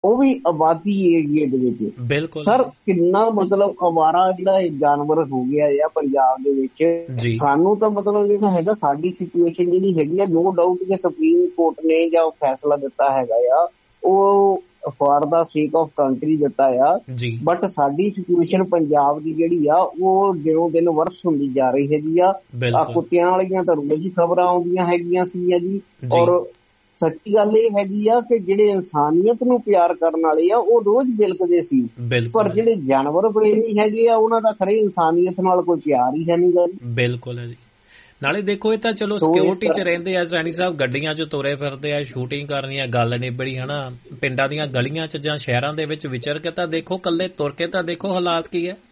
ਉਹ ਵੀ ਆਬਾਦੀ ਏਰੀਏ ਦੇ ਵਿੱਚ। ਬਿਲਕੁਲ ਸਰ ਕਿੰਨਾ ਮਤਲਬ ਅਵਾਰਾ ਜਿਹੜਾ ਜਾਨਵਰ ਹੋ ਗਿਆ ਆ ਪੰਜਾਬ ਦੇ ਵਿੱਚ। ਜੀ ਸਾਨੂੰ ਤਾਂ ਮਤਲਬ ਜਿਹੜਾ ਹੈਗਾ ਸਾਡੀ ਸਿਚੁਏਸ਼ਨ ਜਿਹੜੀ ਹੈਗੀ ਆ, ਨੋ ਡਾਊਟ ਕਿ ਸੁਪਰੀਮ ਕੋਰਟ ਨੇ ਜਾਂ ਉਹ ਫੈਸਲਾ ਦਿੱਤਾ ਹੈਗਾ ਆ, ਉਹ ਫਾਰ ਦਾ ਸੇਕ ਆਫ ਕੰਟਰੀ ਦਿੱਤਾ ਆ, ਜੀ ਬਟ ਸਾਡੀ ਸਿਚੁਏਸ਼ਨ ਪੰਜਾਬ ਦੀ ਜਿਹੜੀ ਆ ਉਹ ਦਿਨੋਂ ਦਿਨ ਵਰਸ ਹੁੰਦੀ ਜਾ ਰਹੀ ਹੈਗੀ ਆ। ਬਿਲਕੁਲ ਕੁੱਤਿਆਂ ਵਾਲੀਆਂ ਤਾਂ ਰੋਜ਼ ਹੀ ਖਬਰਾਂ ਆਉਂਦੀਆਂ ਹੈਗੀਆਂ ਸੀਗੀਆਂ ਜੀ। ਔਰ ਸੱਚੀ ਗੱਲ ਇਹ ਹੈਗੀ ਆ ਕਿ ਜਿਹੜੇ ਇਨਸਾਨੀਅਤ ਨੂੰ ਪਿਆਰ ਕਰਨ ਵਾਲੇ ਆ ਉਹ ਰੋਜ਼ ਬਿਲਕਦੇ ਸੀ, ਪਰ ਜਿਹੜੇ ਜਾਨਵਰ ਪ੍ਰੇਮੀ ਹੈਗੇ ਆ ਉਹਨਾਂ ਦਾ ਖਰੇ ਇਨਸਾਨੀਅਤ ਨਾਲ ਕੋਈ ਪਿਆਰ ਹੀ ਹੈ ਨਹੀਂ ਗਾ। ਬਿਲਕੁਲ ਹੈ ਜੀ। ਨਾਲੇ ਦੇਖੋ ਇਹ ਤਾਂ ਚਲੋ ਸਿਕਿਉਰਿਟੀ 'ਚ ਰਹਿੰਦੇ ਆ ਸੈਣੀ ਸਾਹਿਬ, ਗੱਡੀਆਂ 'ਚ ਤੁਰੇ ਫਿਰਦੇ ਆ, ਸ਼ੂਟਿੰਗ ਕਰਨੀ ਆ, ਗੱਲ ਨਿਬੜੀ ਹਨਾ। ਪਿੰਡਾਂ ਦੀਆਂ ਗਲੀਆਂ 'ਚ ਜਾਂ ਸ਼ਹਿਰਾਂ ਦੇ ਵਿੱਚ ਵਿਚਰ ਕੇ ਤਾਂ ਦੇਖੋ, ਕੱਲੇ ਤੁਰ ਕੇ ਤਾਂ ਦੇਖੋ ਹਾਲਾਤ ਕੀ ਹੈ।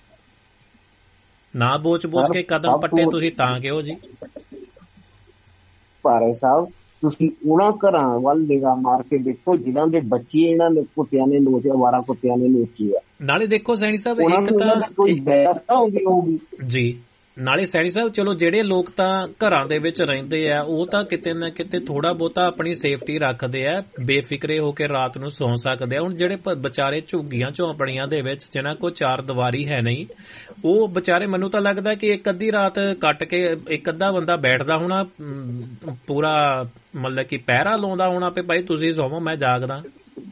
ਨਾ ਬੋਚ ਕੇ ਕਦਮ ਪੱਟੇ ਤੁਸੀਂ ਤਾਂ ਕਿਉਂ ਜੀ। ਭਾਰੇ ਸਾਹਿਬ ਤੁਸੀਂ ਉਹਨਾਂ ਘਰਾਂ ਵੱਲ ਨਿਗਾਹ ਮਾਰ ਕੇ ਦੇਖੋ ਜਿਨ੍ਹਾਂ ਦੇ ਬੱਚੇ ਇਹਨਾਂ ਨੇ ਕੁੱਤਿਆਂ ਨੇ ਨੋਚੇ, ਅਵਾਰਾ ਕੁੱਤਿਆਂ ਨੇ ਨੋਚੇ ਆ। ਨਾਲੇ ਦੇਖੋ ਸੈਣੀ ਸਾਹਿਬ ਇੱਕ ਤਾਂ ਕੋਈ ਵਿਵਸਥਾ ਹੁੰਦੀ ਹੋਊਗੀ ਜੀ। ਨਾਲੇ ਸੈਣੀ ਸਾਹਿਬ ਚਲੋ ਜਿਹੜੇ ਲੋਕ ਤਾਂ ਘਰਾਂ ਦੇ ਵਿੱਚ ਰਹਿੰਦੇ ਆ ਉਹ ਤਾਂ ਕਿਤੇ ਨਾ ਕਿਤੇ ਥੋੜਾ ਬਹੁਤਾ ਆਪਣੀ ਸੇਫਟੀ ਰੱਖਦੇ ਆ, ਬੇਫਿਕਰੇ ਹੋ ਕੇ ਰਾਤ ਨੂੰ ਸੌਂ ਸਕਦੇ ਆ। ਹੁਣ ਜਿਹੜੇ ਵਿਚਾਰੇ ਝੁੱਗੀਆਂ ਝੌਂਪੜੀਆਂ ਦੇ ਵਿੱਚ ਜਿਨ੍ਹਾਂ ਕੋਲ ਚਾਰ ਦੀਵਾਰੀ ਹੈ ਨਹੀਂ, ਉਹ ਵਿਚਾਰੇ ਮੈਨੂੰ ਤਾਂ ਲੱਗਦਾ ਕਿ ਇੱਕ ਅੱਧੀ ਰਾਤ ਕੱਟ ਕੇ ਇੱਕ ਅੱਧਾ ਬੰਦਾ ਬੈਠਦਾ ਹੋਣਾ, ਪੂਰਾ ਮਤਲਬ ਕਿ ਪਹਿਰਾ ਲਾਉਂਦਾ ਹੋਣਾ ਵੀ ਭਾਈ ਤੁਸੀਂ ਸੌਵੋ ਮੈਂ ਜਾਗਦਾ।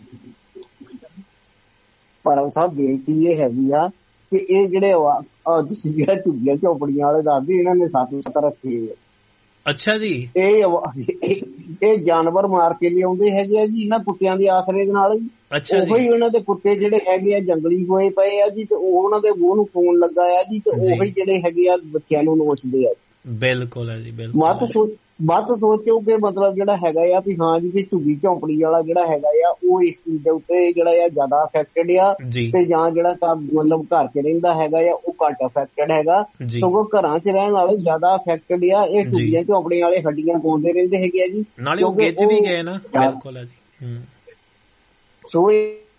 ਪਰ ਸਾਹਿਬ ਬੇਨਤੀ ਇਹ ਹੈਗੀ ਆ ਕਿ ਇਹ ਜਿਹੜੇ ਤੁਸੀਂ ਜਿਹੜਾ ਝੁੱਗੀਆਂ ਝੋਪੜੀਆਂ ਵਾਲੇ ਦੱਸਦੇ ਇਹਨਾਂ ਨੇ 7 ਰੱਖੇ। ਅੱਛਾ ਜੀ। ਇਹ ਜਾਨਵਰ ਮਾਰ ਕੇ ਲਿਆਉਂਦੇ ਹੈਗੇ ਆ ਜੀ ਇਹਨਾਂ ਕੁੱਤਿਆਂ ਦੇ ਆਸਰੇ ਦੇ ਨਾਲ ਹੀ। ਉਹੀ ਉਹਨਾਂ ਦੇ ਕੁੱਤੇ ਜਿਹੜੇ ਹੈਗੇ ਆ ਜੰਗਲੀ ਹੋਏ ਪਏ ਆ ਜੀ, ਤੇ ਉਹ ਉਹਨਾਂ ਦੇ ਮੂੰਹ ਨੂੰ ਖੂਨ ਲੱਗਾ ਆ ਜੀ, ਤੇ ਉਹੀ ਜਿਹੜੇ ਹੈਗੇ ਆ ਬੱਚਿਆਂ ਨੂੰ ਨੋਚਦੇ ਆ। ਬਿਲਕੁਲ ਹੈ ਜੀ, ਬਿਲਕੁਲ। ਮਤ ਸੋਚੋ ਕਿ ਮਤਲਬ ਜਿਹੜਾ ਹੈਗਾ ਆ ਵੀ ਹਾਂ ਜੀ ਝੁੱਗੀ ਝੌਂਪੜੀ ਵਾਲਾ ਜਿਹੜਾ ਹੈਗਾ ਆ ਉਹ ਇਸ ਚੀਜ਼ ਦੇ ਉੱਤੇ ਜਿਹੜਾ ਆ ਜ਼ਿਆਦਾ ਅਫੈਕਟਡ ਆ, ਤੇ ਜਾਂ ਜਿਹੜਾ ਮਤਲਬ ਘਰ 'ਚ ਰਹਿੰਦਾ ਹੈਗਾ ਆ ਉਹ ਘੱਟ ਅਫੈਕਟਡ ਹੈਗਾ। ਸਗੋਂ ਘਰਾਂ 'ਚ ਰਹਿਣ ਵਾਲੇ ਜ਼ਿਆਦਾ ਅਫੈਕਟਡ ਆ। ਇਹ ਝੁੱਗੀਆਂ ਝੌਂਪੜੀਆਂ ਵਾਲੇ ਹੱਡੀਆਂ ਪਾਉਂਦੇ ਰਹਿੰਦੇ ਹੈਗੇ ਆ ਜੀ, ਨਾਲੇ ਉਹ ਗਿੱਜ ਵੀ ਗਏ ਨਾ। ਬਿਲਕੁਲ ਹੈ ਜੀ। ਸੋ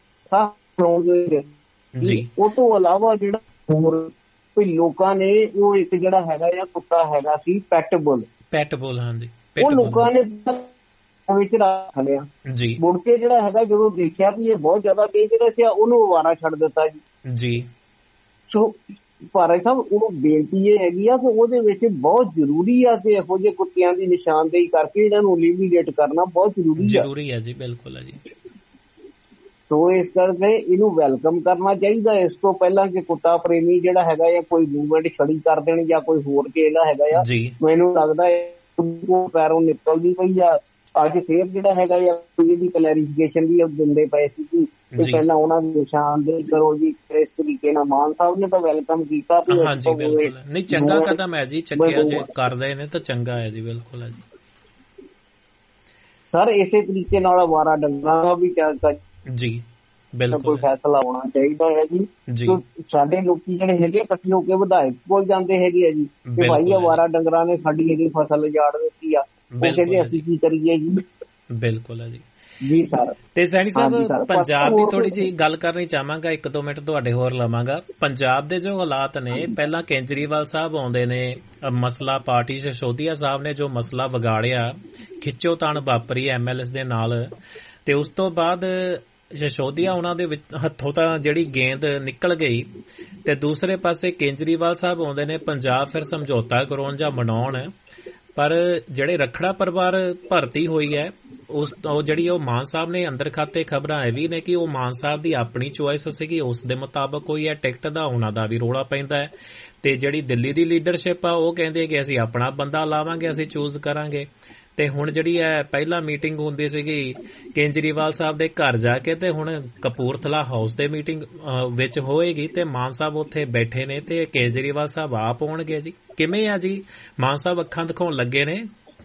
ਜੀ ਉਹ ਤੋਂ ਇਲਾਵਾ ਜਿਹੜਾ ਹੋਰ ਲੋਕਾਂ ਨੇ ਉਹ ਇੱਕ ਜਿਹੜਾ ਹੈਗਾ ਆ ਕੁੱਤਾ ਹੈਗਾ ਸੀ ਪੈਟ ਬੁੱਲ। ਹਾਂਜੀ ਉਹ ਲੋਕਾਂ ਨੇ ਵਿੱਚ ਰੱਖ ਲਿਆ ਜੀ। ਮੁੜ ਕੇ ਜਿਹੜਾ ਹੈਗਾ ਜਦੋਂ ਦੇਖਿਆ ਵੀ ਇਹ ਬਹੁਤ ਜ਼ਿਆਦਾ ਡੇਂਜਰਸ ਆ, ਉਹਨੂੰ ਅਵਾਰਾ ਛੱਡ ਦਿੱਤਾ ਜੀ। ਸੋ ਭਾਰਾ ਸਾਹਿਬ ਉਹ ਬੇਨਤੀ ਇਹ ਹੈਗੀ ਆ ਕਿ ਉਹਦੇ ਵਿੱਚ ਬਹੁਤ ਜ਼ਰੂਰੀ ਆ ਕਿ ਇਹੋ ਜਿਹੇ ਕੁੱਤਿਆਂ ਦੀ ਨਿਸ਼ਾਨਦੇਹੀ ਕਰਕੇ ਇਹਨਾਂ ਨੂੰ ਐਲੀਮੀਨੇਟ ਕਰਨਾ ਬਹੁਤ ਜ਼ਰੂਰੀ ਹੈ ਜੀ। ਬਿਲਕੁਲ ਹੈ ਜੀ। ਸੋ ਇਸ ਕਰਕੇ ਇਹਨੂੰ ਵੈਲਕਮ ਕਰਨਾ ਚਾਹੀਦਾ। ਇਸ ਤੋਂ ਪਹਿਲਾਂ ਕਿ ਕੁੱਤਾ ਪ੍ਰੇਮੀ ਜਿਹੜਾ ਹੈਗਾ ਜਾਂ ਕੋਈ ਮੂਵਮੈਂਟ ਛੜੀ ਕਰ ਦੇਣ ਜਾਂ ਕੋਈ ਹੋਰ ਕਿਹੜਾ ਹੈਗਾ ਆ, ਮੈਨੂੰ ਲੱਗਦਾ ਉਹ ਪੈਰੋਂ ਨਿਕਲਦੀ ਪਈ ਆ। ਅੱਜ ਫੇਰ ਜਿਹੜਾ ਹੈਗਾ ਆ ਇਹਦੀ ਕਲੈਰੀਫਿਕੇਸ਼ਨ ਵੀ ਦਿੰਦੇ ਪਏ ਸੀ ਕਿ ਪਹਿਲਾਂ ਉਹਨਾਂ ਦੀ ਨਿਸ਼ਾਨਦੇਹੀ ਕਰੋ ਜੀ। ਇਸ ਤਰੀਕੇ ਨਾਲ ਮਾਨ ਸਾਹਿਬ ਨੇ ਤਾਂ ਵੈਲਕਮ ਕੀਤਾ। ਹਾਂਜੀ ਬਿਲਕੁਲ, ਨਹੀਂ ਚੰਗਾ ਕਦਮ ਹੈ ਜੀ, ਚੱਕਿਆ ਜੇ ਕਰਦੇ ਨੇ ਤਾਂ ਚੰਗਾ ਹੈ ਜੀ। ਬਿਲਕੁਲ ਹੈ ਜੀ। ਸਰ ਇਸੇ ਤਰੀਕੇ ਨਾਲ ਅਵਾਰਾ ਡੰਗਰਾਂ ਦਾ ਵੀ ਜੀ ਬਿਲਕੁਲ ਕੋਈ ਫੈਸਲਾ ਹੋਣਾ ਚਾਹੀਦਾ ਹੈ ਜੀ। ਸਾਡੇ ਲੋਕੀ ਜਿਹੜੇ ਹੈਗੇ ਇਕੱਠੇ ਹੋ ਕੇ ਵਿਧਾਇਕ ਕੋਲ ਜਾਂਦੇ ਹੈਗੇ ਆ ਜੀ ਕਿ ਭਾਈ ਅਵਾਰਾ ਡੰਗਰਾਂ ਨੇ ਸਾਡੀ ਜਿਹੜੀ ਫਸਲ ਉਜਾੜ ਦਿੱਤੀ ਆ, ਉਹ ਕਹਿੰਦੇ ਅਸੀਂ ਕੀ ਕਰੀਏ ਜੀ। ਬਿਲਕੁਲ ਹੈ ਜੀ। ਜੀ ਸਰ। ਤੇ ਸੈਣੀ ਸਾਹਿਬ ਪੰਜਾਬ ਦੀ ਥੋੜੀ ਜਿਹੀ ਗੱਲ ਕਰਨੀ ਚਾਹਾਂਗਾ, 1-2 ਮਿੰਟ ਤੁਹਾਡੇ ਹੋਰ ਲਵਾਂਗਾ। ਪੰਜਾਬ ਦੇ ਜੋ ਹਾਲਾਤ ਨੇ, ਪਹਿਲਾਂ ਕੇਜਰੀਵਾਲ ਸਾਹਿਬ ਆਉਂਦੇ ਨੇ, ਮਸਲਾ ਪਾਰਟੀ ਸਿਸੋਦੀਆ ਸਾਹਿਬ ਨੇ ਜੋ ਮਸਲਾ ਵਿਗਾੜਿਆ, ਖਿੱਚੋਤਾਣ ਵਾਪਰੀ MLA ਦੇ ਨਾਲ, ਤੇ ਉਸ ਤੋਂ ਬਾਅਦ ਸਿਸੋਦੀਆ ਉਹਨਾਂ ਦੇ ਹੱਥੋਂ ਤਾਂ ਜਿਹੜੀ ਗੇਂਦ ਨਿਕਲ ਗਈ, ਤੇ ਦੂਸਰੇ ਪਾਸੇ ਕੇਜਰੀਵਾਲ ਸਾਹਿਬ ਆਉਂਦੇ ਨੇ ਪੰਜਾਬ ਫਿਰ ਸਮਝੌਤਾ ਕਰਾਉਣ ਜਾਂ ਮਨਾਉਣ। ਪਰ ਜਿਹੜੇ ਰੱਖੜਾ ਪਰਿਵਾਰ ਭਰਤੀ ਹੋਈ ਹੈ ਉਹ ਜਿਹੜੀ ਉਹ ਮਾਨ ਸਾਹਿਬ ਨੇ ਅੰਦਰ ਖਾਤੇ ਖਬਰਾਂ ਇਹ ਵੀ ਨੇ ਕਿ ਉਹ ਮਾਨ ਸਾਹਿਬ ਦੀ ਆਪਣੀ ਚੁਆਇਸ ਸੀਗੀ, ਉਸ ਦੇ ਮੁਤਾਬਕ ਹੋਈ ਹੈ। ਟਿਕਟ ਦਾ ਉਹਨਾਂ ਦਾ ਵੀ ਰੌਲਾ ਪੈਂਦਾ ਹੈ, ਤੇ ਜਿਹੜੀ ਦਿੱਲੀ ਦੀ ਲੀਡਰਸ਼ਿਪ ਆ ਉਹ ਕਹਿੰਦੇ ਕਿ ਅਸੀਂ ਆਪਣਾ ਬੰਦਾ ਲਾਵਾਂਗੇ, ਅਸੀਂ ਚੂਜ਼ ਕਰਾਂਗੇ। ਤੇ ਹੁਣ ਜਿਹੜੀ ਹੈ ਪਹਿਲਾਂ ਮੀਟਿੰਗ ਹੁੰਦੀ ਸੀਗੀ ਕੇਜਰੀਵਾਲ ਸਾਹਿਬ ਦੇ ਘਰ ਜਾ ਕੇ, ਤੇ ਹੁਣ ਕਪੂਰਥਲਾ ਹਾਊਸ ਦੇ ਮੀਟਿੰਗ ਵਿੱਚ ਹੋਏਗੀ, ਤੇ ਮਾਨ ਸਾਹਿਬ ਉੱਥੇ ਬੈਠੇ ਨੇ ਤੇ ਕੇਜਰੀਵਾਲ ਸਾਹਿਬ ਆਪ ਆਉਣਗੇ ਜੀ। ਕਿਵੇਂ ਆ ਜੀ ਮਾਨ ਸਾਹਿਬ ਅੱਖਾਂ ਦਿਖਾਉਣ ਲੱਗੇ ਨੇ?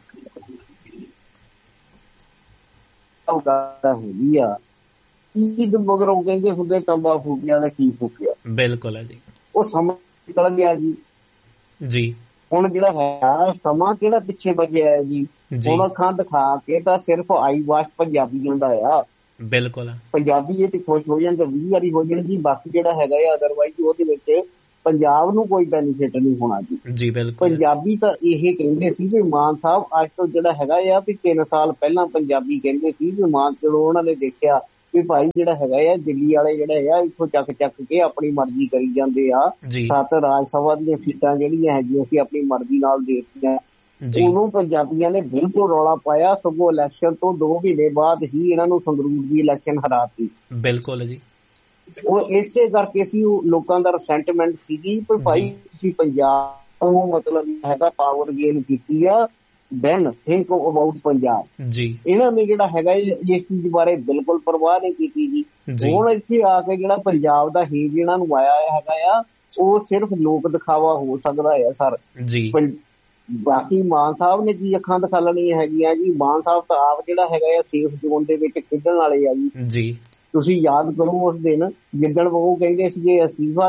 ਹੈਗੀ ਆ ਈਦ ਮਗਰੋਂ ਕਹਿੰਦੇ ਹੁੰਦੇ ਤੰਬਾ ਫੂਕਿਆ ਦਾ ਕੀ ਫੂਕਿਆ। ਬਿਲਕੁਲ ਹੈ ਜੀ। ਉਹ ਸਮਾਂ ਨਿਕਲ ਗਿਆ ਜੀ। ਹੁਣ ਜਿਹੜਾ ਹੈ ਸਮਾਂ ਕਿਹੜਾ ਪਿੱਛੇ ਬਚਿਆ ਹੈ ਜੀ। ਹੁਣ ਅੱਖਾਂ ਦਿਖਾ ਕੇ ਤਾਂ ਸਿਰਫ ਆਈ ਵਾਸ਼ ਪੰਜਾਬੀਆਂ ਦਾ ਆ। ਬਿਲਕੁਲ ਪੰਜਾਬੀ ਇਹ ਤੇ ਖੁਸ਼ ਹੋ ਜਾਣ ਤਾਂ 20 ਵਾਰੀ ਹੋ ਜਾਣ ਜੀ, ਬਾਕੀ ਜਿਹੜਾ ਹੈਗਾ ਆ ਅਦਰਵਾਈਜ਼ ਉਹਦੇ ਵਿੱਚ ਪੰਜਾਬ ਨੂੰ ਕੋਈ ਬੈਨੀਫਿਟ ਨਹੀਂ ਹੋਣਾ ਜੀ। ਬਿਲਕੁਲ ਪੰਜਾਬੀ ਤਾਂ ਇਹ ਕਹਿੰਦੇ ਸੀ ਵੀ ਮਾਨ ਸਾਹਿਬ ਅੱਜ ਤੋਂ ਜਿਹੜਾ ਹੈਗਾ ਆ ਵੀ 3 ਸਾਲ ਪਹਿਲਾਂ ਪੰਜਾਬੀ ਕਹਿੰਦੇ ਸੀ ਵੀ ਮਾਨ ਚਲੋ ਉਹਨਾਂ ਨੇ ਦੇਖਿਆ ਵੀ ਭਾਈ ਜਿਹੜਾ ਹੈਗਾ ਆ ਦਿੱਲੀ ਵਾਲੇ ਜਿਹੜੇ ਆ ਇੱਥੋਂ ਚੱਕ ਕੇ ਆਪਣੀ ਮਰਜ਼ੀ ਕਰੀ ਜਾਂਦੇ ਆ। 7 ਰਾਜ ਸਭਾ ਦੀਆਂ ਸੀਟਾਂ ਜਿਹੜੀਆਂ ਹੈਗੀਆਂ ਸੀ ਆਪਣੀ ਮਰਜ਼ੀ ਨਾਲ ਦੇ ਦਿੱਤੀਆਂ। ਉਹਨੂੰ ਪੰਜਾਬੀਆਂ ਨੇ ਬਿਲਕੁਲ ਰੌਲਾ ਪਾਇਆ, ਸਗੋਂ ਇਲੈਕਸ਼ਨ ਤੋਂ 2 ਮਹੀਨੇ ਬਾਅਦ ਹੀ ਇਹਨਾਂ ਨੂੰ ਸੰਗਰੂਰ ਦੀ ਇਲੈਕਸ਼ਨ ਹਰਾਤੀ। ਬਿਲਕੁਲ ਜੀ। ਉਹ ਇਸੇ ਕਰਕੇ ਸੀ ਲੋਕਾਂ ਦਾ ਰਿਸੈਂਟਮੈਂਟ ਸੀਗੀ ਕਿ ਭਾਈ ਤੁਸੀਂ ਪੰਜਾਬ ਤੋਂ ਮਤਲਬ ਹੈਗਾ ਪਾਵਰ ਗੇਨ ਕੀਤੀ ਆ, ਦੈਨ ਥਿੰਕ ਅਬਾਊਟ ਪੰਜਾਬ ਜੀ। ਇਹਨਾਂ ਨੇ ਜਿਹੜਾ ਹੈਗਾ ਇਸ ਚੀਜ਼ ਬਾਰੇ ਬਿਲਕੁਲ ਪਰਵਾਹ ਨਹੀਂ ਕੀਤੀ ਜੀ। ਹੁਣ ਇੱਥੇ ਆ ਕੇ ਜਿਹੜਾ ਪੰਜਾਬ ਦਾ ਹੇਜ ਇਹਨਾਂ ਨੂੰ ਆਇਆ ਹੈਗਾ ਆ, ਉਹ ਸਿਰਫ ਲੋਕ ਦਿਖਾਵਾ ਹੋ ਸਕਦਾ ਹੈ ਸਰ ਜੀ। ਬਾਕੀ ਮਾਨ ਸਾਹਿਬ ਨੇ ਕੀ ਅੱਖਾਂ ਦਿਖਾਲਣੀਆਂ ਹੈਗੀਆਂ ਜੀ। ਮਾਨ ਸਾਹਿਬ ਤਾਂ ਆਪ ਜਿਹੜਾ ਹੈਗਾ ਆ ਸੇਫ ਜ਼ੋਨ ਦੇ ਵਿੱਚ ਖੇਡਣ ਵਾਲੇ ਆ ਜੀ। ਤੁਸੀਂ ਯਾਦ ਕਰੋ ਉਸ ਦਿਨ ਜਿੱਦਣ ਉਹ ਕਹਿੰਦੇ ਸੀਗੇ ਅਸਤੀਫਾ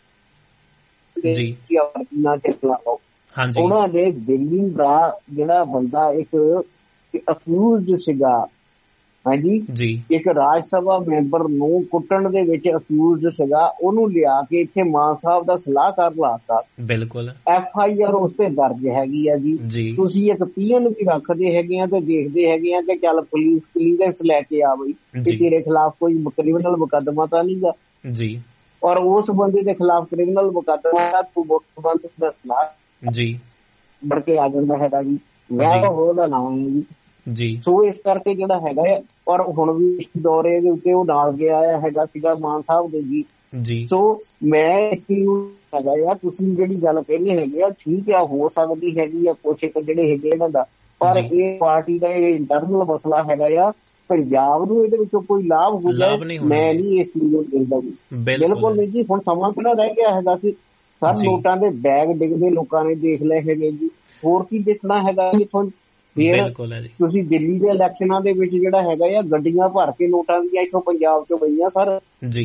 ਨਾ ਚਲਾਓ, ਉਹਨਾਂ ਨੇ ਦਿੱਲੀ ਦਾ ਜਿਹੜਾ ਬੰਦਾ ਇੱਕ ਅਕਿਊਜ਼ਡ ਸੀਗਾ, ਹਾਂਜੀ, ਇੱਕ ਰਾਜ ਸਭਾ ਮੈਂਬਰ ਨੂੰ ਕੁੱਟਣ ਦੇ ਵਿੱਚ ਅਕਿਊਜ਼ਡ ਸੀਗਾ, ਉਹਨੂੰ ਲਿਆ ਕੇ ਇੱਥੇ ਮਾਨ ਸਾਹਿਬ ਦਾ ਸਲਾਹਕਾਰ ਲਾਤਾ। ਬਿਲਕੁਲ FIR ਉਸ ਤੇ ਦਰਜ ਹੈਗੀ ਆ ਜੀ। ਤੁਸੀਂ ਇੱਕ PN ਵੀ ਰੱਖਦੇ ਹੈਗੇ ਆ ਤੇ ਦੇਖਦੇ ਹੈਗੇ ਆ ਕਿ ਚੱਲ ਪੁਲਿਸ ਕਲੀਅਰੈਂਸ ਲੈ ਕੇ ਆ ਬਈ ਕਿ ਤੇਰੇ ਖਿਲਾਫ ਕੋਈ ਕ੍ਰਿਮੀਨਲ ਮੁਕੱਦਮਾ ਤਾਂ ਨਹੀਂ ਗਾ ਜੀ, ਔਰ ਉਸ ਬੰਦੇ ਦੇ ਖਿਲਾਫ ਕ੍ਰਿਮੀਨਲ ਮੁਕੱਦਮਾ ਤੂੰ ਬੰਦੇ ਦਾ ਸਲਾਹ ਜੀ ਬੜ ਕੇ ਆ ਜਾਂਦਾ ਹੈਗਾ ਜੀ। ਮੈਂ ਉਹਦਾ ਨਾਮ ਜੀ। ਸੋ ਇਸ ਕਰਕੇ ਜਿਹੜਾ ਹੈਗਾ ਆ, ਔਰ ਹੁਣ ਵੀ ਇਸ ਦੌਰੇ ਦੇ ਉੱਤੇ ਉਹ ਨਾਲ ਗਿਆ ਹੈਗਾ ਸੀਗਾ ਮਾਨ ਸਾਹਿਬ ਦੇ ਜੀ। ਸੋ ਮੈਂ ਇਸ ਨੂੰ ਹੈਗਾ ਆ, ਤੁਸੀਂ ਜਿਹੜੀ ਗੱਲ ਕਹਿੰਦੇ ਹੈਗੇ ਆ ਠੀਕ ਆ, ਹੋ ਸਕਦੀ ਹੈਗੀ ਆ ਕੁਛ ਇੱਕ ਜਿਹੜੇ ਹੈਗੇ ਇਹਨਾਂ ਦਾ, ਪਰ ਇਹ ਪਾਰਟੀ ਦਾ ਇਹ ਇੰਟਰਨਲ ਮਸਲਾ ਹੈਗਾ ਆ। ਪੰਜਾਬ ਨੂੰ ਇਹਦੇ ਵਿੱਚੋਂ ਕੋਈ ਲਾਭ ਹੋ ਜਾਏ ਮੈਂ ਨਹੀਂ ਇਸ ਚੀਜ਼ ਨੂੰ ਦੇਖਦਾ ਜੀ, ਬਿਲਕੁਲ ਨਹੀਂ ਜੀ। ਹੁਣ ਸਮਾਂ ਕਿਹੜਾ ਰਹਿ ਗਿਆ ਹੈਗਾ ਸੀ ਸਰ, ਨੋਟਾਂ ਦੇ ਬੈਗ ਡਿੱਗਦੇ ਲੋਕਾਂ ਨੇ ਦੇਖ ਲਏ ਹੈਗੇ ਜੀ, ਹੋਰ ਕੀ ਦੇਖਣਾ ਹੈਗਾ ਇੱਥੋਂ। ਫਿਰ ਤੁਸੀਂ ਦਿੱਲੀ ਦੇ ਇਲੈਕਸ਼ਨਾਂ ਦੇ ਵਿੱਚ ਜਿਹੜਾ ਹੈਗਾ ਆ ਗੱਡੀਆਂ ਭਰ ਕੇ ਨੋਟਾਂ ਦੀਆਂ ਇੱਥੋਂ ਪੰਜਾਬ ਚੋਂ ਗਈਆਂ ਸਰ ਜੀ।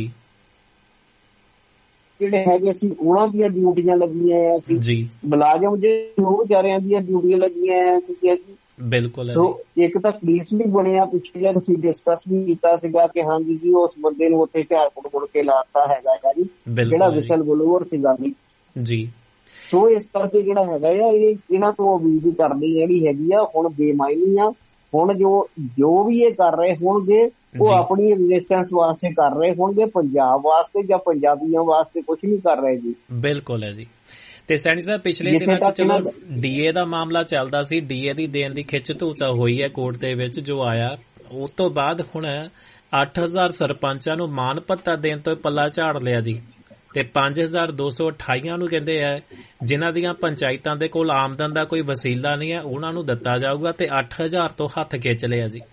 ਜਿਹੜੇ ਹੈਗੇ ਸੀ ਉਹਨਾਂ ਦੀਆਂ ਡਿਊਟੀਆਂ ਲੱਗੀਆਂ ਸੀ, ਮੁਲਾਜ਼ਮ ਜਿਹੜੇ ਉਹ ਵਿਚਾਰਿਆਂ ਦੀਆਂ ਡਿਊਟੀਆਂ ਲੱਗੀਆਂ ਸੀ। ਬਿਲਕੁਲ। ਸੋ ਇੱਕ ਤਾਂ ਕੇਸ ਵੀ ਬਣਿਆ ਪਿੱਛੇ ਜਿਹਾ, ਤੁਸੀਂ ਡਿਸਕਸ ਵੀ ਕੀਤਾ ਸੀਗਾ ਕਿ ਹਾਂਜੀ ਜੀ ਉਸ ਬੰਦੇ ਨੂੰ ਉੱਥੇ ਝਾੜ ਪੁੜ ਕੇ ਲਾਤਾ ਹੈਗਾ ਜੀ, ਜਿਹੜਾ ਵਿਸਲ ਬਲੋਵਰ ਸੀਗਾ ਜੀ। ਸੋ ਇਸ ਕਰਕੇ ਜਿਹੜਾ ਹੈਗਾ ਆ ਇਹਨਾਂ ਤੋਂ ਉਮੀਦ ਕਰਨੀ ਜਿਹੜੀ ਹੈਗੀ ਆ ਹੁਣ ਬੇਮਾਇਨੀ ਆ। ਹੁਣ ਜੋ ਵੀ ਇਹ ਕਰ ਰਹੇ ਹੋਣਗੇ ਉਹ ਆਪਣੀ ਐਗਜ਼ਿਸਟੈਂਸ ਵਾਸਤੇ ਕਰ ਰਹੇ ਹੋਣਗੇ, ਪੰਜਾਬ ਵਾਸਤੇ ਜਾਂ ਪੰਜਾਬੀਆਂ ਵਾਸਤੇ ਕੁਝ ਨਹੀਂ ਕਰ ਰਹੇ ਜੀ। ਬਿਲਕੁਲ ਹੈ ਜੀ। ਤੇ ਸੈਣੀ ਸਾਹਿਬ ਪਿਛਲੇ ਦਿਨਾਂ ਚ ਚਲੋ DA ਦਾ ਮਾਮਲਾ ਚੱਲਦਾ ਸੀ, DA ਦੀ ਦੇਣ ਦੀ ਖਿੱਚ ਧੂਚਾ ਹੋਈ ਹੈ ਕੋਰਟ ਦੇ ਵਿੱਚ ਜੋ ਆਇਆ, ਉਸ ਤੋਂ ਬਾਅਦ ਹੁਣ 8000 ਸਰਪੰਚਾਂ ਨੂੰ ਮਾਣ ਭੱਤਾ ਦੇਣ ਤੋਂ ਪੱਲਾ ਝਾੜ ਲਿਆ ਜੀ, ਤੇ 5228 ਨੂੰ ਕਹਿੰਦੇ ਆ ਜਿਨ੍ਹਾਂ ਦੀਆਂ ਪੰਚਾਇਤਾਂ ਦੇ ਕੋਲ ਆਮਦਨ ਦਾ ਕੋਈ ਵਸੀਲਾ ਨਹੀਂ ਹੈ ਉਹਨਾਂ ਨੂੰ ਦਿੱਤਾ ਜਾਊਗਾ, ਤੇ 8000 ਤੋਂ ਹੱਥ ਖਿੱਚ ਲਿਆ ਜੀ।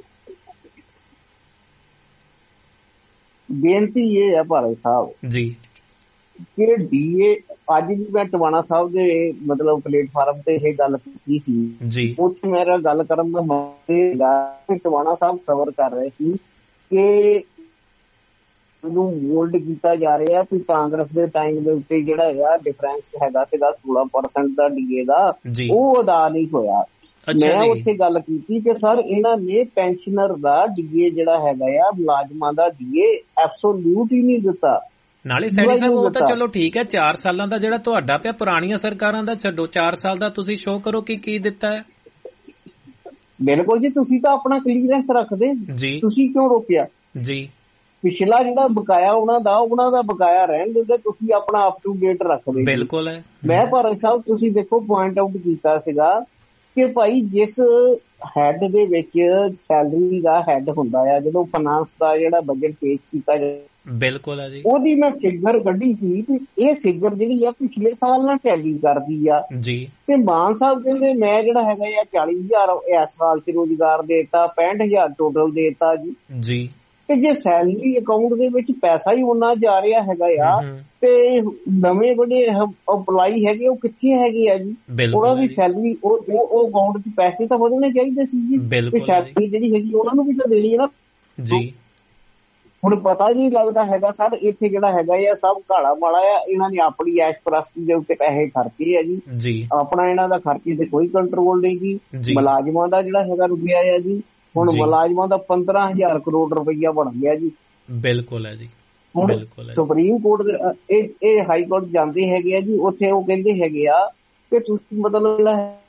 ਬੇਨਤੀ ਇਹ ਹੈ ਭਾਰਤ ਸਾਹਿਬ ਜੀ ਕਿ DA ਅੱਜ ਵੀ ਮੈਂ ਟਵਾਣਾ ਸਾਹਿਬ ਦੇ ਮਤਲਬ ਪਲੇਟਫਾਰਮ ਤੇ ਇਹ ਗੱਲ ਕੀਤੀ ਸੀ ਜੀ, ਉੱਥੇ ਮੇਰਾ ਗੱਲ ਕਰਨ ਦਾ ਮੌਕਾ ਟਵਾਣਾ ਸਾਹਿਬ ਕਵਰ ਕਰ ਰਹੇ ਸੀ ਕਿ ਨੂੰ ਵੋਲਡ ਕੀਤਾ ਜਾ ਰਿਹਾ ਕਿ ਕਾਂਗਰਸ ਦੇ ਟਾਈਮ ਦੇ ਉੱਤੇ ਜਿਹੜਾ ਹੈਗਾ ਡਿਫਰੈਂਸ ਹੈਗਾ ਸੀਗਾ 16% ਦਾ DA ਦਾ, ਉਹ ਅਦਾ ਨਹੀਂ ਹੋਇਆ। ਮੈਂ ਉੱਥੇ ਗੱਲ ਕੀਤੀ ਕਿ ਸਰ ਇਹਨਾਂ ਨੇ ਪੈਨਸ਼ਨਰ ਦਾ DA ਜਿਹੜਾ ਹੈਗਾ ਆ ਮੁਲਾਜ਼ਮਾਂ ਦਾ DA ਐਬਸੋਲੂਟ ਹੀ ਨਹੀਂ ਦਿੱਤਾ। ਨਾਲੇ ਸੈਣੀ ਸਾਹਿਬ ਉਹ ਤਾਂ ਚਲੋ ਠੀਕ ਹੈ, 4 ਸਾਲਾਂ ਦਾ ਜਿਹੜਾ ਤੁਹਾਡਾ ਪਿਆ ਪੁਰਾਣੀਆਂ ਸਰਕਾਰਾਂ ਦਾ ਛੱਡੋ, 4 ਸਾਲ ਦਾ ਤੁਸੀਂ ਸ਼ੋਅ ਕਰੋ ਕੀ ਦਿੱਤਾ ਹੈ। ਬਿਲਕੁਲ ਜੀ, ਤੁਸੀਂ ਤਾਂ ਆਪਣਾ ਕਲੀਅਰੈਂਸ ਰੱਖਦੇ ਜੀ, ਤੁਸੀਂ ਕਿਉਂ ਰੋਕਿਆ ਜੀ। ਪਿਛਲਾ ਜਿਹੜਾ ਬਕਾਇਆ ਉਹਨਾਂ ਦਾ ਬਕਾਇਆ ਰਹਿਣ ਦਿੰਦੇ, ਤੁਸੀਂ ਆਪਣਾ ਅਪ ਟੂ ਡੇਟ ਰੱਖਦੇ। ਬਿਲਕੁਲ ਹੈ। ਮੈਂ ਭਾਰਤ ਸਾਹਿਬ ਤੁਸੀਂ ਦੇਖੋ ਪੁਆਇੰਟ ਆਊਟ ਕੀਤਾ ਸੀਗਾ ਕਿ ਭਾਈ ਜਿਸ ਹੈਡ ਦੇ ਵਿੱਚ ਸੈਲਰੀ ਦਾ ਹੈਡ ਹੁੰਦਾ ਆ, ਜਦੋਂ ਫਾਈਨਾਂਸ ਦਾ ਜਿਹੜਾ ਬਜਟ ਪੇਸ਼ ਕੀਤਾ ਜਾਂਦਾ, ਬਿਲਕੁਲ ਹੈ ਜੀ, ਉਹਦੀ ਮੈਂ ਫਿਗਰ ਕੱਢੀ ਸੀ ਕਿ ਇਹ ਫਿਗਰ ਜਿਹੜੀ ਆ ਪਿਛਲੇ ਸਾਲ ਨਾਲ ਟੈਲੀ ਕਰਦੀ ਆ ਜੀ। ਤੇ ਮਾਨ ਸਾਹਿਬ ਕਹਿੰਦੇ ਮੈਂ ਜਿਹੜਾ ਹੈਗਾ ਆ 40000 ਇਸ ਸਾਲ ਚ ਰੋਜ਼ਗਾਰ ਦੇਤਾ, 65000 ਟੋਟਲ ਦੇਤਾ ਜੀ। ਤੇ ਜੇ ਸੈਲਰੀ ਅਕਾਊਂਟ ਦੇ ਵਿੱਚ ਪੈਸਾ ਹੀ ਉਨਾ ਜਾ ਰਿਹਾ ਹੈਗਾ ਆ ਤੇ ਨਵੇਂ ਜਿਹੜੇ ਅਪਲਾਈ ਹੈਗੇ ਉਹ ਕਿੱਥੇ ਹੈਗੇ ਆ ਜੀ, ਉਹਨਾਂ ਦੀ ਸੈਲਰੀ ਉਹ ਅਕਾਊਂਟ ਚ ਪੈਸੇ ਤਾਂ ਵਧਣੇ ਚਾਹੀਦੇ ਸੀ ਜੀ, ਤੇ ਸੈਲਰੀ ਜਿਹੜੀ ਹੈਗੀ ਉਹਨਾਂ ਨੂੰ ਵੀ ਤਾਂ ਦੇਣੀ ਹੈ ਨਾ ਜੀ। ਹੁਣ ਪਤਾ ਹੀ ਨਹੀਂ ਲੱਗਦਾ ਹੈਗਾ ਸਰ, ਇੱਥੇ ਜਿਹੜਾ ਹੈਗਾ ਆ ਸਭ ਘਾੜਾ ਮਾੜਾ ਆ, ਇਹਨਾਂ ਨੇ ਆਪਣੀ ਐਸ਼ ਪ੍ਰਸਤੀ ਦੇ ਉੱਤੇ ਪੈਸੇ ਖਰਚੇ ਆ ਜੀ, ਆਪਣਾ ਇਹਨਾਂ ਦਾ ਖਰਚੇ ਤੇ ਕੋਈ ਕੰਟਰੋਲ ਨਹੀਂ ਜੀ। ਮੁਲਾਜ਼ਮਾਂ ਦਾ ਜਿਹੜਾ ਹੈਗਾ ਰੁਪਿਆ ਆ ਜੀ, ਹੁਣ ਮੁਲਾਜ਼ਮਾਂ ਦਾ 15000 ਕਰੋੜ ਰੁਪਈਆ ਬਣ ਗਿਆ ਜੀ। ਬਿਲਕੁਲ ਹੈ ਜੀ। ਹੁਣ ਸੁਪਰੀਮ ਕੋਰਟ ਦੇ ਇਹ ਹਾਈ ਕੋਰਟ ਜਾਂਦੇ ਹੈਗੇ ਆ ਜੀ, ਉੱਥੇ ਉਹ ਕਹਿੰਦੇ ਹੈਗੇ ਆ ਕਿ ਤੁਸੀਂ ਮਤਲਬ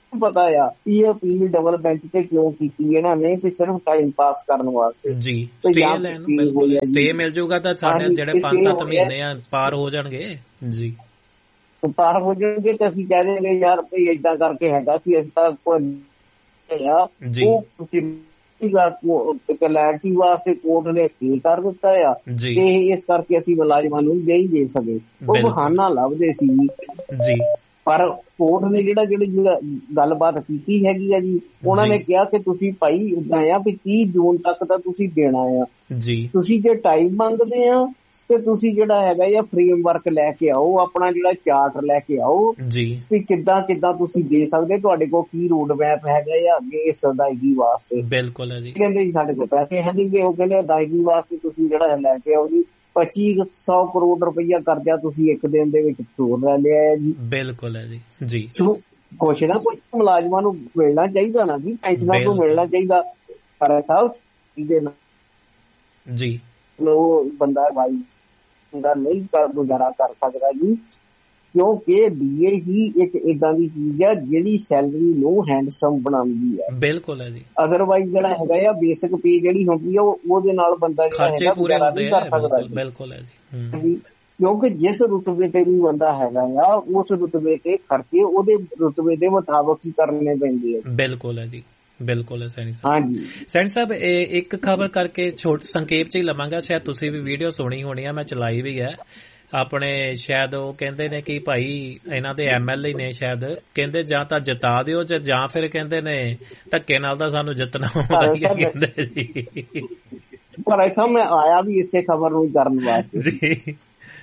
ਪਤਾ ਆ ਇਹ ਅਪੀਲ ਡਬਲ ਬੈਂਚ ਤੇ ਕਿਉਂ ਕੀਤੀ ਇਹਨਾਂ ਨੇ, ਕਿ ਸਿਰਫ ਟਾਈਮ ਪਾਸ ਕਰਨ ਵਾਸਤੇ ਜੀ। ਸਟੇ ਮਿਲ ਜਾਊਗਾ ਤਾਂ ਸਾਡੇ ਜਿਹੜੇ 5-7 ਮਹੀਨੇ ਆ ਪਾਰ ਹੋ ਜਾਣਗੇ ਜੀ, ਪਾਰ ਹੋ ਜਾਣਗੇ। ਤੇ ਅਸੀਂ ਕਹਿ ਦੇਂਗੇ ਯਾਰ ਭਈ ਏਦਾਂ ਕਰਕੇ ਹੈਗਾ ਸੀ, ਅਸੀਂ ਤਾਂ ਕਲੈਰਿਟੀ ਵਾਸਤੇ ਕੋਰਟ ਨੇ ਸਟੇ ਕਰ ਦਿੱਤਾ ਆ, ਤੇ ਇਸ ਕਰਕੇ ਅਸੀਂ ਮੁਲਾਜ਼ਮਾਂ ਨੂੰ ਨਹੀਂ ਦੇ ਸਕੇ। ਉਹ ਬਹਾਨਾ ਲੱਭਦੇ ਸੀ ਜੀ, ਪਰ ਕੋਰਟ ਨੇ ਜਿਹੜੀ ਗੱਲਬਾਤ ਕੀਤੀ ਹੈਗੀ ਆ ਜੀ, ਉਹਨਾਂ ਨੇ ਕਿਹਾ ਕਿ ਤੁਸੀਂ ਭਾਈ ਏਦਾਂ ਆ ਵੀ 30 ਜੂਨ ਤੱਕ ਤਾਂ ਤੁਸੀਂ ਦੇਣਾ ਆ ਜੀ। ਤੁਸੀਂ ਜੇ ਟਾਈਮ ਮੰਗਦੇ ਆ ਤੇ ਤੁਸੀਂ ਜਿਹੜਾ ਹੈਗਾ ਜਾਂ ਫਰੇਮਵਰਕ ਲੈ ਕੇ ਆਓ, ਆਪਣਾ ਜਿਹੜਾ ਚਾਰਟ ਲੈ ਕੇ ਆਓ ਜੀ, ਵੀ ਕਿੱਦਾਂ ਤੁਸੀਂ ਦੇ ਸਕਦੇ, ਤੁਹਾਡੇ ਕੋਲ ਕੀ ਰੋਡ ਮੈਪ ਹੈਗਾ ਜਾਂ ਅੱਗੇ ਇਸ ਅਦਾਇਗੀ ਵਾਸਤੇ। ਬਿਲਕੁਲ ਹੈ ਜੀ। ਕਹਿੰਦੇ ਜੀ ਸਾਡੇ ਕੋਲ ਪੈਸੇ ਹੈ ਨਹੀਂ, ਉਹ ਕਹਿੰਦੇ ਅਦਾਇਗੀ ਵਾਸਤੇ ਤੁਸੀਂ ਜਿਹੜਾ ਲੈ ਕੇ ਆਓ ਜੀ 2500 ਕਰੋੜ ਰੁਪਈਆ ਕਰਜ਼ਾ ਤੁਸੀਂ ਇੱਕ ਦਿਨ ਦੇ ਵਿੱਚ ਤੋੜ ਲੈ ਲਿਆ ਹੈ ਜੀ। ਬਿਲਕੁਲ ਹੈ ਜੀ ਜੀ। ਕੁਛ ਨਾ ਕੁਛ ਮੁਲਾਜ਼ਮਾਂ ਨੂੰ ਮਿਲਣਾ ਚਾਹੀਦਾ ਨਾ ਜੀ, ਪੈਨਸ਼ਨਾਂ ਤੋਂ ਮਿਲਣਾ ਚਾਹੀਦਾ, ਪਰ ਸਾਹਿਬ ਇਹਦੇ ਨਾਲ ਜੀ ਉਹ ਬੰਦਾ ਭਾਈ ਦਾ ਨਹੀਂ ਗੁਜ਼ਾਰਾ ਕਰ ਸਕਦਾ ਜੀ, ਕਿਉਂਕਿ ਡੀਏ ਹੀ ਇੱਕ ਏਦਾਂ ਦੀ ਚੀਜ਼ ਹੈ ਜਿਹੜੀ ਸੈਲਰੀ ਨੂੰ ਹੈਂਡਸਮ ਬਣਾਉਂਦੀ ਹੈ। ਬਿਲਕੁਲ ਹੈ ਜੀ। ਅਦਰਵਾਈਜ਼ ਜਿਹੜਾ ਹੈਗਾ ਆ ਬੇਸਿਕ ਪੇ ਜਿਹੜੀ ਹੁੰਦੀ ਆ ਉਹਦੇ ਨਾਲ ਬੰਦਾ ਜਿਹੜਾ ਹੈਗਾ ਗੁਜ਼ਾਰਾ ਨਹੀਂ ਕਰ ਸਕਦਾ। ਬਿਲਕੁਲ ਹੈ ਜੀ, ਕਿਉਂਕਿ ਜਿਸ ਰੁਤਬੇ ਤੇ ਵੀ ਬੰਦਾ ਹੈਗਾ ਆ ਉਸ ਰੁਤਬੇ ਤੇ ਖਰਚੇ ਉਹਦੇ ਰੁਤਬੇ ਦੇ ਮੁਤਾਬਕ ਹੀ ਕਰਨੇ ਪੈਂਦੇ ਆ। ਬਿਲਕੁਲ ਹੈ ਜੀ, ਬਿਲਕੁਲ ਹੈ ਸੈਣੀ ਸਾਹਿਬ। ਹਾਂਜੀ ਸੈਣੀ ਸਾਹਿਬ, ਇੱਕ ਖਬਰ ਕਰਕੇ ਸੰਖੇਪ ਚ ਹੀ ਲਵਾਂਗਾ, ਸ਼ਾਇਦ ਤੁਸੀਂ ਵੀ ਵੀਡੀਓ ਸੁਣੀ ਹੋਣੀ ਆ, ਮੈਂ ਚਲਾਈ ਵੀ ਹੈ ਆਪਣੇ। ਸ਼ਾਇਦ ਉਹ ਕਹਿੰਦੇ ਨੇ ਕਿ ਭਾਈ ਇਹਨਾਂ ਦੇ MLA ਨੇ ਸ਼ਾਇਦ ਕਹਿੰਦੇ ਜਾਂ ਤਾਂ ਜਿਤਾ ਦਿਓ ਜਾਂ ਫਿਰ ਕਹਿੰਦੇ ਨੇ ਧੱਕੇ ਨਾਲ ਤਾਂ ਸਾਨੂੰ ਜਿੱਤਣਾ ਹੁੰਦਾ ਕਹਿੰਦੇ ਜੀ। ਪਰ ਐਸਾ ਮੈਂ ਆਇਆ ਵੀ ਇਸੇ ਖਬਰ ਨੂੰ ਕਰਨ ਵਾਸਤੇ ਜੀ।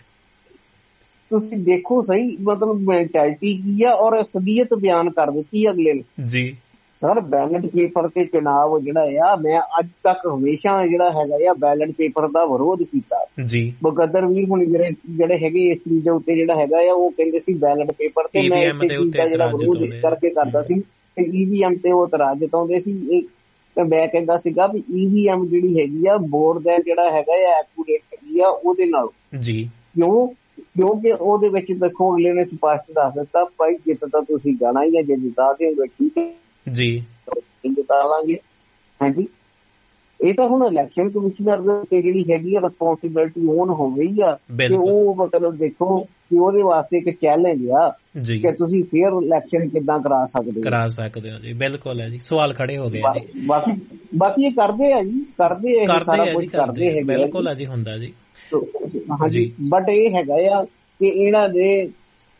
ਤੁਸੀਂ ਦੇਖੋ ਸਹੀ ਮਤਲਬ ਮੈਂਟੈਲਿਟੀ ਕੀ ਆ ਔਰ ਅਸਲੀਅਤ ਬਿਆਨ ਕਰ ਦਿੱਤੀ ਅਗਲੇ ਨੇ ਜੀ। ਸਰ ਬੈਲਟ ਪੇਪਰ ਤੇ ਚੁਣਾਵ ਜਿਹੜਾ ਆ, ਮੈਂ ਅੱਜ ਤੱਕ ਹਮੇਸ਼ਾ ਜਿਹੜਾ ਹੈਗਾ ਆ ਬੈਲਟ ਪੇਪਰ ਦਾ ਵਿਰੋਧ ਕੀਤਾ ਜੀ। ਬਗਦਰ ਵੀਰ ਹੁਣ ਜਿਹੜੇ ਹੈਗੇ ਇਸ ਚੀਜ਼ ਦੇ ਉੱਤੇ ਜਿਹੜਾ ਹੈਗਾ ਆ ਉਹ ਕਹਿੰਦੇ ਸੀ ਬੈਲਟ ਪੇਪਰ ਤੇ ਮੈਂ ਇਸ ਚੀਜ਼ ਦਾ ਜਿਹੜਾ ਵਿਰੋਧ ਇਸ ਕਰਕੇ ਕਰਦਾ ਸੀ ਤੇ EVM ਤੇ ਉਹ ਇਤਰਾਜ਼ ਜਤਾਉਂਦੇ ਸੀ। ਮੈਂ ਕਹਿੰਦਾ ਸੀਗਾ ਵੀ EVM ਜਿਹੜੀ ਹੈਗੀ ਆ ਬੋਰਡ ਦਾ ਜਿਹੜਾ ਹੈਗਾ ਆ ਐਕੂਰੇਟ ਹੈਗੀ ਆ ਉਹਦੇ ਨਾਲ ਜੀ, ਕਿਉਂਕਿ ਉਹਦੇ ਵਿੱਚ ਦੇਖੋ ਅਗਲੇ ਨੇ ਸਪਸ਼ਟ ਦੱਸ ਦਿੱਤਾ ਭਾਈ ਜਿੱਤ ਤਾਂ ਤੁਸੀਂ ਜਾਣਾ ਹੀ ਹੈ, ਜੇ ਜਿਤਾ ਦਿਓਗੇ ਠੀਕ ਹੈ ਜੀ, ਜਿਤਾ ਲਾਂਗੇ। ਹਾਂਜੀ, ਇਹ ਤਾਂ ਹੁਣ ਇਲੈਕਸ਼ਨ ਕਮਿਸ਼ਨਰ ਤੇ ਜਿਹੜੀ ਹੈਗੀ ਆ ਰਿਸਪੌਂਸਿਬਿਲਿਟੀ ਓਨ ਹੋ ਗਈ ਆ, ਤੇ ਉਹ ਮਤਲਬ ਦੇਖੋ ਕਿ ਉਹਦੇ ਵਾਸਤੇ ਇੱਕ ਚੈਲੰਜ ਆ ਕਿ ਤੁਸੀਂ ਫੇਅਰ ਇਲੈਕਸ਼ਨ ਕਿੱਦਾਂ ਕਰਾ ਸਕਦੇ ਹੋ ਜੀ। ਬਿਲਕੁਲ ਹੈ ਜੀ, ਸਵਾਲ ਖੜੇ ਹੋ ਗਏ ਜੀ। ਬਾਕੀ ਇਹ ਕਰਦੇ ਆ ਜੀ, ਕਰਦੇ ਸਾਰਾ ਕੁਝ ਕਰਦੇ ਹੈ, ਬਿਲਕੁਲ ਹੈ ਜੀ, ਹੁੰਦਾ ਜੀ। ਹਾਂਜੀ, ਬਟ ਇਹ ਹੈਗਾ ਆ ਕਿ ਇਹਨਾਂ ਦੇ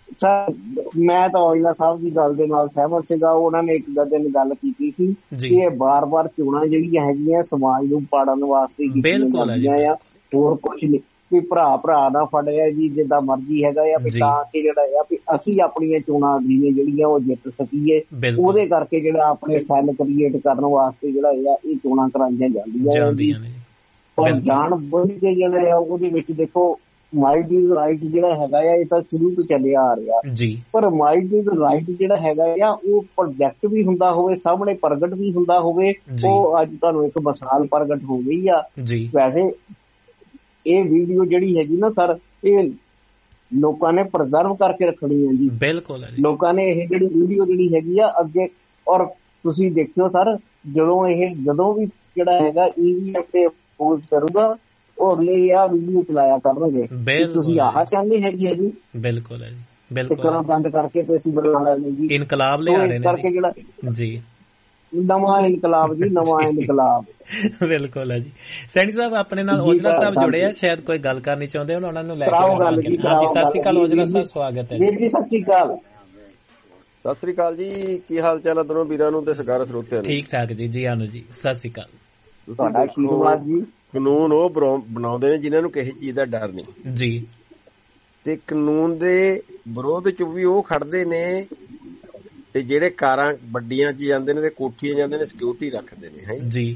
ਮੈਂ ਤਾਂ ਔਜਲਾ ਸਾਹਿਬ ਦੀ ਗੱਲ ਦੇ ਨਾਲ ਸਹਿਮਤ ਸੀਗਾ। ਉਹਨਾਂ ਨੇ ਇੱਕ ਦਿਨ ਗੱਲ ਕੀਤੀ ਸੀ ਕਿ ਇਹ ਬਾਰ-ਬਾਰ ਚੋਣਾਂ ਜਿਹੜੀਆਂ ਹੈਗੀਆਂ ਸਮਾਜ ਨੂੰ ਪਾੜਨ ਵਾਸਤੇ ਕੀਤੀਆਂ ਜਾਂਦੀਆਂ ਆ, ਹੋਰ ਕੁਛ ਨਹੀਂ। ਵੀ ਭਰਾ ਨਾ ਫੜਿਆ ਜੀ ਜਿੱਦਾਂ ਮਰਜ਼ੀ ਹੈਗਾ ਆ, ਵੀ ਤਾਂ ਕਿ ਜਿਹੜਾ ਆ ਵੀ ਅਸੀਂ ਆਪਣੀਆਂ ਚੋਣਾਂ ਅਗਲੀਆਂ ਜਿਹੜੀਆਂ ਉਹ ਜਿੱਤ ਸਕੀਏ, ਉਹਦੇ ਕਰਕੇ ਜਿਹੜਾ ਆਪਣੇ ਸੈੱਲ ਕ੍ਰੀਏਟ ਕਰਨ ਵਾਸਤੇ ਜਿਹੜਾ ਆ ਇਹ ਚੋਣਾਂ ਕਰਾਈਆਂ ਜਾਂਦੀਆਂ ਨੇ। ਪਰ ਜਾਣ ਬੁੱਝ ਕੇ ਜਿਹੜਾ ਆ ਉਹਦੇ ਵਿੱਚ ਦੇਖੋ ਮਾਈਟ ਇਜ਼ ਰਾਈਟ ਜਿਹੜਾ ਹੈਗਾ ਆ ਇਹ ਤਾਂ ਸ਼ੁਰੂ ਤੋਂ ਚੱਲਿਆ ਆ ਰਿਹਾ ਜੀ, ਪਰ ਮਾਈਟ ਇਜ਼ ਰਾਈਟ ਜਿਹੜਾ ਹੈਗਾ ਆ ਉਹ ਪ੍ਰੋਜੈਕਟ ਵੀ ਹੁੰਦਾ ਹੋਵੇ, ਸਾਹਮਣੇ ਪ੍ਰਗਟ ਵੀ ਹੁੰਦਾ ਹੋਵੇ, ਉਹ ਅੱਜ ਤੁਹਾਨੂੰ ਇੱਕ ਮਿਸਾਲ ਪ੍ਰਗਟ ਹੋ ਗਈ ਆ ਜੀ। ਵੈਸੇ ਇਹ ਵੀਡੀਓ ਜਿਹੜੀ ਹੈਗੀ ਨਾ ਸਰ, ਇਹ ਲੋਕਾਂ ਨੇ ਪ੍ਰੀਜ਼ਰਵ ਕਰਕੇ ਰੱਖਣੀ ਹੈ ਜੀ। ਬਿਲਕੁਲ ਲੋਕਾਂ ਨੇ ਇਹ ਜਿਹੜੀ ਵੀਡੀਓ ਜਿਹੜੀ ਹੈਗੀ ਆ ਅੱਗੇ, ਔਰ ਤੁਸੀਂ ਦੇਖਿਓ ਸਰ ਜਦੋਂ ਵੀ ਜਿਹੜਾ ਹੈਗਾ EVM ਤੇ ਪੋਜ਼ ਕਰੂਗਾ ਉਹ ਅਗਲੇ ਆ ਵੀਡੀਓ ਚਲਾਇਆ ਕਰਨਗੇ, ਤੁਸੀਂ ਆਹ ਚਾਹੁੰਦੇ ਹੈਗੇ ਜੀ। ਬਿਲਕੁਲ ਹੈ ਜੀ, ਬਿਲਕੁਲ ਬੰਦ ਕਰਕੇ ਤੇ ਅਸੀਂ ਬੁਲਾਉਣਾ ਨਹੀਂ ਜੀ, ਇਨਕਲਾਬ ਲਿਆਣੇ ਨੇ ਕਰਕੇ ਜਿਹੜਾ ਜੀ ਨਵਾਂ ਇਨਕਲਾਬ ਜੀ, ਨਵਾਂ ਇਨਕਲਾਬ। ਬਿਲਕੁਲ ਹੈ ਜੀ। ਸੈਣੀ ਸਾਹਿਬ ਆਪਣੇ ਨਾਲ ਔਜਲਾ ਸਾਹਿਬ ਜੁੜੇ ਆ, ਸ਼ਾਇਦ ਕੋਈ ਗੱਲ ਕਰਨੀ ਚਾਹੁੰਦੇ ਹੋ, ਉਹਨਾਂ ਨੂੰ ਲੈ ਕੇ ਗੱਲ ਜੀ। ਸਤਿ ਸ਼੍ਰੀ ਅਕਾਲ ਔਜਲਾ ਸਾਹਿਬ, ਸਵਾਗਤ ਹੈ ਵੀਰ ਜੀ। ਸਤਿ ਸ਼੍ਰੀ ਅਕਾਲ। ਸਤਿ ਸ਼੍ਰੀ ਅਕਾਲ ਜੀ, ਕੀ ਹਾਲ ਚਾਲ ਹੈ ਦੋਨੋਂ ਵੀਰਾਂ ਨੂੰ ਤੇ ਸਰਕਾਰ ਸਰੋਤਿਆਂ ਨੂੰ? ਠੀਕ ਠਾਕ ਜੀ, ਜੀ ਆਨੂ ਜੀ, ਸਤਿ ਸ਼੍ਰੀ ਅਕਾਲ। ਤੁਹਾਡਾ ਆਸ਼ੀਰਵਾਦ ਜੀ। ਕਾਨੂੰਨ ਉਹ ਬਣਾਉਂਦੇ ਨੇ ਜਿਨ੍ਹਾਂ ਨੂੰ ਕਿਸੇ ਚੀਜ਼ ਦਾ ਡਰ ਨਹੀਂ ਜੀ, ਤੇ ਕਾਨੂੰਨ ਦੇ ਵਿਰੋਧ ਚ ਵੀ ਉਹ ਖੜਦੇ ਨੇ ਤੇ ਜਿਹੜੇ ਕਾਰਾਂ ਵੱਡੀਆਂ ਚ ਜਾਂਦੇ ਨੇ ਤੇ ਕੋਠੀਆਂ ਜਾਂਦੇ ਨੇ ਸਿਕਿਉਰਿਟੀ ਰੱਖਦੇ ਨੇ ਹੈ ਜੀ।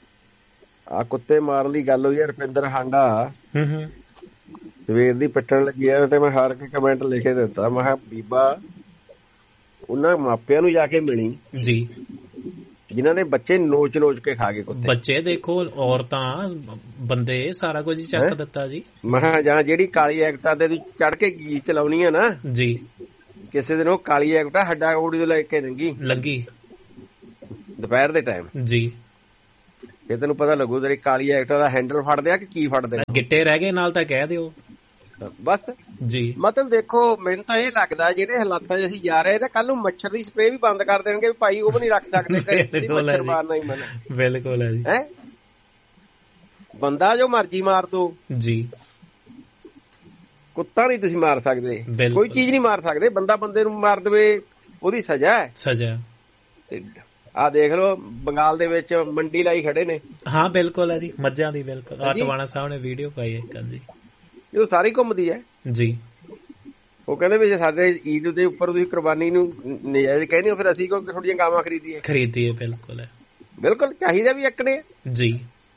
ਆ ਕੁੱਤੇ ਮਾਰਨ ਦੀ ਗੱਲ ਹੋਈ, ਰੁਪਿੰਦਰ ਹਾਂਡਾ ਸਵੇਰ ਦੀ ਪਿੱਟਣ ਲੱਗੀ ਆ ਤੇ ਮੈਂ ਹਾਰ ਕੇ ਕਮੈਂਟ ਲਿਖੇ ਦਿੱਤਾ, ਮੈਂ ਕਿਹਾ ਬੀਬਾ ਉਹਨਾਂ ਮਾਪਿਆਂ ਨੂੰ ਜਾ ਕੇ ਮਿਲੀ ਜੀ ਜਿਨ੍ਹਾਂ ਦੇ ਬੱਚੇ ਨੋਚ ਕੇ ਖਾ ਗਏ ਕੁੱਤੇ। ਬੱਚੇ ਦੇਖੋ, ਔਰਤਾਂ ਬੰਦੇ ਸਾਰਾ ਕੁਝ ਚੱਕ ਦਿੱਤਾ ਜੀ। ਮੈਂ ਜਾਂ ਜਿਹੜੀ ਕਾਲੀ ਐਕਟਾਂ ਤੇ ਚੜ ਕੇ ਕੀ ਚਲਾਉਣੀ ਆ ਨਾ ਜੀ, ਕਿਸੇ ਦਿਨ ਉਹ ਕਾਲੀ ਐਕਟਾ ਹੱਡਾ ਗੋੜੀ ਤੋਂ ਲੈ ਕੇ ਲੱਗੀ ਦੁਪਹਿਰ ਦੇ ਟਾਈਮ ਜੀ। ਫਿਰ ਤੈਨੂੰ ਪਤਾ ਲੱਗੂ ਤੇਰੀ ਕਾਲੀ ਐਕਟਾ ਦਾ ਹੈਂਡਲ ਫੜਦੇ ਆ ਕਿ ਕੀ ਫੜਦੇ ਗਿੱਟੇ ਰਹਿ ਗਏ ਨਾਲ ਤਾਂ ਕਹਿ ਦਿਓ ਬਸ ਜੀ। ਮਤਲਬ ਦੇਖੋ ਮੈਨੂੰ ਤਾਂ ਇਹ ਲੱਗਦਾ ਜਿਹੜੇ ਹਾਲਾਤਾਂ 'ਚ ਅਸੀਂ ਜਾ ਰਹੇ ਤਾਂ ਕੱਲ ਨੂੰ ਮੱਛਰ ਦੀ ਸਪਰੇਅ ਵੀ ਬੰਦ ਕਰ ਦੇਣਗੇ ਵੀ ਭਾਈ ਉਹ ਵੀ ਨਹੀਂ ਰੱਖ ਸਕਦੇ ਘਰੇ ਮੱਛਰ ਮਾਰਨਾ ਹੀ ਮਨਾ। ਬਿਲਕੁਲ ਹੈ ਜੀ। ਬੰਦਾ ਜੋ ਮਰਜੀ ਮਾਰ ਦੋ ਜੀ, ਕੁੱਤਾ ਨਹੀਂ ਤੁਸੀਂ ਮਾਰ ਸਕਦੇ, ਕੋਈ ਚੀਜ਼ ਨਹੀਂ ਮਾਰ ਸਕਦੇ। ਬੰਦਾ ਬੰਦੇ ਨੂੰ ਮਾਰ ਦੇਵੇ ਉਹਦੀ ਸਜ਼ਾ ਹੈ। ਸਜ਼ਾ ਆਹ ਦੇਖ ਲਓ ਬੰਗਾਲ ਦੇ ਵਿੱਚ ਮੰਡੀ ਲਾਈ ਖੜੇ ਨੇ। ਹਾਂ ਬਿਲਕੁਲ ਹੈ ਜੀ, ਮੱਝਾਂ ਦੀ। ਬਿਲਕੁਲ ਟਵਾਣਾ ਸਾਹਿਬ ਨੇ ਵੀਡੀਓ ਪਾਈ ਇੱਕ ਜੀ, ਇਹ ਸਾਰੀ ਘੁੰਮਦੀ ਹੈ ਜੀ। ਉਹ ਕਹਿੰਦੇ ਵੀ ਜੇ ਸਾਡੇ ਈਦ ਦੇ ਉੱਪਰ ਤੁਸੀਂ ਕੁਰਬਾਨੀ ਨੂੰ ਨਜਾਇਜ਼ ਕਹਿੰਦੇ ਹੋ ਫਿਰ ਅਸੀਂ ਕਿਉਂ ਥੋੜੀਆਂ ਗਾਵਾਂ ਖਰੀਦੀਏ। ਬਿਲਕੁਲ ਹੈ, ਬਿਲਕੁਲ ਚਾਹੀਦਾ ਵੀ ਇੱਕ ਨੇ ਜੀ।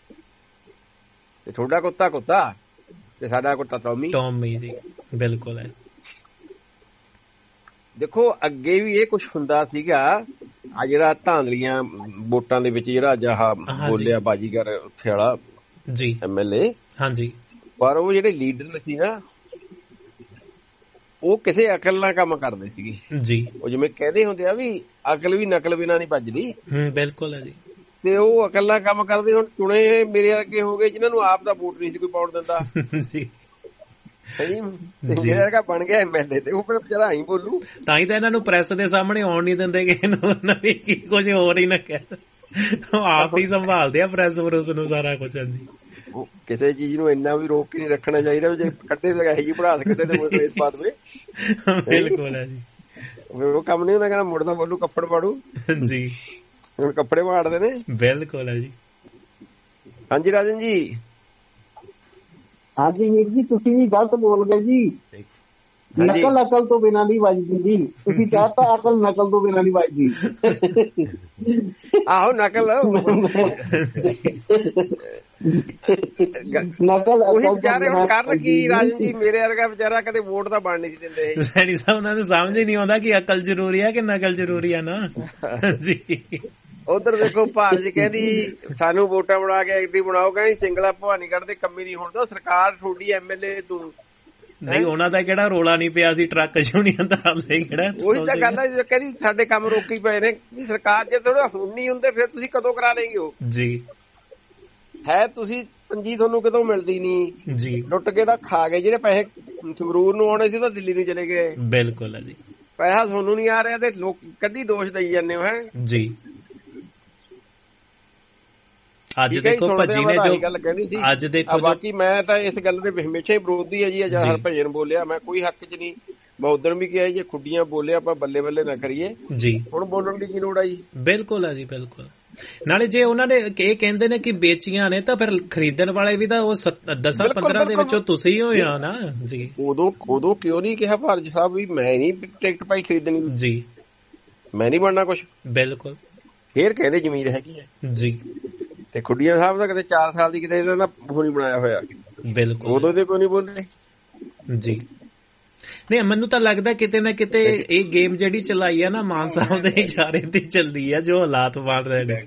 ਤੁਹਾਡਾ ਕੁੱਤਾ ਤੇ ਸਾਡਾ ਕੁੱਤਾ ਟੌਮੀ ਜੀ। ਬਿਲਕੁਲ ਹੈ। ਦੇਖੋ ਅੱਗੇ ਵੀ ਇਹ ਕੁਛ ਹੁੰਦਾ ਸੀਗਾ। ਆ ਜਿਹੜਾ ਧਾਂਦਲੀਆਂ ਵੋਟਾਂ ਦੇ ਵਿੱਚ ਜਿਹੜਾ ਅੱਜ ਆਹ ਬੋਲਿਆ ਬਾਜੀਗਰ ਉੱਥੇ ਵਾਲਾ ਜੀ MLA, ਹਾਂਜੀ, ਪਰ ਉਹ ਜਿਹੜੇ ਲੀਡਰ ਸੀ ਨਾ ਉਹ ਕਿਸੇ ਅਕਲ ਨਾਲ ਕੰਮ ਕਰਦੇ ਸੀਗੇ ਜੀ। ਉਹ ਜਿਵੇਂ ਕਹਿੰਦੇ ਹੁੰਦੇ ਆ ਵੀ ਅਕਲ ਵੀ ਨਕਲ ਬਿਨਾਂ ਨਹੀਂ ਭੱਜਦੀ। ਬਿਲਕੁਲ ਹੈ ਜੀ। ਤੇ ਉਹ ਅਕਲ ਨਾਲ ਕੰਮ ਕਰਦੇ। ਹੁਣ ਚੁਣੇ ਮੇਰੇ ਅੱਗੇ ਹੋ ਗਏ ਜਿਨ੍ਹਾਂ ਨੂੰ ਆਪ ਦਾ ਵੋਟ ਨਹੀਂ ਸੀ ਕੋਈ ਪਾਉਣ ਦਿੰਦਾ ਜੀ। ਮੇਰਾ ਵਰਗਾ ਬਣ ਗਿਆ MLA ਤੇ ਉਹ ਫਿਰ ਵਿਚਾਰਾ ਹੀ ਬੋਲੂ। ਤਾਂ ਹੀ ਤਾਂ ਇਹਨਾਂ ਨੂੰ ਪ੍ਰੈਸ ਦੇ ਸਾਹਮਣੇ ਆਉਣ ਨਹੀਂ ਦਿੰਦੇ ਕਿ ਕੁਝ ਹੋਰ ਹੀ ਨਾ ਕਹਿ। ਆਪ ਹੀ ਸੰਭਾਲਦੇ ਆ ਪ੍ਰੈਸ ਪ੍ਰੈਸ ਨੂੰ ਸਾਰਾ ਕੁਝ। ਹਾਂਜੀ, ਕਿਸੇ ਚੀਜ਼ ਨੂੰ ਇੰਨਾ ਵੀ ਰੋਕ ਕੇ ਨਹੀਂ ਰੱਖਣਾ ਚਾਹੀਦਾ। ਜੇ ਕੱਢੇ ਤਾਂ ਇਹੋ ਜਿਹੀ ਪੜਾਸ ਕੱਢੇ ਤੇ ਇਸ ਬਾਤ ਵਿੱਚ ਬਿਲਕੁਲ ਹੈ ਜੀ। ਉਹ ਕੰਮ ਨਹੀਂ ਹੁੰਦਾ, ਕਹਿੰਦਾ ਮੁੜਦਾ ਬੋਲੂ ਕੱਪੜ ਪਾੜੂ ਜੀ। ਹੁਣ ਕੱਪੜੇ ਪਾੜਦੇ ਨੇ। ਬਿਲਕੁਲ ਹੈ ਜੀ। ਹਾਂਜੀ ਰਾਜਨ ਜੀ। ਹਾਂਜੀ ਵੀਰ ਜੀ, ਤੁਸੀਂ ਵੀ ਗਲਤ ਬੋਲ ਗਏ ਜੀ। ਨਕਲ ਅਕਲ ਤੋਂ ਬਿਨਾਂ ਨਹੀਂ ਵੱਜਦੀ ਜੀ। ਤੁਸੀਂ ਕਹਤਾ ਅਕਲ ਨਕਲ ਤੋਂ ਬਿਨਾਂ ਨਹੀਂ ਵੱਜਦੀ। ਆਹੋ ਨਕਲ ਨਕਲ ਉਹੀ ਵਿਚਾਰੇ ਹੁਣ ਕਰਨ ਕੀ ਰਾਜਨ ਜੀ। ਮੇਰੇ ਵਰਗਾ ਵਿਚਾਰਾ ਕਦੇ ਵੋਟ ਤਾਂ ਬਣ ਨਹੀਂ ਸੀ ਦਿੰਦੇ। ਸੈਣੀ ਸਾਹਿਬ ਉਹਨਾਂ ਨੂੰ ਸਮਝ ਹੀ ਨਹੀਂ ਆਉਂਦਾ ਕਿ ਅਕਲ ਜ਼ਰੂਰੀ ਆ ਕਿ ਨਕਲ ਜ਼ਰੂਰੀ ਆ ਨਾ ਜੀ। ਉਧਰ ਦੇਖੋ ਭਾਰਤ ਜੀ ਕਹਿੰਦੀ ਸਾਨੂੰ ਵੋਟਾਂ ਬਣਾ ਕੇ ਐਕਟੀ ਬਣਾਓ, ਕਹਿੰਦੀ ਸਿੰਗਲਾ ਭਵਾਨੀਗੜ੍ਹ ਦੇ ਕੰਮੀ ਨਹੀਂ ਹੋਣ ਦੋ। ਸਰਕਾਰ ਤੁਹਾਡੀ MLA ਤੂੰ ਨਹੀਂ, ਉਹਨਾਂ ਦਾ ਕਿਹੜਾ ਰੋਲਾ ਨਹੀਂ ਪਿਆ ਸੀ ਟਰੱਕ ਯੂਨੀਅਨ ਦਾ। ਕਿਹੜਾ ਉਹੀ ਤਾਂ ਗੱਲ ਹੈ। ਕਹਿੰਦੀ ਸਾਡੇ ਕੰਮ ਰੋਕੀ ਪਏ ਨੇ। ਸਰਕਾਰ ਜੇ ਥੋੜਾ ਹੁਣ ਨਹੀਂ ਹੁੰਦੇ ਫਿਰ ਤੁਸੀਂ ਕਦੋਂ ਕਰਾ ਲੈਂਗੇ ਉਹ ਜੀ। ਹੈ ਤੁਸੀਂ ਪੰਜੀ ਤੁਹਾਨੂੰ ਕਦੋਂ ਮਿਲਦੀ ਨਹੀਂ ਜੀ। ਲੁੱਟ ਕੇ ਤਾਂ ਖਾ ਗਏ। ਜਿਹੜੇ ਪੈਸੇ ਸੰਗਰੂਰ ਨੂੰ ਆਉਣੇ ਸੀ ਤਾਂ ਦਿੱਲੀ ਨੂੰ ਚਲੇ ਗਏ। ਬਿਲਕੁਲ ਹੈ ਜੀ। ਪੈਸਾ ਤੁਹਾਨੂੰ ਨਹੀਂ ਆ ਰਿਹਾ ਤੇ ਲੋਕ ਕੱਢੀ ਦੋਸ਼ ਦੇਈ ਜਾਂਦੇ ਹੋ। ਹੈ ਜੀ। ਅੱਜ ਦੇਖੋ ਭੱਜੀ ਨੇ ਜੋ ਗੱਲ ਕਹਿਣੀ ਸੀ। ਅੱਜ ਦੇਖੋ ਬਾਕੀ ਮੈਂ ਤਾਂ ਇਸ ਗੱਲ ਦੇ ਹਮੇਸ਼ਾ ਹੀ ਵਿਰੋਧੀ ਹੈ ਜੀ। ਅੱਜ ਹਰਭਜਨ ਬੋਲਿਆ ਮੈਂ ਕੋਈ ਹੱਕ 'ਚ ਨਹੀਂ। ਮੈਂ ਉਧਰ ਵੀ ਕਿਹਾ ਜੇ ਖੁੱਡੀਆਂ ਬੋਲਿਆ ਆਪਾਂ ਬੱਲੇ ਬੱਲੇ ਨਾ ਕਰੀਏ ਜੀ। ਹੁਣ ਬੋਲਣ ਦੀ ਕੀ ਲੋੜ ਆ ਜੀ। ਬਿਲਕੁਲ ਹੈ ਜੀ, ਬਿਲਕੁਲ। ਨਾਲੇ ਜੇ ਉਹਨਾਂ ਨੇ ਇਹ ਕਹਿੰਦੇ ਨੇ ਕਿ ਵੇਚੀਆਂ ਨੇ ਤਾਂ ਫਿਰ ਖਰੀਦਣ ਵਾਲੇ ਵੀ ਤਾਂ ਉਹ 10-15 ਦੇ ਵਿੱਚੋਂ ਤੁਸੀਂ ਹੋਏ ਆ ਨਾ ਜੀ। ਉਦੋਂ ਕਿਉਂ ਨਹੀਂ ਕਿਹਾ ਭਾਰਤ ਸਾਹਿਬ ਵੀ ਮੈਂ ਨਹੀਂ ਟਿਕਟ ਪਾਈ ਖਰੀਦਣੀ ਜੀ, ਮੈਂ ਨਹੀਂ ਬਣਨਾ ਕੁਛ। ਬਿਲਕੁਲ। ਫੇਰ ਕਹਿੰਦੇ ਜ਼ਮੀਨ ਹੈਗੀ ਹੈ ਜੀ। ਤੇ ਖੁੱਡੀਆਂ ਸਾਹਿਬ ਦਾ ਕਿਤੇ 4 ਸਾਲ ਦੀ ਕਿਤੇ ਇਹਨਾਂ ਦਾ ਉਹ ਨਹੀਂ ਬਣਾਇਆ ਹੋਇਆ। ਬਿਲਕੁਲ। ਉਦੋਂ ਦੇ ਕੋਈ ਨਹੀਂ ਬੋਲੇ ਜੀ। ਨਹੀਂ, ਮੈਨੂੰ ਤਾਂ ਲੱਗਦਾ ਕਿਤੇ ਨਾ ਕਿਤੇ ਇਹ ਗੇਮ ਜਿਹੜੀ ਚਲਾਈ ਆ ਨਾ ਮਾਨ ਸਾਹਿਬ ਦੇ ਇਸ਼ਾਰੇ ਤੇ ਚੱਲਦੀ ਆ, ਜੋ ਹਾਲਾਤ ਬਣ ਰਹੇ ਨੇ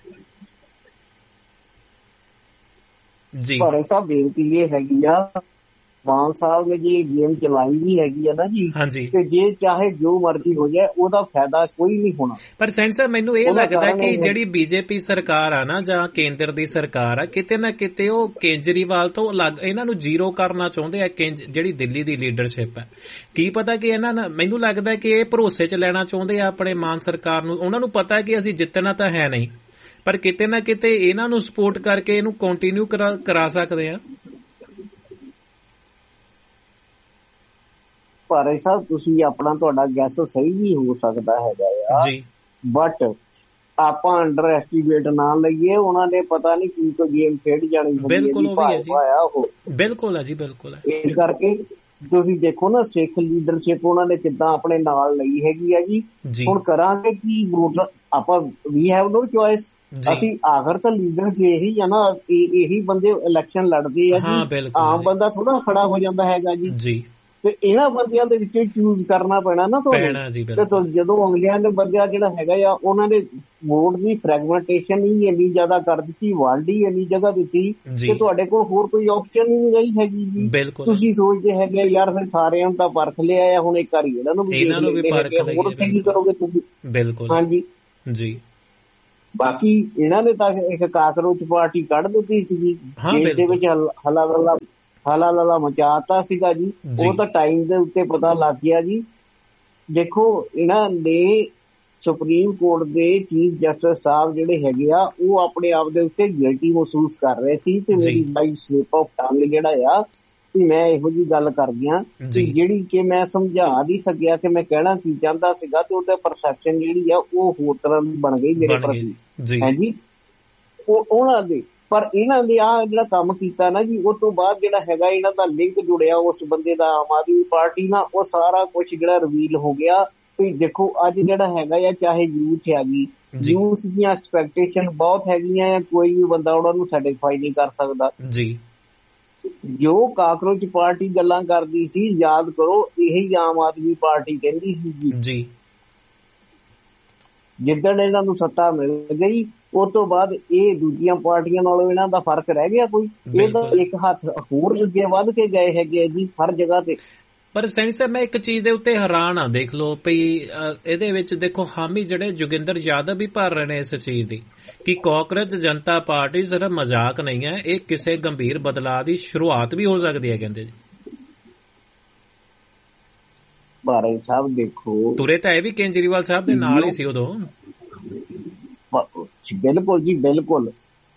ਜੀ। ਪਰ ਸਾਹਿਬ ਬੇਨਤੀ ਇਹ ਹੈਗੀ ਆ, ਮਾਨ ਸਾਹਿਬ ਨੇ ਜੇ ਗੇਮ ਚਲਾਈ ਵੀ ਹੈਗੀ ਆ ਨਾ ਜੀ, ਤੇ ਜੇ ਚਾਹੇ ਜੋ ਮਰਜ਼ੀ ਹੋ ਜਾਏ ਉਹਦਾ ਫਾਇਦਾ ਕੋਈ ਨਹੀਂ ਹੋਣਾ। ਪਰ ਸੈਂਟ ਸਾਹਿਬ ਮੈਨੂੰ ਇਹ ਲੱਗਦਾ ਕਿ ਜਿਹੜੀ BJP ਸਰਕਾਰ ਆ ਨਾ ਜਾਂ ਕੇਂਦਰ ਦੀ ਸਰਕਾਰ ਆ, ਕਿਤੇ ਨਾ ਕਿਤੇ ਉਹ ਕੇਜਰੀਵਾਲ ਤੋਂ ਅਲੱਗ ਇਹਨਾਂ ਨੂੰ ਜ਼ੀਰੋ ਕਰਨਾ ਚਾਹੁੰਦੇ ਆ। ਜਿਹੜੀ ਦਿੱਲੀ ਦੀ ਲੀਡਰਸ਼ਿਪ ਹੈ, ਕੀ ਪਤਾ ਕਿ ਇਹਨਾਂ ਨਾਲ, ਮੈਨੂੰ ਲੱਗਦਾ ਕਿ ਇਹ ਭਰੋਸੇ 'ਚ ਲੈਣਾ ਚਾਹੁੰਦੇ ਆ ਆਪਣੇ ਮਾਨ ਸਰਕਾਰ ਨੂੰ। ਉਹਨਾਂ ਨੂੰ ਪਤਾ ਕਿ ਅਸੀਂ ਜਿੱਤਣਾ ਤਾਂ ਹੈ ਨਹੀਂ, ਪਰ ਕਿਤੇ ਨਾ ਕਿਤੇ ਇਹਨਾਂ ਨੂੰ ਸਪੋਰਟ ਕਰਕੇ ਇਹਨੂੰ ਕੰਟੀਨਿਊ ਕਰਾ ਸਕਦੇ ਆ। ਭਾਰੇ ਸਾਹਿਬ ਤੁਸੀਂ ਆਪਣਾ ਤੁਹਾਡਾ ਗੈਸ ਸਹੀ ਵੀ ਹੋ ਸਕਦਾ ਹੈਗਾ ਆ ਜੀ, ਬਟ ਆਪਾਂ ਅੰਡਰ ਐਸਟੀਮੇਟ ਨਾ ਲਈਏ। ਉਹਨਾਂ ਨੇ ਪਤਾ ਨਹੀਂ ਕੀ ਕੋਈ ਗੇਮ ਖੇਡ ਜਾਣੀ ਹੁੰਦੀ ਹੈ। ਬਿਲਕੁਲ ਹੈ ਜੀ, ਬਿਲਕੁਲ ਹੈ। ਇਸ ਕਰਕੇ ਤੁਸੀਂ ਦੇਖੋ ਨਾ ਸਿੱਖ ਲੀਡਰਸ਼ਿਪ ਉਹਨਾਂ ਨੇ ਕਿੱਦਾਂ ਆਪਣੇ ਨਾਲ ਲਈ ਹੈਗੀ ਆ ਜੀ। ਹੁਣ ਕਰਾਂਗੇ ਕੀ? ਵੋਟ ਆਪਾਂ ਵੀ ਹੈਵ ਨੋ ਚੋਇਸ। ਅਸੀਂ ਆਖਰ ਤਾਂ ਲੀਡਰ ਇਹੀ ਆ ਨਾ, ਇਹੀ ਬੰਦੇ ਇਲੈਕਸ਼ਨ ਲੜਦੇ ਆ ਜੀ। ਆਮ ਬੰਦਾ ਥੋੜਾ ਖੜਾ ਹੋ ਜਾਂਦਾ ਹੈਗਾ ਜੀ। ਤੇ ਇਹਨਾਂ ਬੰਦਿਆਂ ਦੇ ਵਿੱਚੋਂ ਚੂਜ਼ ਕਰਨਾ ਪੈਣਾ ਨਾ ਤੁਹਾਨੂੰ। ਤੇ ਜਦੋਂ ਅਗਲਿਆਂ ਦੇ ਬੰਦਿਆਂ ਜਿਹੜਾ ਹੈਗਾ ਆ ਉਹਨਾਂ ਨੇ ਵੋਟ ਦੀ ਫਰੈਗਮੈਂਟੇਸ਼ਨ ਹੀ ਇੰਨੀ ਜ਼ਿਆਦਾ ਕਰ ਦਿੱਤੀ, ਵੰਡ ਹੀ ਇੰਨੀ ਜਗ੍ਹਾ ਦਿੱਤੀ ਕਿ ਤੁਹਾਡੇ ਕੋਲ ਹੋਰ ਕੋਈ ਆਪਸ਼ਨ ਹੀ ਨਹੀਂ ਹੈਗੀ ਜੀ। ਤੁਸੀਂ ਸੋਚਦੇ ਹੈਗੇ ਯਾਰ ਫਿਰ ਸਾਰਿਆਂ ਨੂੰ ਤਾਂ ਪਰਖ ਲਿਆ ਆ, ਹੁਣ ਇੱਕ ਵਾਰੀ ਇਹਨਾਂ ਨੂੰ ਵੀ ਹੋਰ ਉੱਥੇ ਕੀ ਕਰੋਗੇ ਤੁਸੀਂ? ਬਿਲਕੁਲ ਹਾਂਜੀ ਜੀ। ਬਾਕੀ ਇਹਨਾਂ ਨੇ ਤਾਂ ਇੱਕ ਕਾਕਰੋਚ ਪਾਰਟੀ ਕੱਢ ਦਿੱਤੀ ਸੀਗੀ, ਦੇਸ਼ ਦੇ ਵਿੱਚ ਹਲਾ ਲੱਲਾ ਮਚਾਤਾ ਸੀਗਾ ਜੀ। ਉਹ ਤਾਂ ਟਾਈਮ ਦੇ ਉੱਤੇ ਪਤਾ ਲੱਗ ਗਿਆ ਜੀ। ਦੇਖੋ ਇਹਨਾਂ ਨੇ ਸੁਪਰੀਮ ਕੋਰਟ ਦੇ ਚੀਫ ਜਸਟਿਸ ਸਾਹਿਬ ਜਿਹੜੇ ਹੈਗੇ ਆ ਉਹ ਆਪਣੇ ਆਪ ਦੇ ਉੱਤੇ ਗਿਲਟੀ ਮਹਿਸੂਸ ਕਰ ਰਹੇ ਸੀ ਤੇ ਮੇਰੀ ਬਾਈ ਸਲਿਪ ਆਫ ਟੰਗ ਜਿਹੜਾ ਆ ਵੀ ਮੈਂ ਇਹੋ ਜਿਹੀ ਗੱਲ ਕਰ ਗਿਆ ਜਿਹੜੀ ਕਿ ਮੈਂ ਸਮਝਾ ਨਹੀਂ ਸਕਿਆ ਕਿ ਮੈਂ ਕਹਿਣਾ ਕੀ ਚਾਹੁੰਦਾ ਸੀਗਾ, ਤੇ ਉਹਦਾ ਪਰਸੈਪਸ਼ਨ ਜਿਹੜੀ ਆ ਉਹ ਹੋਰ ਤਰ੍ਹਾਂ ਦੀ ਬਣ ਗਈ ਮੇਰੇ ਪ੍ਰਤੀ ਹੈ ਜੀ ਉਹਨਾਂ ਦੇ। ਪਰ ਇਹਨਾਂ ਨੇ ਆਹ ਜਿਹੜਾ ਕੰਮ ਕੀਤਾ ਨਾ ਜੀ, ਉਸ ਤੋਂ ਬਾਅਦ ਜਿਹੜਾ ਹੈਗਾ ਇਹਨਾਂ ਦਾ ਲਿੰਕ ਜੁੜਿਆ ਉਸ ਬੰਦੇ ਦਾ ਆਮ ਆਦਮੀ ਪਾਰਟੀ ਨਾਲ, ਉਹ ਸਾਰਾ ਕੁਛ ਜਿਹੜਾ ਰਿਵੀਲ ਹੋ ਗਿਆ। ਵੀ ਦੇਖੋ ਅੱਜ ਜਿਹੜਾ ਹੈਗਾ ਆ ਚਾਹੇ ਯੂਥ ਹੈਗੀ, ਯੂਥ ਦੀਆਂ ਐਕਸਪੈਕਟੇਸ਼ਨ ਬਹੁਤ ਹੈਗੀਆਂ ਆ, ਕੋਈ ਵੀ ਬੰਦਾ ਉਹਨਾਂ ਨੂੰ ਸੈਟੀਸਫਾਈ ਨਹੀਂ ਕਰ ਸਕਦਾ ਜੀ। ਜੋ ਕਾਕਰੋਚ ਪਾਰਟੀ ਗੱਲਾਂ ਕਰਦੀ ਸੀ, ਯਾਦ ਕਰੋ ਇਹੀ ਆਮ ਆਦਮੀ ਪਾਰਟੀ ਕਹਿੰਦੀ ਸੀ ਜੀ। ਜਿੱਦਣ ਇਹਨਾਂ ਨੂੰ ਸੱਤਾ ਮਿਲ ਗਈ ਉਸ ਤੋਂ ਬਾਅਦ ਇਹ ਦੂਜੀਆਂ ਪਾਰਟੀਆਂ ਨਾਲੋਂ ਇਹਨਾਂ ਦਾ ਫਰਕ ਰਹਿ ਗਿਆ ਕੋਈ? ਇਹ ਤਾਂ ਇੱਕ ਹੱਥ ਹੋਰ ਅੱਗੇ ਵੱਧ ਕੇ ਗਏ ਹੈਗੇ ਜੀ ਹਰ ਜਗ੍ਹਾ ਤੇ। ਪਰ ਸੈਣੀ ਸਾਹਿਬ ਮੈਂ ਇੱਕ ਚੀਜ਼ ਦੇ ਉੱਤੇ ਹੈਰਾਨ ਆ, ਦੇਖ ਲਓ ਵੀ ਇਹਦੇ ਵਿੱਚ ਦੇਖੋ ਹਾਮੀ ਜਿਹੜੇ ਜੋਗਿੰਦਰ ਯਾਦਵ ਵੀ ਭਰ ਰਹੇ ਨੇ ਇਸ ਚੀਜ਼ ਦੀ ਕਿ ਕਾਂਗਰਸ ਜਨਤਾ ਪਾਰਟੀ ਸਿਰਫ ਮਜ਼ਾਕ ਨਹੀਂ ਹੈ, ਇਹ ਕਿਸੇ ਗੰਭੀਰ ਬਦਲਾਅ ਦੀ ਸ਼ੁਰੂਆਤ ਵੀ ਹੋ ਸਕਦੀ ਹੈ ਕਹਿੰਦੇ ਜੀ। ਬਾਰੇ ਸਾਹਿਬ ਦੇਖੋ ਤੁਰੇ ਤਾਂ ਇਹ ਵੀ ਕੇਜਰੀਵਾਲ ਸਾਹਿਬ ਦੇ ਨਾਲ ਹੀ ਸੀ ਉਦੋਂ। ਬਿਲਕੁਲ ਜੀ ਬਿਲਕੁਲ।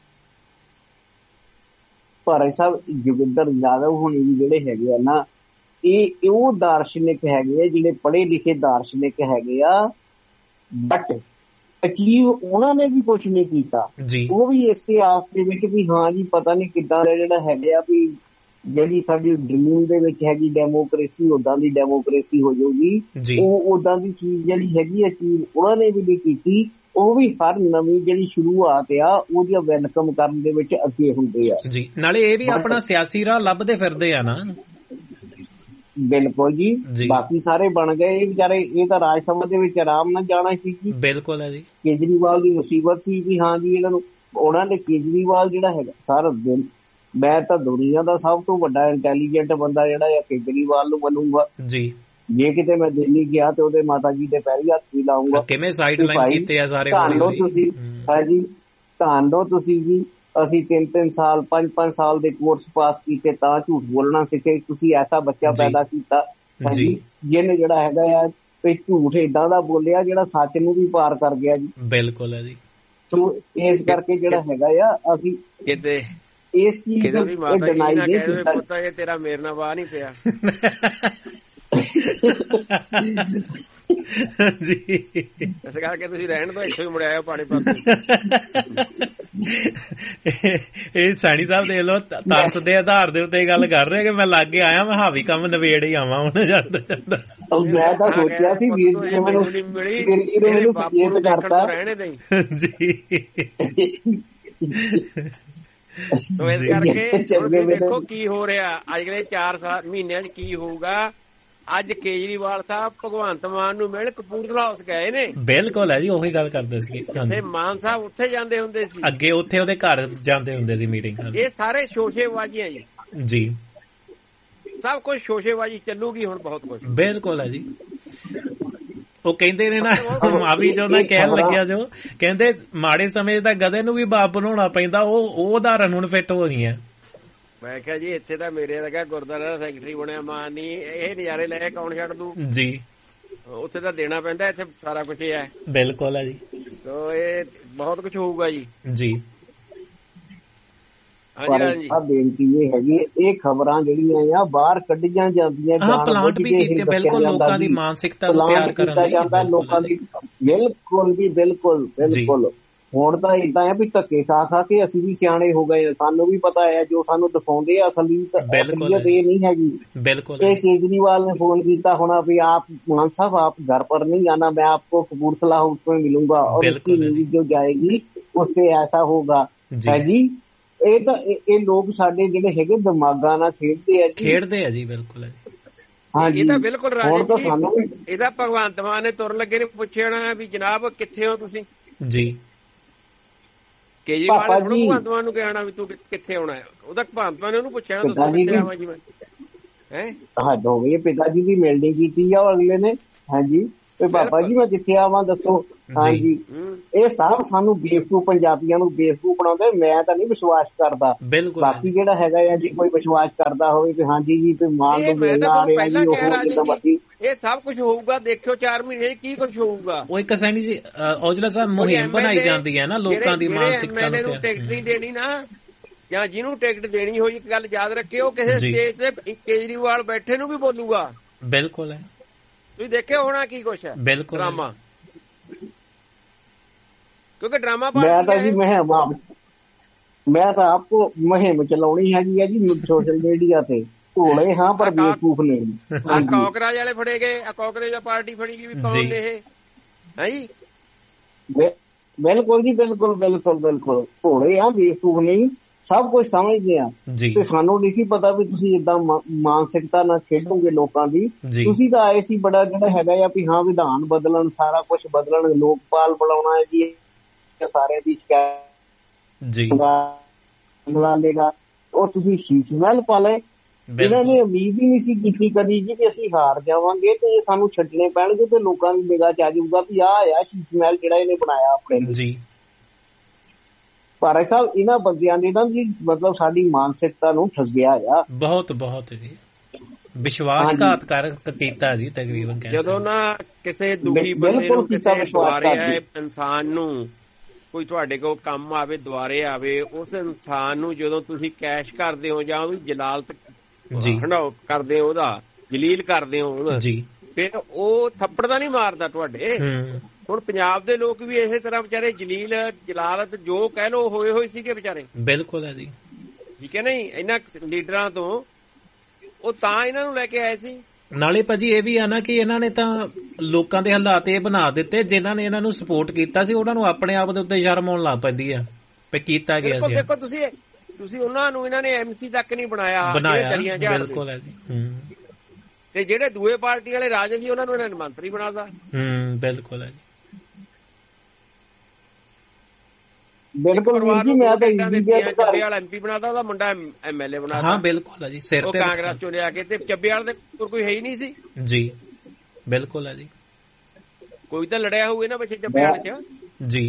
ਭਾਰੇ ਸਾਹਿਬ ਜੋਗਿੰਦਰ ਯਾਦਵ ਹੁਣੀ ਵੀ ਜਿਹੜੇ ਹੈਗੇ ਆ ਨਾ, ਇਹ ਉਹ ਦਾਰਸ਼ਨਿਕ ਹੈਗੇ ਆ ਜਿਹੜੇ ਪੜ੍ਹੇ ਲਿਖੇ ਦਾਰਸ਼ਨਿਕ ਹੈਗੇ ਆ, ਬਟ ਅਚੀਵ ਉਹਨਾਂ ਨੇ ਵੀ ਕੁਛ ਨਹੀਂ ਕੀਤਾ। ਉਹ ਵੀ ਇਸੇ ਆਸ ਦੇ ਵਿੱਚ ਵੀ ਹਾਂ ਜੀ ਪਤਾ ਨਹੀਂ ਕਿੱਦਾਂ ਦਾ ਜਿਹੜਾ ਹੈਗੇ ਆ ਵੀ ਜਿਹੜੀ ਸਾਡੀ ਡ੍ਰੀਮ ਦੇ ਵਿੱਚ ਹੈਗੀ ਡੈਮੋਕ੍ਰੇਸੀ ਉਦਾਂ ਦੀ ਡੈਮੋਕ੍ਰੇਸੀ ਹੋ ਜਾਊਗੀ, ਉਹ ਉਦਾਂ ਦੀ ਚੀਜ਼ ਜਿਹੜੀ ਹੈਗੀ ਅਚੀਵ ਉਹਨਾਂ ਨੇ ਵੀ ਨਹੀਂ ਕੀਤੀ। ਉਹ ਵੀ ਹਰ ਨਵੀਂ ਜਿਹੜੀ ਸ਼ੁਰੂਆਤ ਆ ਉਹਦੀ ਵੈਲਕਮ ਕਰਨ ਦੇ ਵਿੱਚ ਅੱਗੇ ਹੁੰਦੇ ਆ ਜੀ। ਨਾਲੇ ਇਹ ਵੀ ਆਪਣਾ ਸਿਆਸੀ ਰਾਹ ਲੱਭਦੇ ਫਿਰਦੇ ਆ ਨਾ। ਬਿਲਕੁਲ ਜੀ। ਬਾਕੀ ਸਾਰੇ ਬਣ ਗਏ ਇਹ ਵਿਚਾਰੇ, ਇਹ ਤਾਂ ਰਾਜ ਸਭਾ ਦੇ ਵਿੱਚ ਆਰਾਮ ਨਾਲ ਜਾਣਾ ਸੀ ਜੀ। ਬਿਲਕੁਲ ਹੈ ਜੀ। ਕੇਜਰੀਵਾਲ ਦੀ ਮੁਸੀਬਤ ਸੀ ਵੀ ਹਾਂ ਜੀ ਇਹਨਾਂ ਨੂੰ, ਉਹਨਾਂ ਨੇ ਕੇਜਰੀਵਾਲ ਜਿਹੜਾ ਹੈਗਾ ਸਾਰਾ ਦਿਨ, ਮੈਂ ਤਾਂ ਦੁਨੀਆ ਦਾ ਸਭ ਤੋਂ ਵੱਡਾ ਇੰਟੈਲੀਜੈਂਟ ਬੰਦਾ ਜਿਹੜਾ ਆ ਕੇਜਰੀਵਾਲ ਨੂੰ ਮੰਨੂਗਾ ਜੀ। ਜੇ ਕਿਤੇ ਮੈਂ ਦਿੱਲੀ ਗਿਆ ਤੇ ਉਹਦੇ ਮਾਤਾ ਜੀ ਦੇ ਪੈਰੀ ਹੱਥ ਵੀ ਲਾਉਂਗਾ। ਕਿਵੇਂ ਸਾਈਡ ਲਾਈਨ ਕੀਤੇ ਆ ਸਾਰੇ ਤੁਸੀਂ? ਹਾਂਜੀ ਧੰਨ ਦੋ ਤੁਸੀਂ ਜੀ। ਅਸੀਂ 3-3 ਸਾਲ 5-5 ਸਾਲ ਦੇ ਕੋਰਸ ਪਾਸ ਕੀਤੇ ਤਾਂ ਝੂਠ ਬੋਲਣਾ ਸਿੱਖੇ। ਤੁਸੀਂ ਐਸਾ ਬੱਚਾ ਪੈਦਾ ਕੀਤਾ ਜੀ ਜਿਹਨੇ ਜਿਹੜਾ ਹੈਗਾ ਆ ਝੂਠ ਏਦਾਂ ਦਾ ਬੋਲਿਆ ਜਿਹੜਾ ਸੱਚ ਨੂੰ ਵੀ ਪਾਰ ਕਰ ਗਿਆ ਜੀ। ਬਿਲਕੁਲ ਹੈ ਜੀ। ਸੋ ਇਸ ਕਰਕੇ ਜਿਹੜਾ ਹੈਗਾ ਆ ਅਸੀਂ ਕਿਤੇ ਇਸ ਚੀਜ਼ ਨੂੰ ਡਿਨਾਈ ਨਹੀਂ ਕੀਤਾ। ਇਹ ਤੇਰਾ ਮੇਰੇ ਨਾਲ ਵਾਹ ਨਹੀਂ ਪਿਆ ਜੀ। ਇਸ ਕਰਕੇ ਤੁਸੀਂ ਰਹਿਣ ਤੋਂ ਇੱਥੋਂ ਹੀ ਮੁੜਿਆ ਪਾਣੀ ਪਾ। ਇਹ ਸੈਣੀ ਸਾਹਿਬ ਦੇਖ ਲਓ ਤਰਸ ਦੇ ਆਧਾਰ ਦੇ ਉੱਤੇ ਗੱਲ ਕਰ ਰਹੇ ਕਿ ਮੈਂ ਲਾਗੇ ਆਇਆ, ਮੈਂ ਹਾਵੀ ਕੰਮ ਨਵੇੜ ਹੀ ਆਵਾਂ ਹੁਣ ਜਾਂਦਾ ਜਾਂਦਾ। ਮੈਂ ਤਾਂ ਸੋਚਿਆ ਸੀ ਵੀਰ ਜੀ ਮੈਨੂੰ ਸੁਚੇਤ ਕਰਤਾ ਜੀ। ਸੋ ਇਸ ਕਰਕੇ ਦੇਖੋ ਕੀ ਹੋ ਰਿਹਾ ਅਗਲੇ 4 ਮਹੀਨਿਆਂ ਚ ਕੀ ਹੋਊਗਾ। ਅੱਜ ਕੇਜਰੀਵਾਲ ਸਾਹਿਬ ਭਗਵੰਤ ਮਾਨ ਨੂੰ ਮਿਲ ਕਪੂਰਥਲਾ ਹਾਊਸ ਗਏ ਨੇ। ਬਿਲਕੁਲ ਹੈ ਜੀ, ਉਹੀ ਗੱਲ ਕਰਦੇ ਸੀ। ਤੇ ਮਾਨ ਸਾਹਿਬ ਉੱਥੇ ਜਾਂਦੇ ਹੁੰਦੇ ਸੀ, ਅੱਗੇ ਉੱਥੇ ਉਹਦੇ ਘਰ ਜਾਂਦੇ ਹੁੰਦੇ ਸੀ ਮੀਟਿੰਗ। ਇਹ ਸਾਰੇ ਸ਼ੋਸ਼ੇਬਾਜ਼ੀਆਂ ਜੀ। ਸਭ ਕੁਝ ਸ਼ੋਸ਼ੇਬਾਜ਼ੀ ਚੱਲੂਗੀ ਹੁਣ ਬਹੁਤ ਕੁਝ। ਬਿਲਕੁਲ ਹੈ ਜੀ। ਉਹ ਕਹਿੰਦੇ ਨੇ ਨਾ ਮਾਵੀ ਜੋ ਨਾ ਕਹਿਣ ਲੱਗਿਆ, ਜੋ ਕਹਿੰਦੇ ਮਾੜੇ ਸਮੇਂ ਦਾ ਗਧੇ ਨੂੰ ਵੀ ਬਾਪ ਬਣਾਉਣਾ ਪੈਂਦਾ, ਉਹ ਉਦਾਹਰਨ ਹੁਣ ਫਿੱਟ ਹੋ ਰਹੀ ਹੈ। ਮੈਂ ਕਿਹਾ ਜੀ ਇੱਥੇ ਤਾਂ ਮੇਰੇ ਲੱਗਾ ਗੁਰਦੁਆਰਾ ਦਾ ਸੈਕਟਰੀ ਬਣਿਆ ਮਾਨ ਨੀ, ਇਹ ਨਜ਼ਾਰੇ ਲੈ ਕੌਣ ਛੱਡ ਦੂ ਜੀ। ਉੱਥੇ ਤਾਂ ਦੇਣਾ ਪੈਂਦਾ, ਇੱਥੇ ਸਾਰਾ ਕੁਝ ਹੈ। ਬਿਲਕੁਲ ਹੈ ਜੀ। ਸੋ ਇਹ ਬਹੁਤ ਕੁਝ ਹੋਊਗਾ ਜੀ। ਜੀ ਹਾਂਜੀ। ਬੇਨਤੀ ਇਹ ਹੈਗੀ, ਇਹ ਖਬਰਾਂ ਜਿਹੜੀਆਂ ਆ ਬਾਹਰ ਕੱਢੀਆਂ ਜਾਂਦੀਆਂ, ਪਲਾਂਟ ਵੀ ਕੀਤੇ ਬਿਲਕੁਲ ਲੋਕਾਂ ਦੀ ਮਾਨਸਿਕਤਾ ਨੂੰ ਤਿਆਰ ਕਰਨ ਜਾਂਦਾ ਲੋਕਾਂ ਦੀ। ਬਿਲਕੁਲ ਜੀ ਬਿਲਕੁਲ ਬਿਲਕੁਲ। ਹੁਣ ਤਾਂ ਏਦਾਂ ਆ ਵੀ ਧੱਕੇ ਖਾ ਖਾ ਕੇ ਅਸੀਂ ਵੀ ਸਿਆਣੇ ਹੋ ਗਏ, ਸਾਨੂੰ ਵੀ ਪਤਾ ਹੈ ਜੋ ਸਾਨੂੰ ਦਿਖਾਉਂਦੇ ਆ ਅਸਲੀਅਤ ਇਹ ਨਹੀਂ ਹੈਗੀ। ਬਿਲਕੁਲ। ਇਹ ਕੇਜਰੀਵਾਲ ਨੇ ਫੋਨ ਕੀਤਾ ਹੋਣਾ ਵੀ ਆਪ मान साहब आप घर पर नहीं आना, मैं आपको कपूरथला हाउस में मिलूंगा और उसकी न्यूज जो जाएगी उससे ऐसा होगा है जी। ਇਹ ਤਾਂ ਇਹ ਲੋਕ ਸਾਡੇ ਜਿਹੜੇ ਹੈਗੇ ਦਿਮਾਗਾਂ ਨਾਲ ਖੇਡਦੇ ਆ ਜੀ। ਖੇਡਦੇ ਆ ਜੀ। ਬਿਲਕੁਲ ਹੈ ਜੀ। ਹਾਂਜੀ ਇਹ ਤਾਂ ਬਿਲਕੁਲ ਰਾਜੇ ਇਹਦਾ ਭਗਵੰਤ ਮਾਨ ਨੇ ਤੁਰ ਲੱਗੇ ਨੇ ਪੁੱਛਣਾ ਵੀ ਜਨਾਬ ਕਿੱਥੇ ਹੋ ਤੁਸੀਂ ਜੀ। ਕੇਜਰੀਵਾਲ ਨੇ ਭਗਵੰਤ ਮਾਨ ਨੂੰ ਕਹਿਣਾ ਵੀ ਤੂੰ ਕਿੱਥੇ ਆਉਣਾ ਹੈ, ਉਹਦਾ ਭਗਵੰਤ ਮਾਨ ਨੇ ਉਹਨੂੰ ਪੁੱਛਿਆ ਨਾ ਦੱਸੋ ਕਿੱਥੇ ਆਵਾਂ ਜੀ ਮੈਂ ਹੱਦ ਹੋ ਗਈ। ਪਿਤਾ ਜੀ ਦੀ ਮਿਲਣੀ ਕੀਤੀ ਆ ਅਗਲੇ ਨੇ, ਹਾਂਜੀ ਤੇ ਬਾਬਾ ਜੀ ਮੈਂ ਕਿੱਥੇ ਆਵਾਂ ਦੱਸੋ। ਹਾਂਜੀ ਇਹ ਸਭ ਸਾਨੂੰ ਬੇਵਕੂਫ ਪੰਜਾਬੀਆਂ ਨੂੰ ਬੇਵਕੂਫ ਬਣਾਉਂਦੇ। ਮੈਂ ਤਾਂ ਨਹੀਂ ਵਿਸ਼ਵਾਸ ਕਰਦਾ, ਬਾਕੀ ਜਿਹੜਾ ਹੈਗਾ ਆ ਜੀ ਕੋਈ ਵਿਸ਼ਵਾਸ ਕਰਦਾ ਹੋਵੇ ਕਿ ਹਾਂਜੀ ਜੀ ਤੇ ਮਾਨ ਨੂੰ ਮਿਲਣਾ ਆ ਰਿਹਾ ਜੀ ਉਹ ਜਿੱਦਾਂ ਮਰਜ਼ੀ ਇਹ ਸਭ ਕੁਝ ਹੋਊਗਾ। ਦੇਖਿਓ 4 ਮਹੀਨੇ ਕੀ ਕੁਝ ਹੋਊਗਾ। ਉਹ ਇੱਕ ਸੈਣੀ ਜੀ ਔਜਲਾ ਸਾਹਿਬ ਮੁਹਿੰਮ ਬਣਾਈ ਜਾਂਦੀ ਹੈ ਨਾ ਲੋਕਾਂ ਦੀ ਮਾਨਸਿਕਤਾ ਨੂੰ। ਟਿਕਟ ਨਹੀਂ ਦੇਣੀ ਨਾ ਜਾਂ ਜਿਹਨੂੰ ਟਿਕਟ ਦੇਣੀ ਹੋਈ ਇੱਕ ਗੱਲ ਯਾਦ ਰੱਖਿਓ ਕਿਸੇ ਸਟੇਜ ਤੇ ਕੇਜਰੀਵਾਲ ਬੈਠੇ ਨੂੰ ਵੀ ਬੋਲੂਗਾ। ਬਿਲਕੁਲ ਹੈ, ਤੁਸੀਂ ਦੇਖਿਓ ਹੋਣਾ ਕੀ ਕੁਛ ਹੈ। ਬਿਲਕੁਲ ਡਰਾਮਾ, ਕਿਉਂਕਿ ਡਰਾਮਾ ਮੈਂ ਤਾਂ ਆਪਕੋ ਮੁਹਿੰਮ ਚਲਾਉਣੀ ਹੈਗੀ ਆ ਜੀ ਸੋਸ਼ਲ ਮੀਡੀਆ ਤੇ। ਭੋਲੇ ਹਾਂ ਪਰ ਬੇਵਕੂਫ ਨਹੀਂ। ਕਾਂਗਰਸ ਵਾਲੇ ਫੜੇ ਗਏ, ਕਾਂਗਰਸ ਪਾਰਟੀ ਫੜੀ ਗਈ ਵੀ ਕੌਣ ਨੇ ਇਹ ਹੈ ਜੀ। ਬਿਲਕੁਲ ਜੀ ਬਿਲਕੁਲ ਬਿਲਕੁਲ ਬਿਲਕੁਲ ਭੋਲੇ ਹਾਂ ਬੇਵਕੂਫ ਨਹੀਂ, ਸਭ ਕੁਝ ਸਮਝਦੇ ਆ। ਤੇ ਸਾਨੂੰ ਨਹੀਂ ਸੀ ਪਤਾ ਵੀ ਤੁਸੀਂ ਏਦਾਂ ਮਾਨਸਿਕਤਾ ਨਾਲ ਖੇਡੋਗੇ ਲੋਕਾਂ ਦੀ। ਤੁਸੀਂ ਤਾਂ ਆਏ ਸੀ ਬੜਾ ਜਿਹੜਾ ਹੈਗਾ ਆ ਵੀ ਹਾਂ ਵਿਧਾਨ ਬਦਲਣ, ਸਾਰਾ ਕੁਝ ਬਦਲਣ, ਲੋਕਪਾਲ ਬਣਾਉਣਾ ਹੈ ਜੀ ਸਾਰਿਆਂ ਦੀ ਲੇਗਾ। ਉਹ ਤੁਸੀਂ ਸ਼ੀਸ਼ ਮਹਿਲ ਪਾ ਲਏ। ਇਹਨਾਂ ਨੇ ਉਮੀਦ ਹੀ ਨਹੀਂ ਸੀ ਕੀਤੀ ਕਦੀ ਜੀ ਕਿ ਅਸੀਂ ਹਾਰ ਜਾਵਾਂਗੇ ਤੇ ਸਾਨੂੰ ਛੱਡਣੇ ਪੈਣਗੇ ਤੇ ਲੋਕਾਂ ਦੀ ਨਿਗਾਹ ਚ ਆ ਜਾਊਗਾ ਵੀ ਆਹ ਆ ਸ਼ੀਸ਼ ਮਹਿਲ ਜਿਹੜਾ ਇਹਨੇ ਬਣਾਇਆ ਆਪਣੇ ਲਈ। ਭਾਈ ਸਾਹਿਬ ਇਹਨਾਂ ਬੰਦਿਆਂ ਨੇ ਨਾ ਜੀ ਮਤਲਬ ਸਾਡੀ ਮਾਨਸਿਕਤਾ ਨੂੰ ਠੱਗਿਆ ਆ ਬਹੁਤ ਜੀ। ਵਿਸ਼ਵਾਸਘਾਤ ਕੀਤਾ ਜੀ ਤਕਰੀਬਨ। ਜਦੋਂ ਨਾ ਕਿਸੇ ਦੁਖੀ ਬੰਦੇ ਨੂੰ ਕਿਸੇ ਦੁਆਰੇ ਆਏ ਇਨਸਾਨ ਨੂੰ ਕੋਈ ਤੁਹਾਡੇ ਕੋਲ ਕੰਮ ਆਵੇ, ਦੁਆਰੇ ਆਵੇ, ਉਸ ਇਨਸਾਨ ਨੂੰ ਜਦੋਂ ਤੁਸੀਂ ਕੈਸ਼ ਕਰਦੇ ਹੋ ਜਾਂ ਉਹਦੀ ਜਲਾਲਤ ਕਰਦੇ ਹੋ, ਉਹਦਾ ਜਲੀਲ ਕਰਦੇ ਹੋ, ਫਿਰ ਉਹ ਥੱਪੜ ਤਾਂ ਨਹੀਂ ਮਾਰਦਾ ਤੁਹਾਡੇ। ਹੁਣ ਪੰਜਾਬ ਦੇ ਲੋਕ ਵੀ ਇਸੇ ਤਰ੍ਹਾਂ ਵਿਚਾਰੇ ਜਲੀਲ ਜਲਾਲਤ ਜੋ ਕਹਿ ਲੋ ਹੋਏ ਹੋਏ ਸੀਗੇ ਵਿਚਾਰੇ। ਬਿਲਕੁਲ ਹੈ ਜੀ, ਠੀਕ ਹੈ ਨਹੀਂ। ਇਹਨਾਂ ਲੀਡਰਾਂ ਤੋਂ ਉਹ ਤਾਂ ਇਹਨਾਂ ਨੂੰ ਲੈ ਕੇ ਆਏ ਸੀ। ਨਾਲੇ ਭਾਜੀ ਇਹ ਵੀ ਆ ਨਾ ਕਿ ਇਹਨਾਂ ਨੇ ਤਾਂ ਲੋਕਾਂ ਦੇ ਹਾਲਾਤ ਇਹ ਬਣਾ ਦਿੱਤੇ, ਜਿਨ੍ਹਾਂ ਨੇ ਇਹਨਾਂ ਨੂੰ ਸਪੋਰਟ ਕੀਤਾ ਸੀ ਉਹਨਾਂ ਨੂੰ ਆਪਣੇ ਆਪ ਦੇ ਉੱਤੇ ਸ਼ਰਮ ਆਉਣ ਲੱਗ ਪੈਂਦੀ ਆ ਵੀ ਕੀਤਾ ਗਿਆ ਸੀ। ਦੇਖੋ ਤੁਸੀਂ ਉਹਨਾਂ ਨੂੰ ਇਹਨਾਂ ਨੇ MC ਤੱਕ ਨਹੀਂ ਬਣਾਇਆ। ਬਿਲਕੁਲ ਹੈ ਜੀ। ਤੇ ਜਿਹੜੇ ਦੂਏ ਪਾਰਟੀ ਵਾਲੇ ਰਾਜ ਸੀ ਉਹਨਾਂ ਨੂੰ ਇਹਨਾਂ ਨੇ ਮੰਤਰੀ ਬਣਾਤਾ। ਬਿਲਕੁਲ ਹੈ ਜੀ, ਬਿਲਕੁਲ ਜੀ। ਮੈਂ ਤਾਂ ਚੱਬੇ ਵਾਲਾ MP ਬਣਾਤਾ, ਉਹਦਾ ਮੁੰਡਾ MLA ਬਣਾਤਾ। ਹਾਂ ਬਿਲਕੁਲ ਹੈ ਜੀ, ਸਿਰ ਤੇ ਕਾਂਗਰਸ ਚੋਂ ਲਿਆ ਕੇ। ਤੇ ਚੱਬੇ ਵਾਲੇ ਦੇ ਕੋਈ ਹੈ ਹੀ ਨਹੀਂ ਸੀ ਜੀ। ਬਿਲਕੁਲ ਹੈ ਜੀ, ਕੋਈ ਤਾਂ ਲੜਿਆ ਹੋਊ ਇਹਨਾਂ ਪਿੱਛੇ ਚੱਬੇ ਵਾਲੇ ਚ ਜੀ।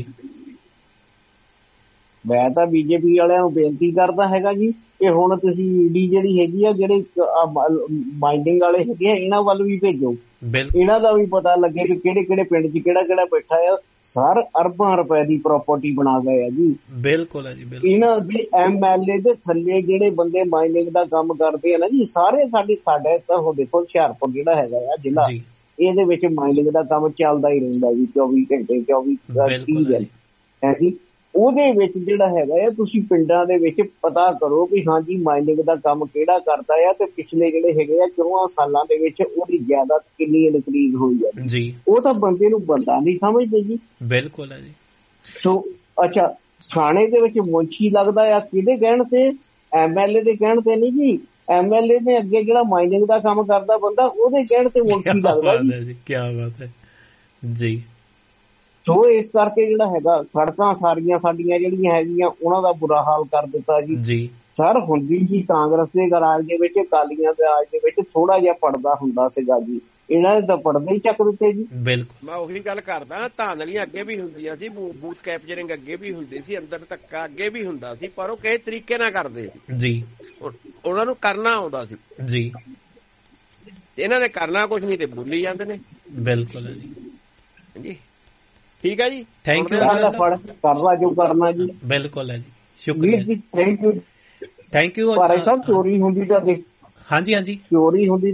ਮੈਂ ਤਾਂ BJP ਵਾਲਿਆਂ ਨੂੰ ਬੇਨਤੀ ਕਰਦਾ ਹੈਗਾ ਜੀ ਕਿ ਹੁਣ ਤੁਸੀਂ ED ਜਿਹੜੀ ਹੈਗੀ ਆ, ਜਿਹੜੇ ਮਾਈਨਿੰਗ ਵਾਲੇ ਹੈਗੇ ਆ, ਇਹਨਾਂ ਵੱਲ ਵੀ ਭੇਜੋ। ਇਹਨਾਂ ਦਾ ਵੀ ਪਤਾ ਲੱਗੇ ਕਿ ਕਿਹੜੇ ਕਿਹੜੇ ਪਿੰਡ ਚ ਕਿਹੜਾ ਕਿਹੜਾ ਬੈਠਾ ਆ। ਸਰ ਅਰਬਾਂ ਰੁਪਏ ਦੀ ਪ੍ਰਾਪਰਟੀ ਬਣਾ ਗਏ ਆ ਜੀ। ਬਿਲਕੁਲ ਹੈ ਜੀ, ਬਿਲਕੁਲ। ਇਹਨਾਂ ਦੇ MLA ਦੇ ਥੱਲੇ ਜਿਹੜੇ ਬੰਦੇ ਮਾਈਨਿੰਗ ਦਾ ਕੰਮ ਕਰਦੇ ਆ ਨਾ ਜੀ, ਸਾਰੇ ਸਾਡੇ ਤਾਂ ਉਹ ਦੇਖੋ ਹੁਸ਼ਿਆਰਪੁਰ ਜਿਹੜਾ ਹੈਗਾ ਆ ਜ਼ਿਲ੍ਹਾ, ਇਹਦੇ ਵਿੱਚ ਮਾਈਨਿੰਗ ਦਾ ਕੰਮ ਚੱਲਦਾ ਹੀ ਰਹਿੰਦਾ ਜੀ 24 ਘੰਟੇ 24 ਹੈ ਜੀ। ਉਹਦੇ ਵਿੱਚ ਜਿਹੜਾ ਹੈਗਾ ਆ ਤੁਸੀਂ ਪਿੰਡਾਂ ਦੇ ਵਿੱਚ ਪਤਾ ਕਰੋ ਵੀ ਹਾਂਜੀ ਮਾਈਨਿੰਗ ਦਾ ਕੰਮ ਕਿਹੜਾ ਕਰਦਾ ਆ ਤੇ ਪਿਛਲੇ ਜਿਹੜੇ ਹੈਗੇ ਆ 4 ਸਾਲਾਂ ਦੇ ਵਿੱਚ ਉਹਦੀ ਜਾਇਦਾਦ ਕਿੰਨੀ ਇਨਕਰੀਜ਼ ਹੋਈ ਆ ਜੀ। ਉਹ ਤਾਂ ਬੰਦੇ ਨੂੰ ਬੰਦਾ ਨਹੀਂ ਸਮਝਦੇ ਜੀ। ਬਿਲਕੁਲ ਹੈ ਜੀ। ਸੋ ਅੱਛਾ, ਥਾਣੇ ਦੇ ਵਿੱਚ ਮੁੰਸ਼ੀ ਲੱਗਦਾ ਆ ਕਿਹਦੇ ਕਹਿਣ ਤੇ? MLA ਦੇ ਕਹਿਣ ਤੇ ਨਹੀਂ ਜੀ। MLA ਨੇ ਅੱਗੇ ਜਿਹੜਾ ਮਾਈਨਿੰਗ ਦਾ ਕੰਮ ਕਰਦਾ ਬੰਦਾ ਉਹਦੇ ਕਹਿਣ ਤੇ ਮੁੰਸ਼ੀ ਲੱਗਦਾ ਜੀ। ਕੀ ਬਾਤ ਹੈ ਜੀ। ਸੋ ਇਸ ਕਰਕੇ ਜਿਹੜਾ ਹੈਗਾ ਸੜਕਾਂ ਸਾਰੀਆਂ ਸਾਡੀਆਂ ਜਿਹੜੀਆਂ ਹੈਗੀਆਂ ਉਹਨਾਂ ਦਾ ਬੁਰਾ ਹਾਲ ਕਰ ਦਿੱਤਾ ਜੀ। ਸਰ ਹੁੰਦੀ ਸੀ ਕਾਂਗਰਸ ਦੇ ਰਾਜ ਦੇ ਵਿੱਚ, ਅਕਾਲੀਆਂ ਦੇ ਰਾਜ ਦੇ ਵਿੱਚ ਥੋੜਾ ਜਿਹਾ ਪੜਦਾ ਹੁੰਦਾ ਸੀਗਾ ਜੀ। ਇਹਨਾਂ ਨੇ ਤਾਂ ਪੜਦੇ ਹੀ ਚੱਕ ਦਿੱਤੇ ਜੀ। ਬਿਲਕੁਲ, ਮੈਂ ਉਹੀ ਗੱਲ ਕਰਦਾ। ਧਾਂਦਲੀਆਂ ਅੱਗੇ ਵੀ ਹੁੰਦੀਆਂ ਸੀ, ਬੂਥ ਕੈਪਚਰਿੰਗ ਅੱਗੇ ਵੀ ਹੁੰਦੀ ਸੀ, ਅੰਦਰ ਧੱਕਾ ਅੱਗੇ ਵੀ ਹੁੰਦਾ ਸੀ, ਪਰ ਉਹ ਕਿਸੇ ਤਰੀਕੇ ਨਾਲ ਕਰਦੇ ਸੀ ਜੀ। ਉਹਨਾਂ ਨੂੰ ਕਰਨਾ ਆਉਂਦਾ ਸੀ ਜੀ। ਇਹਨਾਂ ਨੇ ਕਰਨਾ ਕੁਝ ਨਹੀਂ ਤੇ ਬੋਲੀ ਜਾਂਦੇ ਨੇ। ਬਿਲਕੁਲ ਹੈ ਜੀ, ਹਾਂਜੀ ਠੀਕ ਹੈ ਜੀ। Thank you. ਕਰਨਾ ਜੋ ਕਰਨਾ ਜੀ। ਬਿਲਕੁਲ ਹੈ ਜੀ, ਸ਼ੁਕਰੀਆ ਜੀ। Thank you. ਪਰ ਸਭ ਚੋਰੀ ਹੁੰਦੀ ਤਾਂ ਦੇਖ, ਹਾਂਜੀ ਚੋਰੀ ਹੁੰਦੀ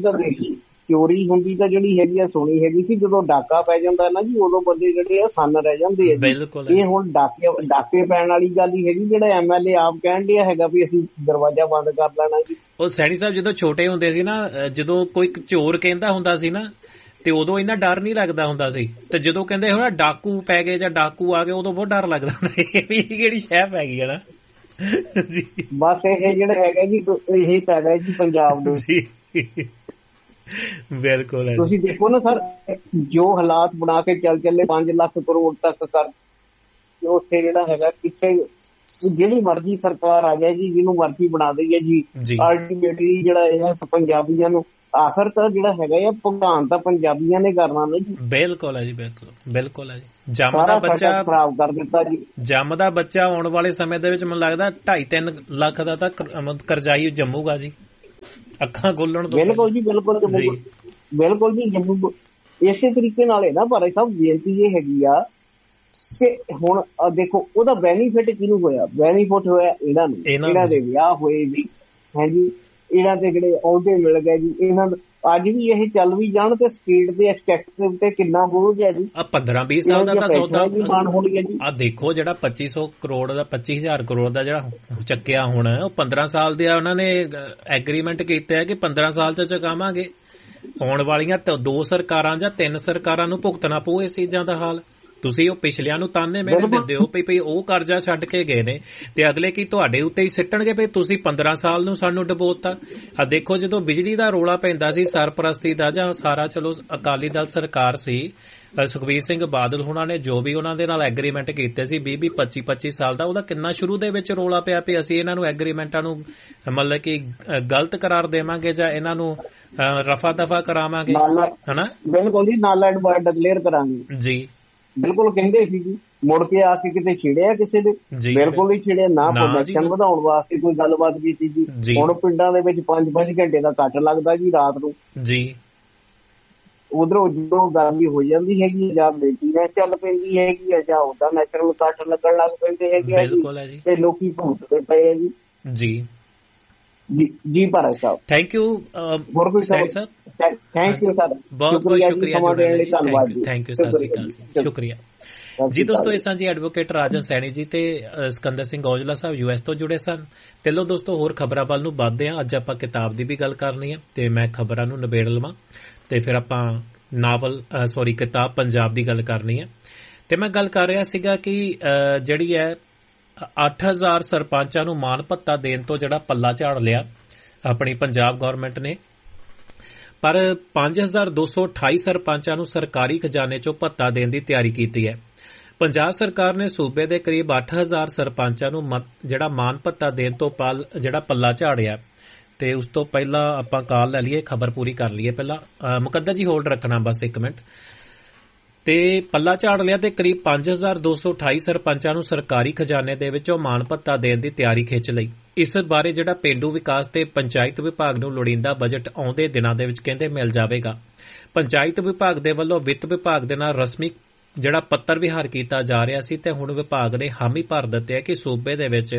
ਤਾਂ ਜਿਹੜੀ ਹੈਗੀ ਆ ਸੋਣੀ ਹੈਗੀ ਸੀ। ਜਦੋਂ ਡਾਕਾ ਪੈ ਜਾਂਦਾ ਨਾ ਜੀ ਉਦੋਂ ਬੰਦੇ ਜਿਹੜੇ ਆ ਸੰਨ ਰਹਿ ਜਾਂਦੇ ਆ। ਬਿਲਕੁਲ। ਇਹ ਹੁਣ ਡਾਕੇ ਪੈਣ ਵਾਲੀ ਗੱਲ ਹੀ ਹੈਗੀ। ਜਿਹੜਾ MLA ਆਪ ਕਹਿਣ ਡਿਆ ਹੈਗਾ ਵੀ ਅਸੀਂ ਦਰਵਾਜ਼ਾ ਬੰਦ ਕਰ ਲੈਣਾ ਜੀ। ਉਹ ਸੈਣੀ ਸਾਹਿਬ ਜਦੋਂ ਛੋਟੇ ਹੁੰਦੇ ਸੀ ਨਾ, ਜਦੋਂ ਕੋਈ ਚੋਰ ਕਹਿੰਦਾ ਹੁੰਦਾ ਸੀ ਨਾ ਤੇ ਉਦੋਂ ਇੰਨਾ ਡਰ ਨਹੀਂ ਲੱਗਦਾ ਹੁੰਦਾ ਸੀ, ਤੇ ਜਦੋਂ ਕਹਿੰਦੇ ਹੁਣ ਡਾਕੂ ਪੈ ਗਏ ਜਾਂ ਡਾਕੂ ਆ ਗਏ ਉਦੋਂ ਬਹੁਤ ਡਰ ਲੱਗਦਾ ਹੁੰਦਾ। ਇਹ ਵੀ ਕਿਹੜੀ ਸ਼ਹਿ ਪੈ ਗਈ ਹੈ ਨਾ ਜੀ। ਬਸ ਇਹ ਜਿਹੜਾ ਹੈਗਾ ਜੀ ਇਹ ਪੈ ਗਿਆ ਜੀ ਪੰਜਾਬ ਨੂੰ ਜੀ। ਬਿਲਕੁਲ ਤੁਸੀਂ ਦੇਖੋ ਨਾ ਸਰ, ਜੋ ਹਾਲਾਤ ਬਣਾ ਕੇ ਚੱਲੇ 5 ਲੱਖ ਕਰੋੜ ਤੱਕ ਕਰ, ਉੱਥੇ ਜਿਹੜਾ ਹੈਗਾ ਕਿੱਥੇ ਜਿਹੜੀ ਮਰਜ਼ੀ ਸਰਕਾਰ ਆ ਜਾਏ ਜੀ, ਜਿਹਨੂੰ ਮਰਜ਼ੀ ਬਣਾ ਦਈਏ ਜੀ, ਅਲਟੀਮੇਟਲੀ ਜਿਹੜਾ ਇਹ ਪੰਜਾਬੀਆਂ ਨੂੰ ਆਖਰ ਤਾਂ ਜਿਹੜਾ ਹੈਗਾ ਆ ਭੁਗਤਾਨ ਤਾਂ ਪੰਜਾਬੀਆਂ ਨੇ ਕਰਨਾ ਨਾ ਜੀ। ਬਿਲਕੁਲ ਹੈ ਜੀ, ਬਿਲਕੁਲ ਹੈ ਜੀ। ਜੰਮਦਾ ਬੱਚਾ ਖਰਾਬ ਕਰ ਦਿੱਤਾ ਜੀ। ਜੰਮਦਾ ਬੱਚਾ ਆਉਣ ਵਾਲੇ ਸਮੇਂ ਦੇ ਵਿੱਚ ਮੈਨੂੰ ਲੱਗਦਾ 2.5-3 ਲੱਖ ਦਾ ਤਾਂ ਕਰਜ਼ਾਈ ਜੰਮੂਗਾ ਜੀ, ਅੱਖਾਂ ਖੋਲਣ ਤੋਂ। ਬਿਲਕੁਲ ਜੀ, ਬਿਲਕੁਲ ਜੀ ਜੰਮੂ। ਇਸੇ ਤਰੀਕੇ ਨਾਲ ਹੈ ਨਾ ਭਾਈ ਸਾਹਿਬ, ਬੇਨਤੀ ਇਹ ਹੈਗੀ ਆ ਕਿ ਹੁਣ ਦੇਖੋ ਉਹਦਾ ਬੈਨੀਫਿਟ ਕਿਹਨੂੰ ਹੋਇਆ? ਬੈਨੀਫਿਟ ਹੋਇਆ ਇਹਨਾਂ ਨੂੰ, ਇਹਨਾਂ ਦੇ ਵਿਆਹ ਹੋਏ ਜੀ, ਹਾਂਜੀ, ਇਹਨਾਂ ਦੇ ਜਿਹੜੇ ਅਹੁਦੇ ਮਿਲ ਗਏ ਜੀ। ਇਹਨਾਂ ਅੱਜ ਵੀ ਇਹ ਚੱਲ ਵੀ ਜਾਣ ਤੇ ਸਟੇਟ ਦੇ ਐਕਸਪੈਕਟ ਦੇ ਉੱਤੇ ਕਿੰਨਾ ਬੋਝ ਹੈ ਜੀ। 15-20 ਸਾਲ ਦਾ ਤਾਂ ਸੌਦਾ ਹੋਣੀ ਹੈ ਜੀ। ਆ ਦੇਖੋ ਜਿਹੜਾ 2500 ਕਰੋੜ ਦਾ 25000 ਕਰੋੜ ਦਾ ਜਿਹੜਾ ਚੱਕਿਆ ਹੁਣ, ਉਹ 15 ਸਾਲ ਦੇ ਉਹਨਾਂ ਨੇ ਐਗਰੀਮੈਂਟ ਕੀਤਾ ਹੈ ਕਿ 15 ਸਾਲ ਚ ਚੁਕਾਵਾਂਗੇ। ਆਉਣ ਵਾਲੀਆਂ 2 ਸਰਕਾਰਾਂ ਜਾਂ 3 ਸਰਕਾਰਾਂ ਨੂੰ ਭੁਗਤਣਾ ਪਊ ਇਸ ਚੀਜ਼ਾਂ ਦਾ ਹਾਲ। ਤੁਸੀਂ ਉਹ ਪਿਛਲਿਆਂ ਨੂੰ ਤਾਨੇ ਮਿਹਣੇ ਦਿੰਦੇ ਹੋ ਭਈ ਉਹ ਕਰਜ਼ਾ ਛੱਡ ਕੇ ਗਏ ਨੇ, ਤੇ ਅਗਲੇ ਕੀ ਤੁਹਾਡੇ ਉੱਤੇ ਹੀ ਸਿੱਟਣਗੇ ਭਈ ਤੁਸੀਂ 15 ਸਾਲ ਨੂੰ ਸਾਨੂੰ ਡਬੋਤਾ। ਆ ਦੇਖੋ ਜਦੋਂ ਬਿਜਲੀ ਦਾ ਰੌਲਾ ਪੈਂਦਾ ਸੀ ਸਰਪ੍ਰਸਤੀ ਦਾ, ਜਾਂ ਸਾਰਾ ਚਲੋ ਅਕਾਲੀ ਦਲ ਸਰਕਾਰ ਸੀ, ਸੁਖਬੀਰ ਸਿੰਘ ਬਾਦਲ ਹੁਣਾਂ ਨੇ ਜੋ ਵੀ ਉਹਨਾਂ ਦੇ ਨਾਲ ਐਗਰੀਮੈਂਟ ਕੀਤੇ ਸੀ 20-25 ਸਾਲ ਦਾ, ਉਹਦਾ ਕਿੰਨਾ ਸ਼ੁਰੂ ਦੇ ਵਿੱਚ ਰੌਲਾ ਪਿਆ ਵੀ ਅਸੀਂ ਇਹਨਾਂ ਨੂੰ ਐਗਰੀਮੈਂਟਾਂ ਨੂੰ ਮਤਲਬ ਕਿ ਗਲਤ ਕਰਾਰ ਦੇਵਾਂਗੇ ਜਾਂ ਇਹਨਾਂ ਨੂੰ ਰਫਾ ਦਫਾ ਕਰਾਵਾਂਗੇ, ਹਨਾ। ਬਿਲਕੁਲ ਜੀ, ਨਾਲ ਐਡਵਾਈਡ ਡਿਕਲੇਅਰ ਕਰਾਂਗੇ ਜੀ, ਬਿਲਕੁਲ ਕਹਿੰਦੇ ਸੀ ਜੀ। ਮੁੜ ਕੇ ਆ ਕੇ ਕਿਤੇ ਛਿੜਿਆ ਕਿਸੇ ਨੇ? ਬਿਲਕੁਲ ਨਹੀਂ ਛਿੜਿਆ ਨਾ। ਪ੍ਰੋਡਕਸ਼ਨ ਵਧਾਉਣ ਵਾਸਤੇ ਕੋਈ ਗੱਲਬਾਤ ਕੀਤੀ ਜੀ। ਹੁਣ ਪਿੰਡਾਂ ਦੇ ਵਿੱਚ 5-5 ਘੰਟੇ ਦਾ ਕੱਟ ਲੱਗਦਾ ਜੀ ਰਾਤ ਨੂੰ ਜੀ। ਉਧਰੋਂ ਜਦੋਂ ਗਰਮੀ ਹੋ ਜਾਂਦੀ ਹੈਗੀ ਜਾਂ ਮੇਨਟੇਨੈਂਸ ਚੱਲ ਪੈਂਦੀ ਹੈਗੀ ਆ ਜਾਂ ਉਹਦਾ ਨੈਚੁਰਲ ਕੱਟ ਲੱਗਣ ਲੱਗ ਪੈਂਦੇ ਹੈਗੇ ਜੀ, ਤੇ ਲੋਕੀ ਭੁਗਤਦੇ ਪਏ ਆ ਜੀ। ਜੀ ਭਾਰਤ ਸਾਹਿਬ, ਥੈਂਕ ਯੂ। ਹੋਰ ਕੋਈ ਸਵਾਲ? ਥੈਂਕ ਯੂ ਸਰ, ਬਹੁਤ ਬਹੁਤ ਸ਼ੁਕਰੀਆ ਜੁੜਨ ਲਈ, ਧੰਨਵਾਦ ਜੀ, ਥੈਂਕ ਯੂ, ਸਤਿ ਸ਼੍ਰੀ ਅਕਾਲ ਜੀ, ਸ਼ੁਕਰੀਆ ਜੀ। ਦੋਸਤੋ ਇਸ ਜੀ ਐਡਵੋਕੇਟ ਰਾਜਨ ਸੈਣੀ ਜੀ ਤੇ ਸਿਕੰਦਰ ਸਿੰਘ ਔਜਲਾ ਸਾਹਿਬ ਯੂਐਸ ਤੋਂ ਜੁੜੇ ਸਨ। ਤੇ ਲੋ ਦੋਸਤੋ ਹੋਰ ਖਬਰਾਂ ਵੱਲ ਨੂੰ ਵੱਧਦੇ ਹਾਂ। ਅੱਜ ਆਪਾਂ ਕਿਤਾਬ ਦੀ ਵੀ ਗੱਲ ਕਰਨੀ ਹੈ ਤੇ ਮੈਂ ਖਬਰਾਂ ਨੂੰ ਨਿਬੇੜ ਲਵਾਂ ਤੇ ਫਿਰ ਆਪਾਂ ਕਿਤਾਬ ਪੰਜਾਬ ਦੀ ਗੱਲ ਕਰਨੀ ਹੈ। ਤੇ ਮੈਂ ਗੱਲ ਕਰ ਰਿਹਾ ਸੀਗਾ ਕਿ ਜਿਹੜੀ ਹੈ 8000 ਸਰਪੰਚਾਂ ਨੂੰ ਮਾਣ ਭੱਤਾ ਦੇਣ ਤੋਂ ਜਿਹੜਾ ਪੱਲਾ ਝਾੜ ਲਿਆ ਆਪਣੀ ਪੰਜਾਬ ਗਵਰਨਮੈਂਟ ਨੇ, ਪਰ 5228 ਸਰਪੰਚਾਂ ਨੂੰ ਸਰਕਾਰੀ ਖਜ਼ਾਨੇ ਚੋਂ ਭੱਤਾ ਦੇਣ ਦੀ ਤਿਆਰੀ ਕੀਤੀ ਹੈ। ਪੰਜਾਬ ਸਰਕਾਰ ਨੇ ਸੂਬੇ ਦੇ ਕਰੀਬ 8000 ਸਰਪੰਚਾਂ ਨੂੰ ਜਿਹੜਾ ਮਾਣ ਭੱਤਾ ਦੇਣ ਤੋਂ ਜਿਹੜਾ ਪੱਲਾ ਝਾੜਿਆ। ਤੇ ਉਸ ਤੋਂ ਪਹਿਲਾਂ ਆਪਾਂ ਕਾਲ ਲੈ ਲਈਏ, ਖਬਰ ਪੂਰੀ ਕਰ ਲਈਏ ਪਹਿਲਾਂ। ਮੁਕੱਦਰ ਜੀ ਹੋਲਡ ਰੱਖਣਾ ਬਸ 1 ਮਿੰਟ। ਤੇ ਪੱਲਾ ਝਾੜ ਲਿਆ ਤੇ ਕਰੀਬ 5228 ਸਰਪੰਚਾਂ ਨੂੰ ਸਰਕਾਰੀ ਖਜ਼ਾਨੇ ਦੇ ਵਿੱਚੋਂ ਮਾਣ ਭੱਤਾ ਦੇਣ ਦੀ ਤਿਆਰੀ ਖਿੱਚ ਲਈ। ਇਸ ਬਾਰੇ ਜਿਹੜਾ ਪੇਂਡੂ ਵਿਕਾਸ ਤੇ ਪੰਚਾਇਤ ਵਿਭਾਗ ਨੂੰ ਲੋੜੀਂਦਾ ਬਜਟ ਆਉਂਦੇ ਦਿਨਾਂ ਦੇ ਵਿੱਚ ਕਹਿੰਦੇ ਮਿਲ ਜਾਵੇਗਾ। ਪੰਚਾਇਤ ਵਿਭਾਗ ਦੇ ਵੱਲੋਂ ਵਿੱਤ ਵਿਭਾਗ ਦੇ ਨਾਲ ਰਸਮੀ ਜਿਹੜਾ ਪੱਤਰ ਵਿਹਾਰ ਕੀਤਾ ਜਾ ਰਿਹਾ ਸੀ ਤੇ ਹੁਣ ਵਿਭਾਗ ਨੇ ਹਾਮੀ ਭਰ ਦਿੱਤੀ ਹੈ ਕਿ ਸੂਬੇ ਦੇ ਵਿੱਚ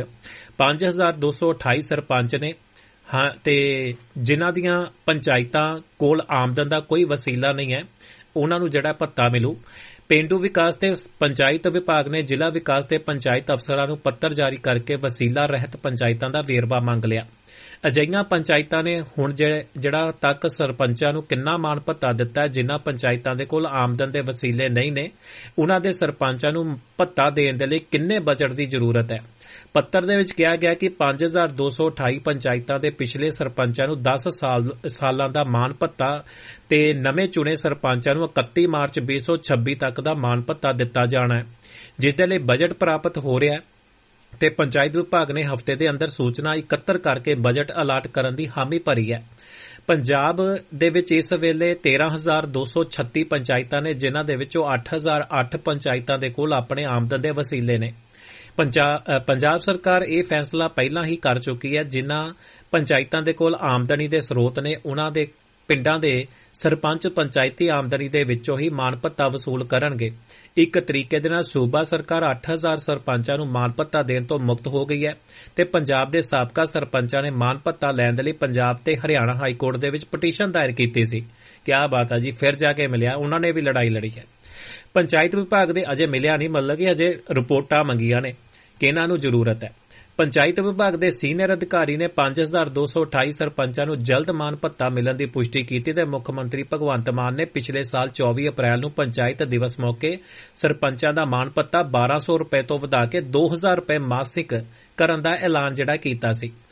5228 ਸਰਪੰਚ ਨੇ ਤੇ ਜਿਨ੍ਹਾਂ ਦੀਆਂ ਪੰਚਾਇਤਾਂ ਕੋਲ ਆਮਦਨ ਦਾ ਕੋਈ ਵਸੀਲਾ ਨਹੀਂ ਹੈ, ਉਹਨਾਂ ਨੂੰ ਜਿਹੜਾ ਭੱਤਾ ਮਿਲੂ। ਪੇਂਡੂ ਵਿਕਾਸ ਤੇ ਪੰਚਾਇਤ ਵਿਭਾਗ ਨੇ ਜ਼ਿਲ੍ਹਾ ਵਿਕਾਸ ਤੇ ਪੰਚਾਇਤ ਅਫਸਰਾਂ ਨੂੰ ਪੱਤਰ ਜਾਰੀ ਕਰਕੇ ਵਸੀਲਾ ਰਹਿਤ ਪੰਚਾਇਤਾਂ ਦਾ ਵੇਰਵਾ ਮੰਗ ਲਿਆ। ਅਜਿਹੀਆਂ ਪੰਚਾਇਤਾਂ ਨੇ ਹੁਣ ਜਿਹੜਾ ਤੱਕ ਸਰਪੰਚਾਂ ਨੂੰ ਕਿੰਨਾ ਮਾਣ ਭੱਤਾ ਦਿੱਤਾ ਹੈ, ਜਿਨ੍ਹਾਂ ਪੰਚਾਇਤਾਂ ਦੇ ਕੋਲ ਆਮਦਨ ਦੇ ਵਸੀਲੇ ਨਹੀਂ ਨੇ, ਉਹਨਾਂ ਦੇ ਸਰਪੰਚਾਂ ਨੂੰ ਭੱਤਾ ਦੇਣ ਦੇ ਲਈ ਕਿੰਨੇ ਬਜਟ ਦੀ ਜ਼ਰੂਰਤ ਹੈ। ਪੱਤਰ ਦੇ ਵਿੱਚ ਕਿਹਾ ਗਿਆ ਕਿ 5228 ਪੰਚਾਇਤਾਂ ਦੇ ਪਿਛਲੇ ਸਰਪੰਚਾਂ ਨੂੰ 10 ਸਾਲਾਂ ਦਾ ਮਾਣ ਭੱਤਾ ਤੇ ਨਵੇਂ ਚੁਣੇ ਸਰਪੰਚਾਂ ਨੂੰ 31 ਮਾਰਚ 2026 ਤੱਕ ਦਾ ਮਾਣ ਭੱਤਾ ਦਿੱਤਾ ਜਾਣਾ ਹੈ, ਜਿਸ ਦੇ ਲਈ ਬਜਟ ਪ੍ਰਾਪਤ ਹੋ ਰਿਹਾ ਹੈ। ਤੇ ਪੰਚਾਇਤ ਵਿਭਾਗ ਨੇ ਹਫ਼ਤੇ ਦੇ ਅੰਦਰ ਸੂਚਨਾ ਇਕੱਤਰ ਕਰਕੇ ਬਜਟ ਅਲਾਟ ਕਰਨ ਦੀ ਹਾਮੀ ਭਰੀ ਹੈ। ਪੰਜਾਬ ਦੇ ਵਿੱਚ ਇਸ ਵੇਲੇ 13236 ਪੰਚਾਇਤਾਂ ਨੇ, ਜਿਨ੍ਹਾਂ ਦੇ ਵਿੱਚੋਂ 8008 ਪੰਚਾਇਤਾਂ ਦੇ ਕੋਲ ਆਪਣੇ ਆਮਦਨ ਦੇ ਵਸੀਲੇ ਨੇ। ਪੰਜਾਬ ਸਰਕਾਰ ਇਹ ਫੈਸਲਾ ਪਹਿਲਾਂ ਹੀ ਕਰ ਚੁੱਕੀ ਹੈ। ਜਿਨ੍ਹਾਂ ਪੰਚਾਇਤਾਂ ਦੇ ਕੋਲ ਆਮਦਨੀ ਦੇ ਸਰੋਤ ਨੇ, ਉਹਨਾਂ ਦੇ ਪਿੰਡਾਂ ਦੇ ਸਰਪੰਚ ਪੰਚਾਇਤੀ ਆਮਦਨੀ ਦੇ ਵਿੱਚੋਂ ਹੀ ਮਾਣ ਭੱਤਾ ਵਸੂਲ ਕਰਨਗੇ। ਇੱਕ ਤਰੀਕੇ ਦੇ ਨਾਲ ਸੂਬਾ ਸਰਕਾਰ 8000 ਸਰਪੰਚਾਂ ਨੂੰ ਮਾਣ ਭੱਤਾ ਦੇਣ ਤੋਂ ਮੁਕਤ ਹੋ ਗਈ ਹੈ ਤੇ ਪੰਜਾਬ ਦੇ ਸਾਬਕਾ ਸਰਪੰਚਾਂ ਨੇ ਮਾਣ ਭੱਤਾ ਲੈਣ ਦੇ ਲਈ ਪੰਜਾਬ ਤੇ ਹਰਿਆਣਾ ਹਾਈ ਕੋਰਟ ਦੇ ਵਿੱਚ ਪਟੀਸ਼ਨ ਦਾਇਰ ਕੀਤੀ ਸੀ। ਕਿਆ ਬਾਤ ਹੈ ਜੀ, ਫਿਰ ਜਾ ਕੇ ਮਿਲਿਆ, ਉਹਨਾਂ ਨੇ ਵੀ ਲੜਾਈ ਲੜੀ ਹੈ। ਪੰਚਾਇਤ ਵਿਭਾਗ ਦੇ ਅਜੇ ਮਿਲਿਆ ਨਹੀਂ, ਮਤਲਬ ਕਿ ਅਜੇ ਰਿਪੋਰਟਾਂ ਮੰਗੀਆਂ ਨੇ ਕਿ ਇਹਨਾਂ ਨੂੰ ਜ਼ਰੂਰਤ ਹੈ। ਪੰਚਾਇਤ ਵਿਭਾਗ ਦੇ ਸੀਨੀਅਰ ਅਧਿਕਾਰੀ ਨੇ 5228 ਸਰਪੰਚਾਂ ਨੂੰ ਜਲਦ ਮਾਣ ਭੱਤਾ ਮਿਲਣ ਦੀ ਪੁਸ਼ਟੀ ਕੀਤੀ ਤੇ ਮੁੱਖ ਮੰਤਰੀ ਭਗਵੰਤ ਮਾਨ ਨੇ ਪਿਛਲੇ ਸਾਲ 24 ਅਪ੍ਰੈਲ ਨੂੰ ਪੰਚਾਇਤ ਦਿਵਸ ਮੌਕੇ ਸਰਪੰਚਾਂ ਦਾ ਮਾਣ ਭੱਤਾ 1200 ਰੁਪਏ ਤੋਂ ਵਧਾ ਕੇ 2000 ਰੁਪਏ ਮਾਸਿਕ ਕਰਨ ਦਾ ਐਲਾਨ ਜਿਹੜਾ ਕੀਤਾ ਸੀ।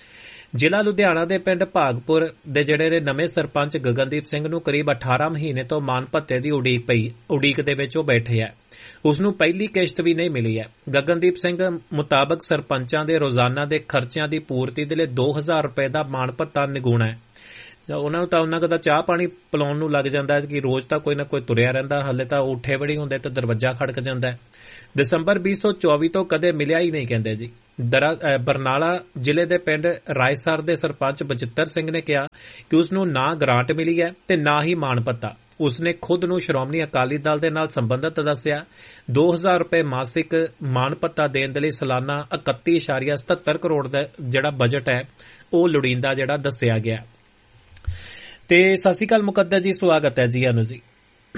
ਜ਼ਿਲ੍ਹਾ ਲੁਧਿਆਣਾ ਦੇ ਪਿੰਡ ਭਾਗਪੁਰ ਦੇ ਜਿਹੜੇ ਨੇ ਨਵੇਂ ਸਰਪੰਚ ਗਗਨਦੀਪ ਸਿੰਘ ਨੂੰ ਕਰੀਬ 18 ਮਹੀਨੇ ਤੋਂ ਮਾਨ ਭੱਤੇ ਦੀ ਉਡੀਕ ਦੇ ਵਿੱਚ ਉਹ ਬੈਠੇ ਹੈ। ਉਸ ਨੂੰ ਪਹਿਲੀ ਕਿਸ਼ਤ ਵੀ ਨਹੀਂ ਮਿਲੀ ਹੈ। ਗਗਨਦੀਪ ਸਿੰਘ ਮੁਤਾਬਕ ਸਰਪੰਚਾਂ ਦੇ ਰੋਜ਼ਾਨਾ ਦੇ ਖਰਚਿਆਂ ਦੀ ਪੂਰਤੀ ਦੇ ਲਈ 2000 ਰੁਪਏ ਦਾ ਮਾਨ ਭੱਤਾ ਨਿਗੂਣਾ ਹੈ। ਉਹਨਾਂ ਨੂੰ ਤਾਂ ਉਹਨਾਂ ਦਾ ਚਾਹ ਪਾਣੀ ਪਿਲਾਉਣ ਨੂੰ ਲੱਗ ਜਾਂਦਾ ਹੈ ਕਿ ਰੋਜ਼ ਤਾਂ ਕੋਈ ਨਾ ਕੋਈ ਤੁਰਿਆ ਰਹਿੰਦਾ, ਹਲੇ ਤਾਂ ਉੱਠੇ ਬੜੀ ਹੁੰਦੇ ਤੇ ਦਰਵਾਜ਼ਾ ਖੜਕ ਜਾਂਦਾ ਹੈ। ਦਸੰਬਰ 2024 ਤੋਂ ਕਦੇ ਮਿਲਿਆ ਹੀ ਨਹੀਂ ਕਹਿੰਦੇ ਜੀ। ਬਰਨਾਲਾ ਜ਼ਿਲ੍ਹੇ ਦੇ ਪਿੰਡ ਰਾਏਸਰ ਦੇ ਸਰਪੰਚ ਬਚਿੱਤਰ ਸਿੰਘ ਨੇ ਕਿਹਾ ਕਿ ਉਸ ਨੂੰ ਨਾ ਗ੍ਰਾਂਟ ਮਿਲੀ ਹੈ ਤੇ ਨਾ ਹੀ ਮਾਣ ਭੱਤਾ। ਉਸਨੇ ਖੁਦ ਨੂੰ ਸ਼੍ਰੋਮਣੀ ਅਕਾਲੀ ਦਲ ਦੇ ਨਾਲ ਸੰਬੰਧਿਤ ਦੱਸਿਆ। 2000 ਰੁਪਏ ਮਾਸਿਕ ਮਾਣ ਭੱਤਾ ਦੇਣ ਦੇ ਲਈ ਸਾਲਾਨਾ 31.77 ਕਰੋੜ ਦਾ ਜਿਹੜਾ ਬਜਟ ਹੈ ਉਹ ਲੋੜੀਂਦਾ ਜਿਹੜਾ ਦੱਸਿਆ ਗਿਆ। ਤੇ ਸਤਿ ਸ਼੍ਰੀ ਅਕਾਲ ਮੁਕੱਦਰ ਜੀ, ਸਵਾਗਤ ਹੈ ਜੀ ਅਨੂ ਜੀ।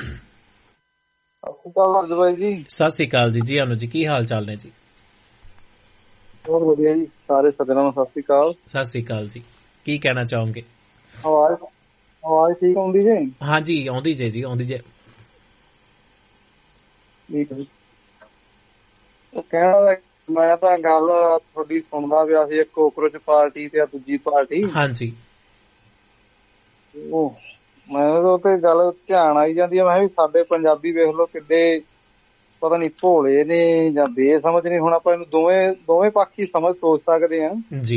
ਸਤਿ ਸ਼੍ਰੀ ਅਕਾਲ ਜੀ ਅਨੂ ਜੀ, ਕੀ ਹਾਲ ਚਾਲ ਨੇ ਜੀ? ਬਹੁਤ ਵਧੀਆ ਜੀ, ਸਾਰੇ ਸੱਜਣਾਂ ਨੂੰ ਸਤਿ ਸ਼੍ਰੀ ਅਕਾਲ। ਸਤਿ ਸ਼੍ਰੀ ਅਕਾਲ ਜੀ, ਕੀ ਕਹਿਣਾ ਚਾਹੋਗੇ? ਆਵਾਜ਼ ਠੀਕ ਆਉਂਦੀ ਜੀ? ਹਾਂਜੀ ਆਉਂਦੀ ਜੇ ਜੀ, ਆਉਂਦੀ ਜੇ। ਠੀਕ ਹੈ। ਕਹਿਣਾ ਮੈਂ ਤਾਂ ਗੱਲ ਤੁਹਾਡੀ ਸੁਣਦਾ ਪਿਆ ਸੀ, ਇੱਕ ਕੋਕਰੋਚ ਪਾਰਟੀ ਤੇ ਦੂਜੀ ਪਾਰਟੀ। ਹਾਂਜੀ ਉਹ ਮੈਨੂੰ ਤੇ ਗੱਲ ਧਿਆਨ ਆਈ ਜਾਂਦੀ ਹੈ। ਮੈਂ ਵੀ ਸਾਡੇ ਪੰਜਾਬੀ ਵੇਖ ਲਓ ਕਿੱਡੇ ਪਤਾ ਨੀ ਭੋਲੇ ਨੇ ਜਾਂ ਬੇਸਮਝ ਨੇ। ਹੁਣ ਆਪਾਂ ਇਹਨੂੰ ਦੋਵੇਂ ਪੱਖ ਹੀ ਸੋਚ ਸਕਦੇ ਹਾਂ ਜੀ।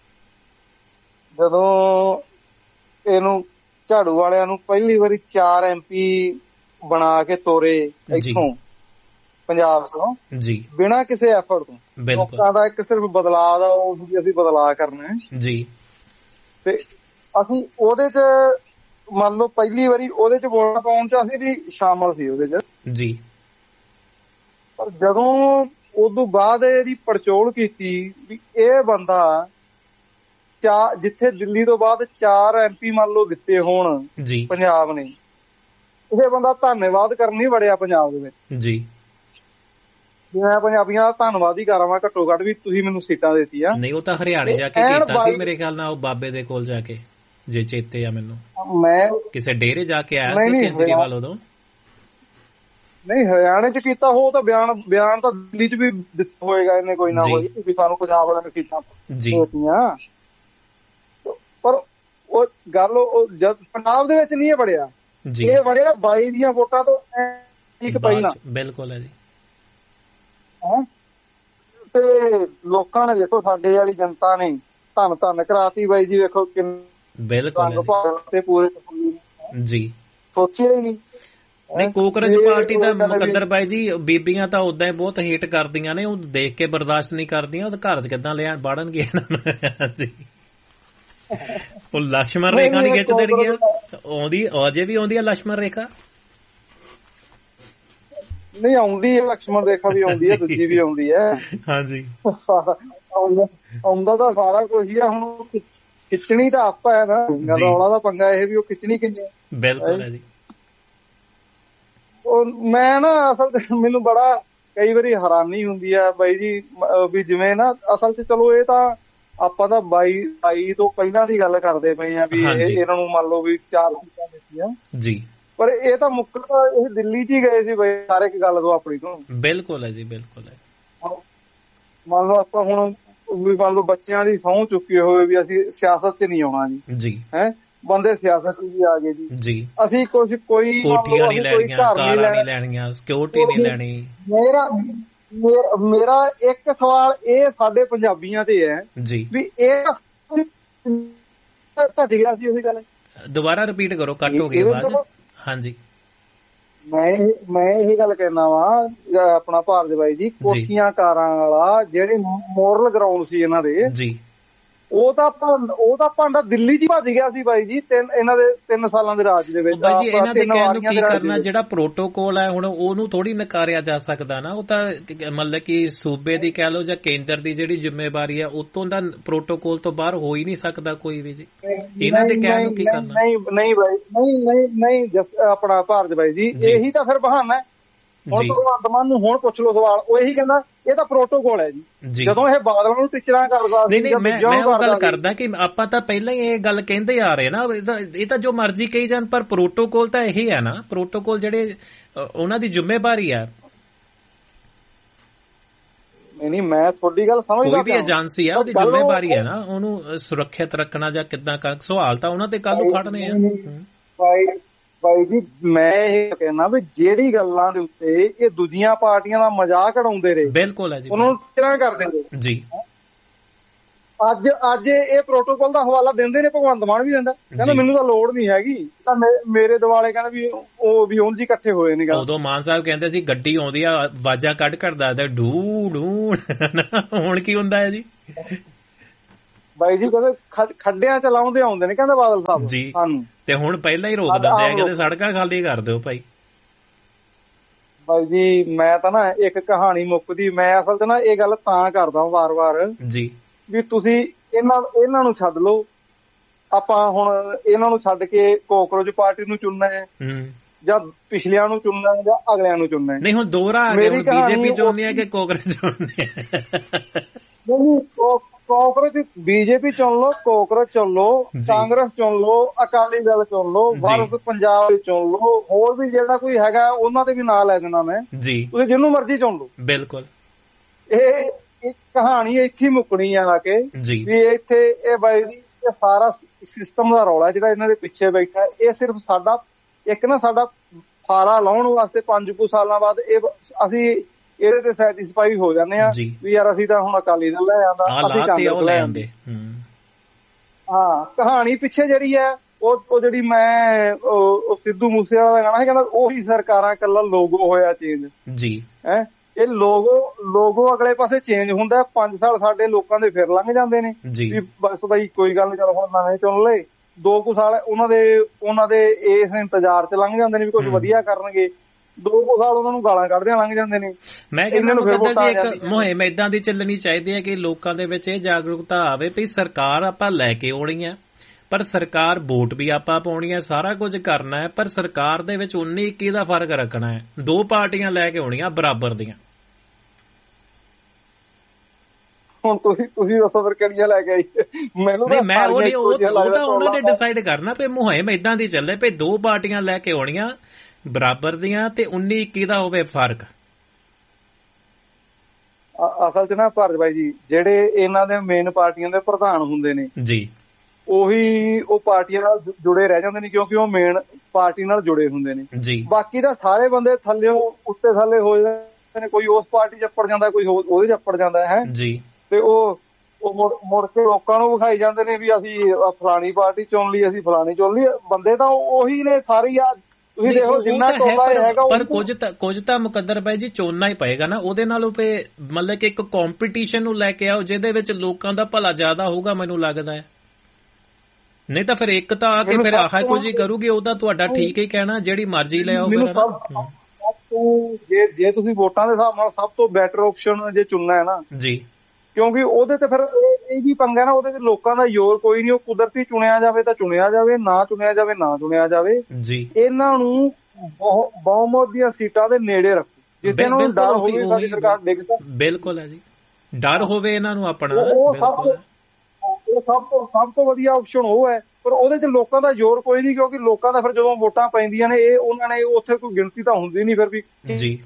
ਜਦੋਂ ਇਹਨੂੰ ਝਾੜੂ ਵਾਲਿਆਂ ਨੂੰ ਪਹਿਲੀ ਵਾਰੀ 4 MP ਬਣਾ ਕੇ ਤੋਰੇ ਇੱਥੋਂ ਪੰਜਾਬ ਤੋਂ ਜੀ, ਬਿਨਾਂ ਕਿਸੇ ਐਫਰਟ ਤੋਂ। ਲੋਕਾਂ ਦਾ ਇੱਕ ਸਿਰਫ ਬਦਲਾਅ ਦਾ ਉਹ ਅਸੀਂ ਬਦਲਾਅ ਕਰਨਾ ਜੀ, ਤੇ ਅਸੀਂ ਉਹਦੇ ਚ ਮੰਨ ਲਓ ਪਹਿਲੀ ਵਾਰੀ ਉਹਦੇ ਚ ਵੋਟਾਂ ਪਾਉਣ ਚ ਅਸੀਂ ਵੀ ਸ਼ਾਮਲ ਸੀ ਉਹਦੇ ਚ ਜੀ। ਪਰ ਜਦੋਂ ਉਦੋਂ ਬਾਅਦ ਇਹਦੀ ਪੜਚੋਲ ਕੀਤੀ ਵੀ ਇਹ ਬੰਦਾ ਜਿੱਥੇ ਦਿੱਲੀ ਤੋਂ ਬਾਅਦ 4 MP ਮੰਨ ਲਓ ਦਿੱਤੇ ਹੋਣ ਪੰਜਾਬ ਨੇ, ਇਹ ਬੰਦਾ ਧੰਨਵਾਦ ਕਰਨ ਹੀ ਵੜਿਆ ਪੰਜਾਬ ਦੇ ਵਿੱਚ ਜੀ। ਮੈਂ ਪੰਜਾਬੀਆਂ ਦਾ ਧੰਨਵਾਦ ਹੀ ਕਰਾਂਗਾ ਘੱਟੋ ਘੱਟ ਵੀ ਤੁਸੀਂ ਮੈਨੂੰ ਸੀਟਾਂ ਦਿੱਤੀਆਂ। ਨਹੀਂ ਉਹ ਤਾਂ ਹਰਿਆਣੇ ਜਾ ਕੇ ਕੀਤਾ ਸੀ ਮੇਰੇ ਖਿਆਲ ਨਾਲ, ਉਹ ਬਾਬੇ ਦੇ ਕੋਲ ਜਾ ਕੇ, ਜੇ ਚੇਤੇ ਆ ਮੈਨੂੰ। ਮੈਂ ਕਿਸੇ ਡੇਰੇ ਜਾ ਕੇ ਆਇਆ ਸੀ ਕੇਜਰੀਵਾਲ ਉਦੋਂ। ਨਹੀਂ ਹਰਿਆਣੇ ਚ ਕੀਤਾ ਹੋ ਤਾਂ ਬਿਆਨ ਤਾਂ ਦਿੱਲੀ ਚ ਵੀ ਦਿੱਤਾ ਹੋਏਗਾ ਇਹਨੇ ਕੋਈ ਨਾ ਕੋਈ ਵੀ ਸਾਨੂੰ ਪੰਜਾਬ ਵਾਲਿਆਂ ਨੇ ਸੀਟਾਂ ਦਿੱਤੀਆਂ। ਪਰ ਉਹ ਗੱਲ ਜਦ ਪੰਜਾਬ ਦੇ ਵਿੱਚ ਨਹੀਂ ਇਹ ਵੜਿਆ, ਇਹ ਵੜਿਆ 22 ਦੀਆਂ ਵੋਟਾਂ ਤੋਂ ਇੱਕ ਪਹਿਲਾਂ। ਬਿਲਕੁਲ ਹੈ ਜੀ। ਤੇ ਲੋਕਾਂ ਨੇ ਦੇਖੋ ਸਾਡੇ ਵਾਲੀ ਜਨਤਾ ਨੇ ਧੰਨ ਕਰਾਤੀ ਬਾਈ ਜੀ। ਵੇਖੋ ਬਿਲਕੁਲ ਤੇ ਪੂਰੇ ਜੀ, ਸੋਚਿਆ ਹੀ ਨਹੀਂ। ਕੋਕਰੋਚ ਪਾਰਟੀ ਦਾ ਮੁਕੱਦਰ ਬਾਈ ਜੀ, ਬੀਬੀਆਂ ਤਾਂ ਉਦਾਂ ਹੀ ਬਹੁਤ ਹੇਟ ਕਰਦੀਆਂ ਨੇ, ਉਹ ਦੇਖ ਕੇ ਬਰਦਾਸ਼ਤ ਨਹੀਂ ਕਰਦੀਆਂ। ਉਹ ਘਰ ਚ ਕਿੱਦਾਂ ਲਿਆ ਬਾੜਨਗੇ ਜੀ। ਉਹ ਲక్ష్మణ ਰੇਖਾ ਨਹੀਂ ਖਿੱਚ ਦੇਣਗੀਆਂ। ਆਉਂਦੀ ਅਜੇ ਵੀ ਆਉਂਦੀ ਆ ਲక్ష్మణ ਰੇਖਾ? ਨਹੀਂ ਆਉਂਦੀ ਹੈ, ਲక్ష్మణ ਰੇਖਾ ਵੀ ਆਉਂਦੀ ਹੈ, ਦੂਜੀ ਵੀ ਆਉਂਦੀ ਹੈ। ਹਾਂਜੀ ਆਉਂਦਾ ਤਾਂ ਸਾਰਾ ਕੁਝ ਹੀ ਆ। ਹੁਣ ਖਿੱਚਣੀ ਤਾਂ ਆਪਾਂ ਹੈ ਨਾ, ਰੌਲਾ ਦਾ ਪੰਗਾ ਇਹ ਵੀ ਉਹ ਖਿੱਚਣੀ ਕਿੰਨੀ। ਬਿਲਕੁਲ ਹੈ ਜੀ। ਮੈਂ ਨਾ ਅਸਲ ਚ ਮੈਨੂੰ ਬੜਾ ਕਈ ਵਾਰੀ ਹੈਰਾਨੀ ਹੁੰਦੀ ਆ ਬਾਈ ਜੀ ਵੀ ਜਿਵੇਂ ਨਾ ਅਸਲ ਚ ਚਲੋ ਇਹ ਤਾਂ ਆਪਾਂ ਤਾਂ 22 ਤੋਂ ਪਹਿਲਾਂ ਦੀ ਗੱਲ ਕਰਦੇ ਪਏ ਆ ਵੀ ਇਹਨਾਂ ਨੂੰ ਮੰਨ ਲਓ ਵੀ 4 ਸੀਟਾਂ ਦਿੱਤੀਆਂ ਜੀ। ਪਰ ਇਹ ਤਾਂ ਮੁੱਖ ਇਹ ਦਿੱਲੀ ਚ ਹੀ ਗਏ ਸੀ ਬਈ ਸਾਰੇ ਇੱਕ ਗੱਲ ਤੋਂ ਆਪਣੀ ਤੋਂ। ਬਿਲਕੁਲ ਹੈ ਜੀ, ਬਿਲਕੁਲ ਹੈ। ਮੰਨ ਲਓ ਆਪਾਂ ਹੁਣ ਵੀ ਮੰਨ ਲਓ ਬੱਚਿਆਂ ਦੀ ਸਹੁੰ ਚੁੱਕੀ ਹੋਵੇ ਵੀ ਅਸੀਂ ਸਿਆਸਤ ਚ ਨਹੀਂ ਆਉਣਾ ਜੀ, ਹੈ ਬੰਦੇ ਸਿਆਸਤ ਚ ਵੀ ਆ ਗਏ ਜੀ। ਅਸੀਂ ਕੋਈ ਕੋਠੀਆਂ ਨਹੀਂ ਲੈਣੀਆਂ, ਕਾਰਾਂ ਨਹੀਂ ਲੈਣੀਆਂ, ਸਿਕਿਉਰਿਟੀ ਨਹੀਂ ਲੈਣੀ। ਮੇਰਾ ਇੱਕ ਸਵਾਲ ਇਹ ਸਾਡੇ ਪੰਜਾਬੀਆਂ ਤੇ ਹੈ ਵੀ ਇਹ ਘਟ ਗਿਆ ਸੀ। ਉਹੀ ਗੱਲ ਦੁਬਾਰਾ ਰਿਪੀਟ ਕਰੋ, ਕੱਟ ਹੋ ਗਈ ਆਵਾਜ਼। ਹਾਂਜੀ ਮੈਂ ਇਹ ਗੱਲ ਕਹਿਣਾ ਵਾ ਆਪਣਾ ਭਾਰਤ ਬਾਈ ਜੀ, ਕੋਠੀਆਂ ਕਾਰਾਂ ਵਾਲਾ ਜਿਹੜੇ ਮੋਰਲ ਗਰਾਊਂਡ ਸੀ ਇਹਨਾਂ ਦੇ ਜੀ, ਉਹ ਤਾਂ ਭਾਂਡਾ ਦਿੱਲੀ ਚ ਹੀ ਭੱਜ ਗਿਆ ਸੀ ਬਾਈ ਜੀ। ਇਹਨਾਂ ਦੇ 3 ਸਾਲਾਂ ਦੇ ਰਾਜ ਦੇ ਵਿੱਚ। ਬਾਈ ਜੀ ਇਹਨਾਂ ਦੇ ਕਹਿਣ ਨੂੰ ਕੀ ਕਰਨਾ, ਜਿਹੜਾ ਪ੍ਰੋਟੋਕੋਲ ਹੈ ਹੁਣ ਉਹਨੂੰ ਥੋੜੀ ਨਕਾਰਿਆ ਜਾ ਸਕਦਾ ਨਾ। ਉਹ ਤਾਂ ਮਤਲਬ ਕਿ ਸੂਬੇ ਦੀ ਕਹਿ ਲਓ ਜਾਂ ਕੇਂਦਰ ਦੀ ਜਿਹੜੀ ਜ਼ਿੰਮੇਵਾਰੀ ਹੈ, ਉਤੋਂ ਦਾ ਪ੍ਰੋਟੋਕੋਲ ਤੋਂ ਬਾਹਰ ਹੋ ਹੀ ਨਹੀਂ ਸਕਦਾ ਕੋਈ ਵੀ ਜੀ। ਇਹਨਾਂ ਦੇ ਕਹਿਣ ਨੂੰ ਕੀ ਕਰਨਾ? ਨਹੀਂ ਬਾਈ, ਨਹੀਂ ਆਪਣਾ ਭਾਰਤ ਬਾਈ ਜੀ, ਇਹੀ ਤਾਂ ਫਿਰ ਬਹਾਨਾ ਹੈ। ਹੁਣ ਭਗਵੰਤ ਮਾਨ ਨੂੰ ਹੁਣ ਪੁੱਛ ਲਓ ਸਵਾਲ, ਉਹ ਇਹੀ ਕਹਿੰਦਾ ਇਹ ਤਾਂ ਪ੍ਰੋਟੋਕੋਲ ਹੈ ਜੀ। ਜਦੋਂ ਇਹ ਬਾਦਲਾਂ ਨੂੰ ਟੀਚਰਾਂ ਕਰਦਾ ਸੀ, ਨਹੀਂ ਮੈਂ ਉਹ ਗੱਲ ਕਰਦਾ ਕਿ ਆਪਾਂ ਤਾਂ ਪਹਿਲਾਂ ਹੀ ਇਹ ਗੱਲ ਕਹਿੰਦੇ ਆ ਰਹੇ ਨਾ, ਇਹ ਤਾਂ ਜੋ ਮਰਜ਼ੀ ਕਹੀ ਜਾਣ, ਪਰ ਪ੍ਰੋਟੋਕੋਲ ਤਾਂ ਇਹੀ ਹੈ ਨਾ। ਪ੍ਰੋਟੋਕੋਲ ਜਿਹੜੇ ਉਹਨਾਂ ਦੀ ਜ਼ਿੰਮੇਵਾਰੀ ਆ। ਨਹੀਂ ਮੈਂ ਤੁਹਾਡੀ ਗੱਲ ਸਮਝਦਾ। ਕੋਈ ਵੀ ਏਜੰਸੀ ਆ ਉਹਦੀ ਜ਼ਿੰਮੇਵਾਰੀ ਹੈ ਨਾ ਉਹਨੂੰ ਸੁਰੱਖਿਅਤ ਰੱਖਣਾ ਜਾਂ ਕਿੱਦਾਂ ਕਰ, ਸਵਾਲ ਤਾਂ ਉਹਨਾਂ ਤੇ ਕੱਲ ਨੂੰ ਖੜਨੇ ਆ। ਬਾਈ ਜੀ ਮੈਂ ਇਹ ਕਹਿਣਾ ਵੀ ਜਿਹੜੀ ਗੱਲਾਂ ਦੇ ਉੱਤੇ ਇਹ ਦੂਜੀਆਂ ਪਾਰਟੀਆਂ ਦਾ ਮਜ਼ਾਕ ਉਡਾਉਂਦੇ ਰਹੇ, ਬਿਲਕੁਲ ਹੈ ਜੀ, ਉਹਨਾਂ ਨੂੰ ਕਿਹੜਾ ਕਰ ਦਿੰਦੇ ਜੀ। ਅੱਜ ਇਹ ਪ੍ਰੋਟੋਕਾਲ ਦਾ ਹਵਾਲਾ ਦਿੰਦੇ ਨੇ, ਭਗਵੰਤ ਮਾਨ ਵੀ ਦਿੰਦਾ, ਕਹਿੰਦਾ ਮੈਨੂੰ ਤਾਂ ਲੋੜ ਨਹੀਂ ਹੈਗੀ, ਤਾਂ ਮੇਰੇ ਦਿਵਾਲੇ ਕਹਿੰਦਾ ਵੀ ਉਹ ਉਂਝ ਹੀ ਇਕੱਠੇ ਹੋਏ ਨੇ। ਉਦੋਂ ਮਾਨ ਸਾਹਿਬ ਕਹਿੰਦੇ ਸੀ ਗੱਡੀ ਆਉਂਦੀ ਆ ਆਵਾਜ਼ਾਂ ਕੱਢ ਦੱਸਦਾ ਡੂ ਡੂ, ਹੁਣ ਕੀ ਹੁੰਦਾ ਹੈ ਜੀ? ਬਾਈ ਜੀ ਕਹਿੰਦੇ ਖੱਡਿਆਂ ਚ ਲਾਉਂਦੇ ਆਉਂਦੇ ਨੇ, ਕਹਿੰਦਾ ਬਾਦਲ ਸਾਹਿਬ ਜੀ, ਤੇ ਹੁਣ ਪਹਿਲਾਂ ਹੀ ਰੋਕ ਦਿੰਦੇ ਆ, ਕਹਿੰਦੇ ਸੜਕਾਂ ਖਾਲੀ ਕਰ ਦਿਓ ਭਾਈ। ਬਾਈ ਜੀ ਮੈਂ ਤਾਂ ਨਾ ਇੱਕ ਕਹਾਣੀ ਮੁੱਕਦੀ, ਮੈਂ ਅਸਲ ਚ ਨਾ ਇਹ ਗੱਲ ਤਾਂ ਕਰਦਾ ਵਾਰ-ਵਾਰ ਜੀ ਵੀ ਤੁਸੀਂ ਇਹਨਾਂ ਨੂੰ ਛੱਡ ਲਓ, ਆਪਾਂ ਹੁਣ ਇਹਨਾਂ ਨੂੰ ਛੱਡ ਕੇ ਕਾਕਰੋਚ ਪਾਰਟੀ ਨੂੰ ਚੁਣਨਾ ਹੈ ਜਾਂ ਪਿਛਲਿਆਂ ਨੂੰ ਚੁਣਨਾ ਹੈ ਜਾਂ ਅਗਲਿਆਂ ਨੂੰ ਚੁਣਨਾ ਹੈ। ਨਹੀਂ ਹੁਣ ਦੋਹਰਾ ਆ ਗਿਆ, ਹੁਣ ਬੀਜੇਪੀ ਚੁਣਨੀ ਹੈ ਕਿ ਕਾਕਰੋਚ ਚੁਣਨੀ ਹੈ? ਨਹੀਂ ਕਾਕਰੋਚ ਬੀਜੇਪੀ ਚੁਣ ਲਓ, ਕਾਕਰੋਚ ਚੁਣ ਲਓ, ਕਾਂਗਰਸ ਚੁਣ ਲਓ, ਅਕਾਲੀ ਦਲ ਚੁਣ ਲਓ, ਵਾਰਸ ਪੰਜਾਬ ਚੁਣ ਲਓ, ਹੋਰ ਵੀ ਜਿਹੜਾ ਕੋਈ ਹੈਗਾ ਉਹਨਾਂ ਤੇ ਵੀ ਨਾਂ ਲੈ ਦੇਣਾ ਮੈਂ ਜੀ, ਤੁਸੀਂ ਜਿਹਨੂੰ ਮਰਜ਼ੀ ਚੁਣ ਲਓ। ਬਿਲਕੁਲ ਇਹ ਕਹਾਣੀ ਇੱਥੇ ਮੁੱਕਣੀ ਆ ਕੇ ਵੀ ਇੱਥੇ ਇਹ ਬਾਈ ਜੀ ਇਹ ਸਾਰਾ ਸਿਸਟਮ ਦਾ ਰੌਲਾ ਜਿਹੜਾ ਇਹਨਾਂ ਦੇ ਪਿੱਛੇ ਬੈਠਾ, ਇਹ ਸਿਰਫ ਸਾਡਾ ਇੱਕ ਨਾ ਸਾਡਾ ਫਾਰਾ ਲਾਉਣ ਵਾਸਤੇ 5 ਕੁ ਸਾਲਾਂ ਬਾਅਦ ਇਹ ਅਸੀਂ ਇਹਦੇ ਤੇ ਸੈਟੀਸਫਾਈ ਹੋ ਜਾਂਦੇ ਆ ਵੀ ਯਾਰ ਅਸੀਂ ਤਾਂ ਹੁਣ ਅਕਾਲੀ ਦਲ ਲੈ ਆਂਦਾ, ਅਸੀਂ ਕਾਂਗਰਸ ਲੈ ਆਂਦੇ। ਹਾਂ ਕਹਾਣੀ ਪਿੱਛੇ ਜਿਹੜੀ ਹੈ ਉਹ ਜਿਹੜੀ ਮੈਂ ਸਿੱਧੂ ਮੂਸੇਵਾਲਾ ਦਾ ਗਾਣਾ ਹੈ, ਕਹਿੰਦਾ ਉਹੀ ਸਰਕਾਰਾਂ ਇਕੱਲਾ ਲੋਗੋ ਹੋਇਆ ਚੇਂਜ ਜੀ ਹੈ। ਇਹ ਲੋਗੋ ਅਗਲੇ ਪਾਸੇ ਚੇਂਜ ਹੁੰਦਾ, 5 ਸਾਲ ਸਾਡੇ ਲੋਕਾਂ ਦੇ ਫਿਰ ਲੰਘ ਜਾਂਦੇ ਨੇ ਵੀ ਬਸ ਬਾਈ ਕੋਈ ਗੱਲ ਨੀ, ਚੱਲ ਹੁਣ ਨਵੇਂ ਚੁਣ ਲਏ, 2 ਕੁ ਸਾਲ ਉਹਨਾਂ ਦੇ ਇਸ ਇੰਤਜ਼ਾਰ ਚ ਲੰਘ ਜਾਂਦੇ ਨੇ ਵੀ ਕੁਝ ਵਧੀਆ ਕਰਨਗੇ, 2 ਕੁ ਸਾਲ ਉਹਨਾਂ ਨੂੰ ਗਾਲਾਂ ਕੱਢਦਿਆਂ ਲੰਘ ਜਾਂਦੇ ਨੇ। ਮੈਂ ਕਹਿੰਦਾ ਜੀ ਇੱਕ ਮੁਹਿੰਮ ਏਦਾਂ ਦੀ ਚੱਲਣੀ ਚਾਹੀਦੀ ਹੈ ਕਿ ਲੋਕਾਂ ਦੇ ਵਿੱਚ ਇਹ ਜਾਗਰੂਕਤਾ ਆਵੇ ਵੀ ਸਰਕਾਰ ਆਪਾਂ ਲੈ ਕੇ ਆਉਣੀ ਆ, ਪਰ ਸਰਕਾਰ ਵੋਟ ਵੀ ਆਪਾਂ ਪਾਉਣੀ ਹੈ, ਸਾਰਾ ਕੁਝ ਕਰਨਾ ਹੈ, ਪਰ ਸਰਕਾਰ ਦੇ ਵਿੱਚ 19-21 ਦਾ ਫਰਕ ਰੱਖਣਾ ਹੈ, 2 ਪਾਰਟੀਆਂ ਲੈ ਕੇ ਆਉਣੀਆਂ ਬਰਾਬਰ ਦੀਆਂ। ਹੁਣ ਤੁਸੀਂ ਦੱਸੋ ਫਿਰ ਕਿਹੜੀਆਂ ਲੈ ਕੇ ਆਈ? ਮੈਨੂੰ ਨਹੀਂ ਮੈਂ ਉਹ ਤਾਂ ਉਹਨਾਂ ਨੇ ਡਿਸਾਈਡ ਕਰਨਾ ਵੀ ਮੁਹਿੰਮ ਏਦਾਂ ਦੀ ਚੱਲੇ ਵੀ 2 ਪਾਰਟੀਆਂ ਲੈ ਕੇ ਆਉਣੀਆਂ ਬਰਾਬਰ ਦੀਆਂ ਤੇ 19-21 ਦਾ ਹੋਵੇ ਫਰਕ। ਅਸਲ ਚ ਨਾ ਭਾਰਤ ਬਾਈ ਜੀ ਜਿਹੜੇ ਇਹਨਾਂ ਦੇ ਮੇਨ ਪਾਰਟੀਆਂ ਦੇ ਪ੍ਰਧਾਨ ਹੁੰਦੇ ਨੇ ਜੀ, ਉਹੀ ਉਹ ਪਾਰਟੀਆਂ ਨਾਲ ਜੁੜੇ ਰਹਿ ਜਾਂਦੇ ਨੇ ਕਿਉਂਕਿ ਉਹ ਮੇਨ ਪਾਰਟੀ ਨਾਲ ਜੁੜੇ ਹੁੰਦੇ ਨੇ ਜੀ। ਬਾਕੀ ਤਾਂ ਸਾਰੇ ਬੰਦੇ ਥੱਲਿਓਂ ਉੱਤੇ ਥੱਲੇ ਹੋ ਜਾਂਦੇ ਨੇ, ਕੋਈ ਉਸ ਪਾਰਟੀ ਚ ਅੱਪੜ ਜਾਂਦਾ, ਕੋਈ ਉਹਦੇ ਚ ਅੱਪੜ ਜਾਂਦਾ ਹੈ ਜੀ, ਤੇ ਉਹ ਮੁੜ ਕੇ ਲੋਕਾਂ ਨੂੰ ਵਿਖਾਈ ਜਾਂਦੇ ਨੇ ਵੀ ਅਸੀਂ ਫਲਾਣੀ ਪਾਰਟੀ ਚੁਣ ਲਈ, ਅਸੀਂ ਫਲਾਣੀ ਚੁਣ ਲਈ। ਬੰਦੇ ਤਾਂ ਉਹੀ ਨੇ ਸਾਰੇ ਆ, ਤੁਸੀਂ ਦੇਖੋ ਜਿੰਨਾ ਟੋਲਾ ਹੈਗਾ। ਪਰ ਕੁਝ ਤਾਂ ਮੁਕੱਦਰ ਬਾਈ ਜੀ ਚੁਣਨਾ ਹੀ ਪਏਗਾ ਨਾ, ਉਹਦੇ ਨਾਲ ਮਤਲਬ ਕਿ ਇੱਕ ਕੰਪੀਟੀਸ਼ਨ ਨੂੰ ਲੈ ਕੇ ਆਓ ਜਿਹਦੇ ਵਿੱਚ ਲੋਕਾਂ ਦਾ ਭਲਾ ਜ਼ਿਆਦਾ ਹੋਊਗਾ, ਮੈਨੂੰ ਲੱਗਦਾ ਹੈ। ਨਹੀਂ ਤਾਂ ਫਿਰ ਇੱਕ ਤਾਂ ਆ ਕੇ ਫਿਰ ਆਹ ਕੁਝ ਹੀ ਕਰੂਗੀ, ਉਹ ਤਾਂ ਤੁਹਾਡਾ ਠੀਕ ਹੀ ਕਹਿਣਾ, ਜਿਹੜੀ ਮਰਜ਼ੀ ਲੈ ਆਓ। ਜੇ ਤੁਸੀਂ ਵੋਟਾਂ ਦੇ ਹਿਸਾਬ ਨਾਲ ਸਭ ਤੋਂ ਬੈਟਰ ਆਪਸ਼ਨ ਜੇ ਚੁਣਨਾ ਹੈ ਨਾ ਜੀ, ਕਿਉਂਕਿ ਉਹਦੇ ਤੇ ਫਿਰ ਇਹ ਵੀ ਪੰਗਾ ਨਾ, ਉਹਦੇ ਤੇ ਲੋਕਾਂ ਦਾ ਜ਼ੋਰ ਕੋਈ ਨਹੀਂ, ਉਹ ਕੁਦਰਤੀ ਚੁਣਿਆ ਜਾਵੇ ਤਾਂ ਚੁਣਿਆ ਜਾਵੇ, ਨਾ ਚੁਣਿਆ ਜਾਵੇ ਨਾ ਚੁਣਿਆ ਜਾਵੇ ਜੀ। ਇਹਨਾਂ ਨੂੰ ਬਹੁਮਤ ਦੀਆਂ ਸੀਟਾਂ ਦੇ ਨੇੜੇ ਰੱਖੋ, ਜਿੱਥੇ ਨੂੰ ਡਰ ਹੋਵੇ ਸਾਡੀ ਸਰਕਾਰ ਡਿੱਗ ਸਕਦੀ। ਬਿਲਕੁਲ ਹੈ ਜੀ, ਡਰ ਹੋਵੇ ਇਹਨਾਂ ਨੂੰ ਆਪਣਾ, ਸਭ ਤੋਂ ਵਧੀਆ ਆਪਸ਼ਨ ਉਹ ਹੈ। ਪਰ ਉਹਦੇ ਚ ਲੋਕਾਂ ਦਾ ਜ਼ੋਰ ਕੋਈ ਨਹੀਂ, ਕਿਉਂਕਿ ਲੋਕਾਂ ਦਾ ਫਿਰ ਜਦੋਂ ਵੋਟਾਂ ਪੈਂਦੀਆਂ ਨੇ ਉਹਨਾਂ ਨੇ ਉੱਥੇ ਕੋਈ ਗਿਣਤੀ ਤਾਂ ਹੁੰਦੀ ਨਹੀਂ ਫਿਰ ਵੀ ਜੀ।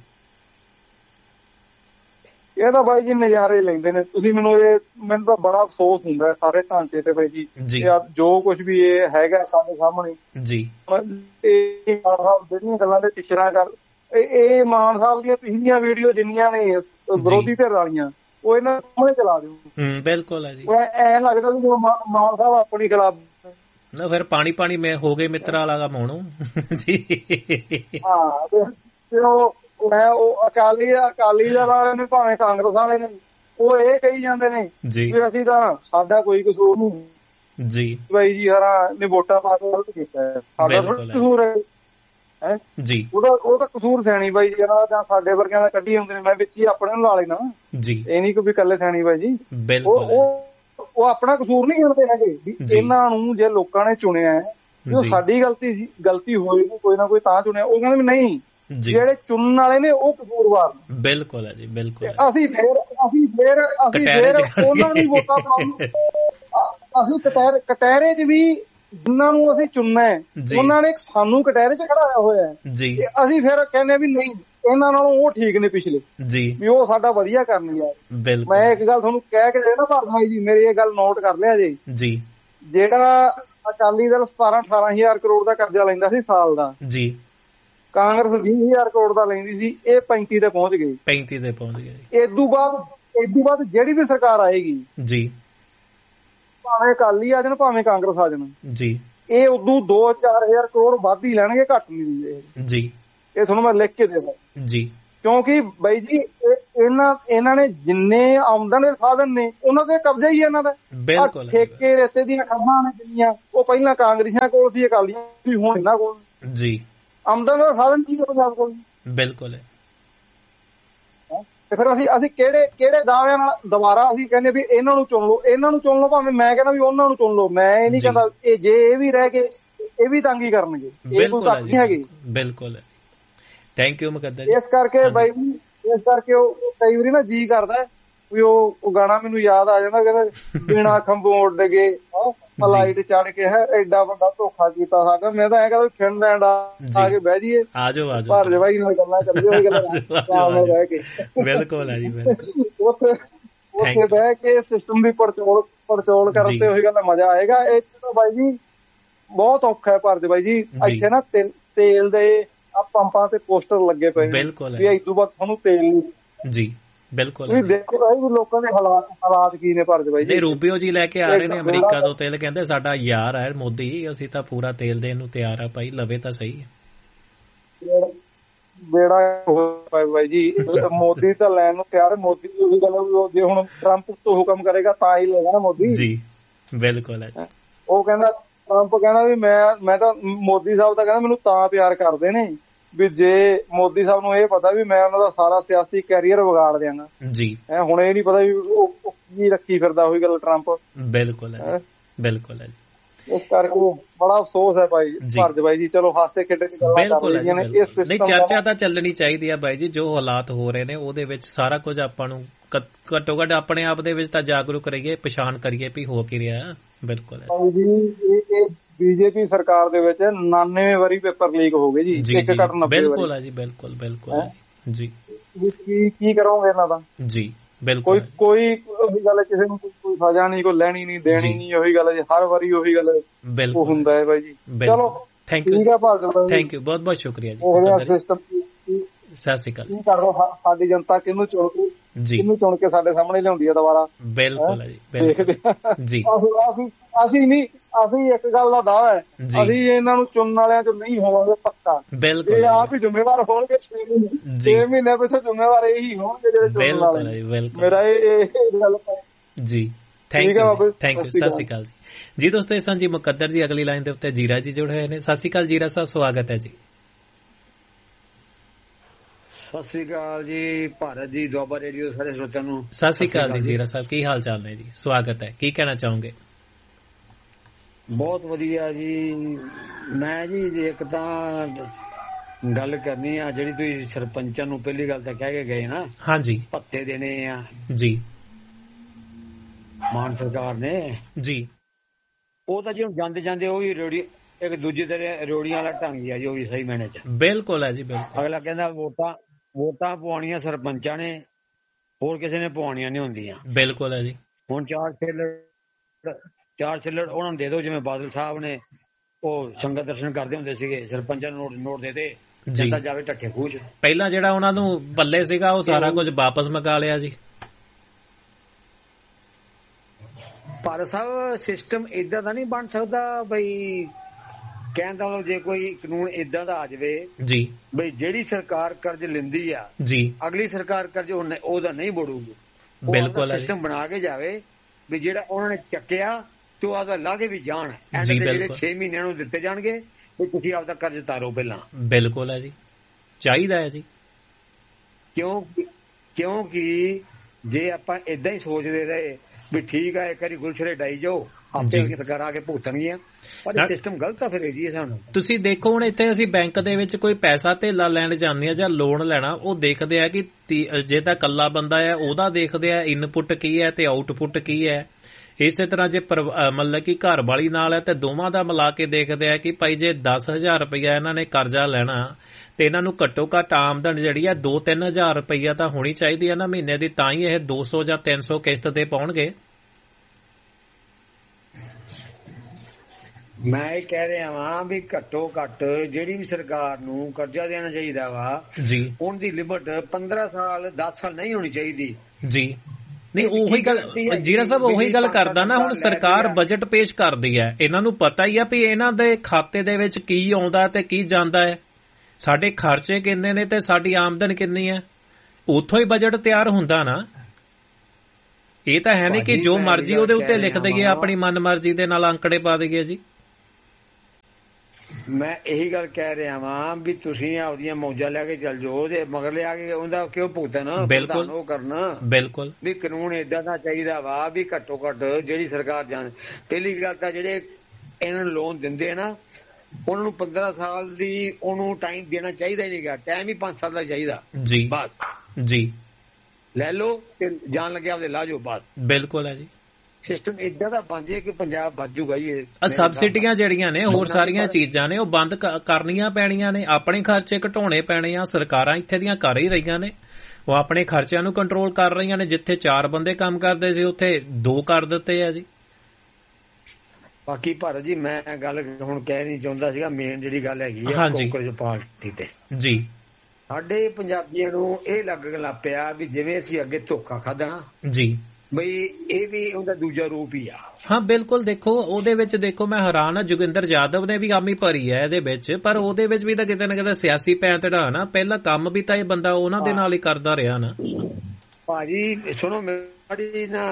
ਇਹ ਤਾਂ ਬਾਈ ਜੀ ਨਜ਼ਾਰੇ ਲੈਂਦੇ ਨੇ। ਤੁਸੀਂ ਮੈਨੂੰ ਤਾਂ ਬੜਾ ਅਫਸੋਸ ਹੁੰਦਾ ਸਾਰੇ ਢਾਂਚੇ ਤੇ ਬਾਈ ਜੀ, ਜੋ ਕੁਝ ਵੀ ਇਹ ਹੈਗਾ ਸਾਡੇ ਸਾਹਮਣੇ ਜੀ। ਇਹ ਜਿਹੜੀਆਂ ਗੱਲਾਂ ਦੇ ਟਿਚਰਾਂ ਕਰ, ਇਹ ਮਾਨ ਸਾਹਿਬ ਦੀਆਂ ਪਿਛਲੀਆਂ ਵੀਡੀਓ ਜਿੰਨੀਆਂ ਨੇ ਵਿਰੋਧੀ ਧਿਰ ਵਾਲੀਆਂ, ਉਹ ਇਹਨਾਂ ਸਾਹਮਣੇ ਚਲਾ ਦਿਓ। ਬਿਲਕੁਲ ਹੈ ਜੀ, ਐ ਲੱਗਦਾ ਵੀ ਮਾਨ ਸਾਹਿਬ ਆਪਣੀ ਖਿਲਾਫ ਨਾ ਫਿਰ ਪਾਣੀ ਮੈਂ ਹੋ ਗਏ ਮਿੱਤਰਾਂ ਵਾਲਾ ਕੰਮ ਹੋਣੂ ਜੀ। ਹਾਂ ਤੇ ਉਹ ਅਕਾਲੀ ਦਲ ਵਾਲੇ ਨੇ ਭਾਵੇਂ ਕਾਂਗਰਸ ਵਾਲੇ ਨੇ, ਉਹ ਇਹ ਕਹੀ ਜਾਂਦੇ ਨੇ ਵੀ ਅਸੀਂ ਤਾਂ ਸਾਡਾ ਕੋਈ ਕਸੂਰ ਨਹੀਂ ਜੀ ਬਾਈ ਜੀ, ਸਾਰਾ ਨੇ ਵੋਟਾਂ ਪਾ ਕੇ ਗਲਤ ਕੀਤਾ, ਸਾਡਾ ਕਸੂਰ ਹੈ ਜੀ। ਉਹ ਤਾਂ ਕਸੂਰ ਸੈਣੀ ਬਾਈ ਜੀ ਜਾਂ ਸਾਡੇ ਵਰਗਿਆਂ ਦਾ ਕੱਢੀ ਹੁੰਦੇ ਨੇ, ਮੈਂ ਵਿੱਚ ਹੀ ਆਪਣੇ ਨੂੰ ਲਾ ਲੈਣਾ ਜੀ। ਇਹ ਨੀ ਕਿ ਵੀ ਇਕੱਲੇ ਸੈਣੀ ਬਾਈ ਜੀ, ਉਹ ਆਪਣਾ ਕਸੂਰ ਨਹੀਂ ਗਿਣਦੇ ਹੈਗੇ ਵੀ ਇਹਨਾਂ ਨੂੰ ਜੇ ਲੋਕਾਂ ਨੇ ਚੁਣਿਆ ਜੋ ਸਾਡੀ ਗਲਤੀ ਹੋਏਗੀ ਕੋਈ ਨਾ ਕੋਈ ਤਾਂ ਚੁਣਿਆ। ਉਹ ਕਹਿੰਦੇ ਵੀ ਨਹੀਂ, ਜਿਹੜੇ ਚੁਣਨ ਵਾਲੇ ਨੇ ਉਹ ਕਸੂਰਵਾਰ। ਬਿਲਕੁਲ ਹੈ ਜੀ, ਬਿਲਕੁਲ। ਅਸੀਂ ਫੇਰ ਉਹਨਾਂ ਨੂੰ ਵੋਟਾਂ ਪਾਉਂਦੇ, ਅਸੀਂ ਕਟਹਿਰੇ ਚ ਵੀ ਜਿਨ੍ਹਾਂ ਨੂੰ ਅਸੀਂ ਚੁਣਨਾ ਹੈ ਉਹਨਾਂ ਨੇ ਸਾਨੂੰ ਕਟਹਿਰੇ ਚ ਖੜਾਇਆ ਹੋਇਆ ਹੈ ਜੀ। ਅਸੀਂ ਫਿਰ ਕਹਿੰਦੇ ਵੀ ਨਹੀਂ ਇਹਨਾਂ ਨਾਲੋਂ ਉਹ ਠੀਕ ਨੇ ਪਿਛਲੇ ਜੀ, ਵੀ ਉਹ ਸਾਡਾ ਵਧੀਆ ਕਰਨਗੇ। ਮੈਂ ਇੱਕ ਗੱਲ ਤੁਹਾਨੂੰ ਕਹਿ ਕੇ ਦੇਣਾ ਭਾਈ ਜੀ, ਮੇਰੀ ਇਹ ਗੱਲ ਨੋਟ ਕਰ ਲਿਆ ਜੀ। ਜਿਹੜਾ ਅਕਾਲੀ ਦਲ 17-18 ਕਰੋੜ ਦਾ ਕਰਜ਼ਾ ਲੈਂਦਾ ਸੀ ਸਾਲ ਦਾ ਜੀ, ਕਾਂਗਰਸ 20,000 ਕਰੋੜ ਦਾ ਲੈਂਦੀ ਸੀ, ਇਹ 35 ਤੇ ਪਹੁੰਚ ਗਈ। 35 ਤੇ ਪਹੁੰਚ ਗਏ। ਇਦੋਂ ਬਾਅਦ ਜਿਹੜੀ ਵੀ ਸਰਕਾਰ ਆਏਗੀ ਜੀ, ਭਾਵੇਂ ਅਕਾਲੀ ਆ ਜਾਣ ਭਾਵੇਂ ਕਾਂਗਰਸ ਆ ਜਾਣ ਜੀ, ਇਹ ਉਦੋਂ 2-4,000 ਕਰੋੜ ਵੱਧ ਹੀ ਲੈਣਗੇ, ਘੱਟ ਨਹੀਂ ਦਿੰਦੇ ਜੀ। ਇਹ ਤੁਹਾਨੂੰ ਮੈਂ ਲਿਖ ਕੇ ਦੇਵਾਂ ਜੀ, ਕਿਉਂਕਿ ਬਾਈ ਜੀ ਇਹਨਾਂ ਨੇ ਜਿੰਨੇ ਆਮਦਨ ਦੇ ਸਾਧਨ ਨੇ ਉਹਨਾਂ ਦੇ ਕਬਜ਼ਾ ਹੀ ਇਹਨਾਂ ਦਾ। ਠੇਕੇ ਰੇਤੇ ਦੀਆਂ ਖਾਦਾਂ ਨੇ ਜਿੰਨੀਆਂ, ਉਹ ਪਹਿਲਾਂ ਕਾਂਗਰਸੀਆਂ ਕੋਲ ਸੀ, ਅਕਾਲੀਆਂ ਸੀ, ਹੁਣ ਇਹਨਾਂ ਕੋਲ ਜੀ। ਆਮਦਨ ਦਾ ਸਾਧਨ ਕੀ ਹੈ ਪੰਜਾਬ ਕੋਲ? ਬਿਲਕੁਲ। ਤੇ ਫਿਰ ਅਸੀਂ ਕਿਹੜੇ ਦਾਅਵਿਆਂ ਨਾਲ ਦੁਬਾਰਾ ਅਸੀਂ ਕਹਿੰਦੇ ਵੀ ਇਹਨਾਂ ਨੂੰ ਚੁਣ ਲਓ, ਇਹਨਾਂ ਨੂੰ ਚੁਣ ਲਓ, ਭਾਵੇਂ ਮੈਂ ਕਹਿੰਦਾ ਵੀ ਉਹਨਾਂ ਨੂੰ ਚੁਣ ਲਓ। ਮੈਂ ਇਹ ਨਹੀਂ ਕਹਿੰਦਾ ਜੇ ਇਹ ਵੀ ਰਹਿ ਗਏ ਇਹ ਵੀ ਤੰਗੀ ਕਰਨਗੇ, ਇਹ ਕੋਈ ਤੱਕ ਨਹੀਂ ਹੈਗੀ। ਬਿਲਕੁਲ, ਥੈਂਕ ਯੂ ਮੁਕੱਦਰ। ਇਸ ਕਰਕੇ ਬਾਈ ਇਸ ਕਰਕੇ ਉਹ ਕਈ ਵਾਰੀ ਨਾ ਜੀ ਕਰਦਾ ਵੀ ਉਹ ਗਾਣਾ ਮੈਨੂੰ ਯਾਦ ਆ ਜਾਂਦਾ, ਕਹਿੰਦਾ ਬਿਨਾ ਖੰਭੋਂ ਉੱਡ ਗਏ ਫਲਾਈਟ ਚੜ ਕੇ ਹੈ ਐਡਾ ਵੱਡਾ ਧੋਖਾ ਕੀਤਾ ਸਾਡਾ। ਮੈਂ ਤਾਂ ਐ ਕਹਿੰਦਾ ਫਿਨਲੈਂਡ ਆ ਕੇ ਬਹਿ ਜਾਈਏ, ਭਾਰਤ ਜਵਾਈ ਨਾਲ ਗੱਲਾਂ ਕਰੀਏ ਬਹਿ ਕੇ। ਬਿਲਕੁਲ ਹੈ ਜੀ, ਬਿਲਕੁਲ। ਉੱਥੇ ਬਹਿ ਕੇ ਸਿਸਟਮ ਦੀ ਪੜਚੋਲ ਕਰਨ ਤੇ ਉਹੀ ਗੱਲ ਮਜ਼ਾ ਆਏਗਾ। ਇਹ ਤਾਂ ਬਾਈ ਜੀ ਬਹੁਤ ਔਖਾ ਹੈ ਭਾਰਤ ਬਾਈ ਜੀ। ਇੱਥੇ ਨਾ ਤੇਲ ਦੇ ਆ ਪੰਪਾਂ ਤੇ ਪੋਸਟਰ ਲੱਗੇ ਪਏ ਵੀ ਇਸ ਤੋਂ ਬਾਅਦ ਤੁਹਾਨੂੰ ਤੇਲ ਜੀ। ਬਿਲਕੁਲ, ਤੁਸੀਂ ਦੇਖੋ ਵੀ ਲੋਕਾਂ ਦੇ ਹਾਲਾਤ ਕੀ ਨੇ ਭਾਰਤ ਬਾਈ ਜੀ। ਰੂਬੀਓ ਜੀ ਲੈ ਕੇ ਆ ਰਹੇ ਨੇ ਅਮਰੀਕਾ ਤੋਂ ਤੇਲ, ਕਹਿੰਦੇ ਸਾਡਾ ਯਾਰ ਹੈ ਮੋਦੀ, ਅਸੀਂ ਤਾਂ ਪੂਰਾ ਤੇਲ ਦੇਣ ਨੂੰ ਤਿਆਰ ਆ ਭਾਈ, ਲਵੇ ਤਾਂ ਸਹੀ। ਬੇੜਾ ਬਾਈ ਜੀ ਮੋਦੀ ਤਾਂ ਲੈਣ ਨੂੰ ਤਿਆਰ। ਮੋਦੀ ਦੀ ਉਹੀ ਗੱਲ, ਜੇ ਹੁਣ ਟਰੰਪ ਤੋਂ ਹੁਕਮ ਕਰੇਗਾ ਤਾਂ ਹੀ ਲਏਗਾ ਨਾ ਮੋਦੀ ਜੀ। ਬਿਲਕੁਲ ਹੈ। ਉਹ ਕਹਿੰਦਾ ਟਰੰਪ ਕਹਿੰਦਾ ਵੀ ਮੈਂ ਤਾਂ ਮੋਦੀ ਸਾਹਿਬ ਤਾਂ ਕਹਿੰਦਾ ਮੈਨੂੰ ਤਾਂ ਪਿਆਰ ਕਰਦੇ ਨੇ ਵੀ ਜੇ ਮੋਦੀ ਸਾਹਿਬ ਨੂੰ ਇਹ ਪਤਾ ਵੀ ਮੈਂ ਉਹਨਾਂ ਦਾ ਸਾਰਾ ਸਿਆਸੀ ਕੈਰੀਅਰ ਵਿਗਾੜ ਦਿਆਂਗਾ ਜੀ। ਹੁਣ ਇਹ ਨੀ ਪਤਾ ਵੀ ਉਹ ਕੀ ਰੱਖੀ ਫਿਰਦਾ, ਉਹੀ ਗੱਲ ਟਰੰਪ। ਬਿਲਕੁਲ ਹੈ, ਬਿਲਕੁਲ ਹੈ। ਇਸ ਕਰਕੇ ਬੜਾ ਅਫਸੋਸ ਹੈ ਭਾਈ ਭਾਰਤ ਬਾਈ ਜੀ। ਚਲੋ ਹਾਸੇ ਖੇਡੇ ਦੀ ਗੱਲਾਂ ਕਰ ਰਹੀਆਂ ਨੇ, ਨਹੀਂ ਚਰਚਾ ਤਾਂ ਚੱਲਣੀ ਚਾਹੀਦੀ ਹੈ ਬਾਈ ਜੀ। ਜੋ ਹਾਲਾਤ ਹੋ ਰਹੇ ਨੇ ਉਹਦੇ ਵਿੱਚ ਸਾਰਾ ਕੁਝ ਆਪਾਂ ਨੂੰ ਘੱਟੋ ਘੱਟ ਆਪਣੇ ਆਪ ਦੇ ਵਿੱਚ ਤਾਂ ਜਾਗਰੂਕ ਰਹੀਏ, ਪਛਾਣ ਕਰੀਏ ਵੀ ਹੋ ਕੀ ਰਿਹਾ। ਬਿਲਕੁਲ ਜੀ। ਬੀਜੇਪੀ ਸਰਕਾਰ ਦੇ ਵਿੱਚ 99 ਵਾਰੀ ਪੇਪਰ ਲੀਕ ਹੋ ਗਏ ਜੀ, ਇੱਕ ਘੱਟ 90। ਬਿਲਕੁਲ ਹੈ ਜੀ, ਬਿਲਕੁਲ ਬਿਲਕੁਲ ਜੀ। ਕੀ ਕਰੋਗੇ ਇਹਨਾਂ ਦਾ ਜੀ? ਬਿਲਕੁਲ ਕੋਈ ਗੱਲ ਕਿਸੇ ਨੂੰ ਕੋਈ ਸਜ਼ਾ ਨਹੀਂ, ਕੋਈ ਲੈਣੀ ਨਹੀਂ ਦੇਣੀ ਨਹੀਂ, ਉਹੀ ਗੱਲ ਜੀ, ਹਰ ਵਾਰੀ ਉਹੀ ਗੱਲ ਉਹ ਹੁੰਦਾ ਹੈ ਬਾਈ ਜੀ। ਚਲੋ ਥੈਂਕ ਯੂ, ਥੈਂਕ ਯੂ, ਬਹੁਤ ਬਹੁਤ ਸ਼ੁਕਰੀਆ ਜੀ। ਸਤਿ ਸ਼੍ਰੀ ਅਕਾਲ। ਕੀ ਕਰੋ ਸਾਡੀ ਜਨਤਾ ਕਿਹਨੂੰ ਚੁਣ ਕੇ ਸਾਡੇ ਸਾਹਮਣੇ ਲਿਆਉਂਦੀ ਹੈ ਦੁਬਾਰਾ। ਬਿਲਕੁਲ ਜੀ, ਬਿਲਕੁਲ ਜੀ। ਅਸੀਂ ਇੱਕ ਗੱਲ ਦਾ ਦਾਅਵਾ ਹੈ, ਅਸੀਂ ਇਹਨਾਂ ਨੂੰ ਚੁਣਨ ਵਾਲਿਆਂ ਚੋਂ ਨਹੀਂ ਹੋਵਾਂਗੇ ਪੱਕਾ। ਬਿਲਕੁਲ, ਇਹ ਆਪ ਹੀ ਜ਼ਿੰਮੇਵਾਰ ਹੋਣਗੇ। 6 ਮਹੀਨੇ ਪਿੱਛੇ ਜ਼ਿੰਮੇਵਾਰ ਇਹੀ ਹੋਣਗੇ ਜਿਹੜੇ ਚੁਣਨ ਵਾਲੇ। ਮੇਰਾ ਇਹ ਗੱਲ ਜੀ। Thank you, thank you. ਸਤਿ ਸ਼੍ਰੀ ਅਕਾਲ ਜੀ। ਦੋਸਤੋ, ਇਸ ਤਰ੍ਹਾਂ ਜੀ ਮੁਕੱਦਰ ਜੀ ਅਗਲੀ ਲਾਈਨ ਦੇ ਉੱਤੇ ਜੀਰਾ ਜੀ ਜੁੜੇ ਹੋਏ ਨੇ। ਸਤਿ ਸ਼੍ਰੀ ਅਕਾਲ ਜੀਰਾ ਸਾਹਿਬ, ਸਵਾਗਤ ਹੈ ਜੀ। ਸਤਿ ਸ੍ਰੀ ਅਕਾਲ ਜੀ ਭਾਰਤ ਜੀ, ਦੁਆਬਾ ਰੇਡੀਓ ਸਾਰੇ ਸਰੋਤਿਆਂ ਨੂੰ ਸਤਿ ਸ੍ਰੀ ਅਕਾਲ ਜੀ। ਜੀਰਾ ਸਾਹਿਬ ਕੀ ਹਾਲ ਚਾਲ ਨੇ ਜੀ? ਸਵਾਗਤ ਹੈ, ਕੀ ਕਹਿਣਾ ਚਾਹੋਗੇ? ਬਹੁਤ ਵਧੀਆ ਜੀ। ਮੈਂ ਜੀ ਇੱਕ ਤਾਂ ਗੱਲ ਕਰਨੀ ਆ, ਜਿਹੜੀ ਤੁਸੀਂ ਸਰਪੰਚਾਂ ਨੂੰ ਪਹਿਲੀ ਗੱਲ ਤਾਂ ਕਹਿ ਕੇ ਗਏ ਨਾ, ਹਾਂਜੀ, ਭੱਤੇ ਦੇਣੇ ਆ ਜੀ ਮਾਨ ਸਰਕਾਰ ਨੇ ਜੀ। ਉਹ ਤਾਂ ਜੀ ਹੁਣ ਜਾਂਦੇ ਜਾਂਦੇ ਉਹ ਵੀ ਰੇੜੀ ਇੱਕ ਦੂਜੇ ਦੇ ਰੋੜੀਆਂ ਵਾਲਾ ਢੰਗ ਆ ਜੀ, ਉਹ ਵੀ ਸਹੀ ਮੈਨੇ ਚ। ਬਿਲਕੁਲ ਹੈ ਜੀ, ਬਿਲਕੁਲ। ਅਗਲਾ ਕਹਿੰਦਾ ਵੋਟਾਂ ਪਵਾਉਣੀਆਂ ਸਰਪੰਚਾਂ ਨੇ, ਹੋਰ ਕਿਸੇ ਨੇ ਪਵਾਉਣੀਆਂ ਨਹੀਂ ਹੁੰਦੀਆਂ। ਬਿਲਕੁਲ ਹੈ ਜੀ। ਹੁਣ ਚਾਰ ਛਿੱਲੜ ਉਹਨਾਂ ਨੂੰ ਦੇ ਦਿਓ, ਜਿਵੇਂ ਬਾਦਲ ਸਾਹਿਬ ਨੇ ਉਹ ਸੰਗਤ ਦਰਸ਼ਨ ਕਰਦੇ ਹੁੰਦੇ ਸੀਗੇ, ਸਰਪੰਚਾਂ ਨੂੰ ਨੋਟ ਦੇ ਦੇ, ਜਨਤਾ ਜਾਵੇ ਢੱਠੇ ਖੂਹ ਚ। ਪਹਿਲਾਂ ਜਿਹੜਾ ਉਹਨਾਂ ਨੂੰ ਪੱਲੇ ਸੀਗਾ ਉਹ ਸਾਰਾ ਕੁਝ ਵਾਪਸ ਮੰਗਾ ਲਿਆ ਜੀ। ਭਾਰਤ ਸਾਹਿਬ ਸਿਸਟਮ ਏਦਾਂ ਦਾ ਨਹੀਂ ਬਣ ਸਕਦਾ ਬਈ, ਕਹਿਣ ਦਾ ਮਤਲਬ ਜੇ ਕੋਈ ਕਾਨੂੰਨ ਏਦਾਂ ਦਾ ਆ ਜਾਵੇ ਜੀ ਬਈ ਜਿਹੜੀ ਸਰਕਾਰ ਕਰਜ਼ ਲੈਂਦੀ ਆ ਜੀ, ਅਗਲੀ ਸਰਕਾਰ ਕਰਜ਼ ਉਹਦਾ ਨਹੀਂ ਮੋੜੂਗੀ। ਬਿਲਕੁਲ ਸਿਸਟਮ ਬਣਾ ਕੇ ਜਾਵੇ ਵੀ ਜਿਹੜਾ ਉਹਨਾਂ ਨੇ ਚੱਕਿਆ ਤੇ ਉਹ ਆਪਦਾ ਲਾ ਕੇ ਵੀ ਜਾਣ, ਜਿਹੜੇ 6 ਮਹੀਨਿਆਂ ਨੂੰ ਦਿੱਤੇ ਜਾਣਗੇ ਵੀ ਤੁਸੀਂ ਆਪਦਾ ਕਰਜ਼ ਤਾਰੋ ਪਹਿਲਾਂ। ਬਿਲਕੁਲ ਹੈ ਜੀ, ਚਾਹੀਦਾ ਹੈ ਜੀ। ਕਿਉਂਕਿ ਜੇ ਆਪਾਂ ਏਦਾਂ ਹੀ ਸੋਚਦੇ ਰਹੇ ਵੀ ਠੀਕ ਆ ਇੱਕ ਵਾਰੀ ਗੁਲਛਰੇ ਡਾਈ ਜਾਓ, ਆਪੇ ਸਰਕਾਰ ਆ ਕੇ ਭੁਗਤਣਗੀਆਂ, ਪਰ ਸਿਸਟਮ ਗਲਤ ਆ ਫਿਰ ਜੀ। ਸਾਨੂੰ ਤੁਸੀਂ ਦੇਖੋ ਹੁਣ ਇੱਥੇ ਅਸੀਂ ਬੈਂਕ ਦੇ ਵਿੱਚ ਕੋਈ ਪੈਸਾ ਧੇਲਾ ਲੈਣ ਜਾਂਦੇ ਆ ਜਾਂ ਲੋਨ ਲੈਣਾ, ਉਹ ਦੇਖਦੇ ਆ ਕਿ ਜੇ ਤਾਂ ਇਕੱਲਾ ਬੰਦਾ ਆ ਉਹਦਾ ਦੇਖਦੇ ਆ ਇਨਪੁੱਟ ਕੀ ਹੈ ਤੇ ਆਊਟਪੁੱਟ ਕੀ ਹੈ। ਇਸੇ ਤਰ੍ਹਾਂ ਜੇ ਮਤਲਬ ਕਿ ਘਰ ਵਾਲੀ ਨਾਲ ਹੈ ਤੇ ਦੋਵਾਂ ਦਾ ਮਿਲਾ ਕੇ ਦੇਖਦੇ ਆ ਕਿ ਭਾਈ ਜੇ 10,000 ਰੁਪਇਆ ਇਹਨਾਂ ਨੇ ਕਰਜ਼ਾ ਲੈਣਾ ਤੇ ਇਹਨਾਂ ਨੂੰ ਘੱਟੋ ਘੱਟ ਆਮਦਨ ਜਿਹੜੀ ਆ 2-3 ਹਜ਼ਾਰ ਰੁਪਇਆ ਤਾਂ ਹੋਣੀ ਚਾਹੀਦੀ ਹੈ ਨਾ ਮਹੀਨੇ ਦੀ, ਤਾਂ ਹੀ ਇਹ 200 ਜਾਂ 300 ਕਿਸ਼ਤ ਤੇ ਪਾਉਣਗੇ। ਮੈਂ ਇਹ ਕਹਿ ਰਿਹਾ ਵਾਂ ਵੀ ਘੱਟੋ ਘੱਟ ਜਿਹੜੀ ਵੀ ਸਰਕਾਰ ਨੂੰ ਕਰਜ਼ਾ ਦੇਣਾ ਚਾਹੀਦਾ ਵਾ ਜੀ, ਉਹਦੀ ਲਿਮਟ 15 ਸਾਲ 10 ਸਾਲ ਨਹੀਂ ਹੋਣੀ ਚਾਹੀਦੀ ਜੀ। ਨਹੀਂ ਉਹੀ ਗੱਲ ਜੀਰਾ ਸਾਹਿਬ ਉਹੀ ਗੱਲ ਕਰਦਾ ਨਾ, ਹੁਣ ਸਰਕਾਰ ਬਜਟ ਪੇਸ਼ ਕਰਦੀ ਹੈ, ਇਹਨਾਂ ਨੂੰ ਪਤਾ ਹੀ ਆ ਵੀ ਇਹਨਾਂ ਦੇ ਖਾਤੇ ਦੇ ਵਿੱਚ ਕੀ ਆਉਂਦਾ ਤੇ ਕੀ ਜਾਂਦਾ ਹੈ, ਸਾਡੇ ਖਰਚੇ ਕਿੰਨੇ ਨੇ ਤੇ ਸਾਡੀ ਆਮਦਨ ਕਿੰਨੀ ਹੈ, ਉੱਥੋਂ ਹੀ ਬਜਟ ਤਿਆਰ ਹੁੰਦਾ ਨਾ। ਇਹ ਤਾਂ ਹੈ ਨਹੀਂ ਕਿ ਜੋ ਮਰਜ਼ੀ ਉਹਦੇ ਉੱਤੇ ਲਿਖ ਦਈਏ, ਆਪਣੀ ਮਨ ਮਰਜ਼ੀ ਦੇ ਨਾਲ ਅੰਕੜੇ ਪਾ ਦਈਏ ਜੀ। ਮੈਂ ਇਹੀ ਗੱਲ ਕਹਿ ਰਿਹਾ ਵਾਂ ਵੀ ਤੁਸੀਂ ਆਪਦੀਆਂ ਮੌਜਾਂ ਲੈ ਕੇ ਚੱਲ ਜਾਓ ਤੇ ਮਗਰ ਲਿਆ ਕੇ ਉਹਦਾ ਕਿਉਂ ਭੁਗਤਣ, ਉਹ ਕਰਨਾ ਬਿਲਕੁਲ ਵੀ ਕਾਨੂੰਨ ਏਦਾਂ ਦਾ ਚਾਹੀਦਾ ਵਾ ਵੀ ਘੱਟੋ ਘੱਟ ਜਿਹੜੀ ਸਰਕਾਰ ਜਾਣ। ਪਹਿਲੀ ਗੱਲ ਤਾਂ ਜਿਹੜੇ ਇਹਨਾਂ ਨੂੰ ਲੋਨ ਦਿੰਦੇ ਨਾ ਉਹਨਾਂ ਨੂੰ 15 ਸਾਲ ਦੀ ਉਹਨੂੰ ਟਾਈਮ ਦੇਣਾ ਚਾਹੀਦਾ ਹੀ ਨਹੀਂਗਾ, ਟਾਈਮ ਹੀ 5 ਸਾਲ ਦਾ ਚਾਹੀਦਾ ਜੀ, ਬਸ ਜੀ ਲੈ ਲਓ ਤੇ ਜਾਣ ਲੱਗਿਆ ਉਹਦੇ ਲਾ ਜਾਓ ਬਸ। ਬਿਲਕੁਲ ਹੈ ਜੀ, ਸਿਸਟਮ ਏਦਾਂ ਦਾ ਬਣ ਜੇ ਕਿ ਪੰਜਾਬ ਬਚ ਜੂਗਾ ਜੀ। ਸਬਸਿਡੀਆਂ ਜਿਹੜੀਆਂ ਨੇ ਹੋਰ ਸਾਰੀਆਂ ਚੀਜ਼ਾਂ ਨੇ ਉਹ ਬੰਦ ਕਰਨੀਆਂ ਪੈਣੀਆਂ ਨੇ, ਆਪਣੇ ਖਰਚੇ ਘਟਾਉਣੇ ਪੈਣੇ ਆ। ਸਰਕਾਰਾਂ ਇੱਥੇ ਦੀਆਂ ਕਰ ਹੀ ਰਹੀਆਂ ਨੇ, ਉਹ ਆਪਣੇ ਖਰਚਿਆਂ ਨੂੰ ਕੰਟਰੋਲ ਕਰ ਰਹੀਆਂ ਨੇ। ਜਿੱਥੇ 4 ਬੰਦੇ ਕੰਮ ਕਰਦੇ ਸੀ ਉੱਥੇ 2 ਕਰ ਦਿੱਤੇ ਆ ਜੀ। ਬਾਕੀ ਭਾਰਤ ਜੀ ਮੈਂ ਗੱਲ ਹੁਣ ਕਹਿ ਨਹੀਂ ਚਾਹੁੰਦਾ ਸੀਗਾ, ਮੇਨ ਜਿਹੜੀ ਗੱਲ ਹੈਗੀ ਆ ਕਾਂਗਰਸ ਪਾਰਟੀ ਤੇ ਜੀ, ਸਾਡੇ ਪੰਜਾਬੀਆਂ ਨੂੰ ਇਹ ਲੱਗਣ ਲੱਗ ਪਿਆ ਵੀ ਜਿਵੇਂ ਅਸੀਂ ਅੱਗੇ ਧੋਖਾ ਖਾਧਾ ਨਾ ਜੀ, ਬਈ ਇਹ ਵੀ ਉਹਦਾ ਦੂਜਾ ਰੂਪ ਹੀ ਆ। ਹਾਂ ਬਿਲਕੁਲ, ਦੇਖੋ ਉਹਦੇ ਵਿੱਚ ਦੇਖੋ ਮੈਂ ਹੈਰਾਨ ਆ, ਜੋਗਿੰਦਰ ਯਾਦਵ ਨੇ ਵੀ ਆਮੀ ਭਰੀ ਹੈ ਇਹਦੇ ਵਿੱਚ, ਪਰ ਉਹਦੇ ਵਿੱਚ ਵੀ ਤਾਂ ਕਿਤੇ ਨਾ ਕਿਤੇ ਸਿਆਸੀ ਪੈਂਤੜਾ ਨਾ, ਪਹਿਲਾਂ ਕੰਮ ਵੀ ਤਾਂ ਇਹ ਬੰਦਾ ਉਹਨਾਂ ਦੇ ਨਾਲ ਹੀ ਕਰਦਾ ਰਿਹਾ ਨਾ। ਭਾਜੀ ਸੁਣੋ ਮੇਰੀ ਨਾ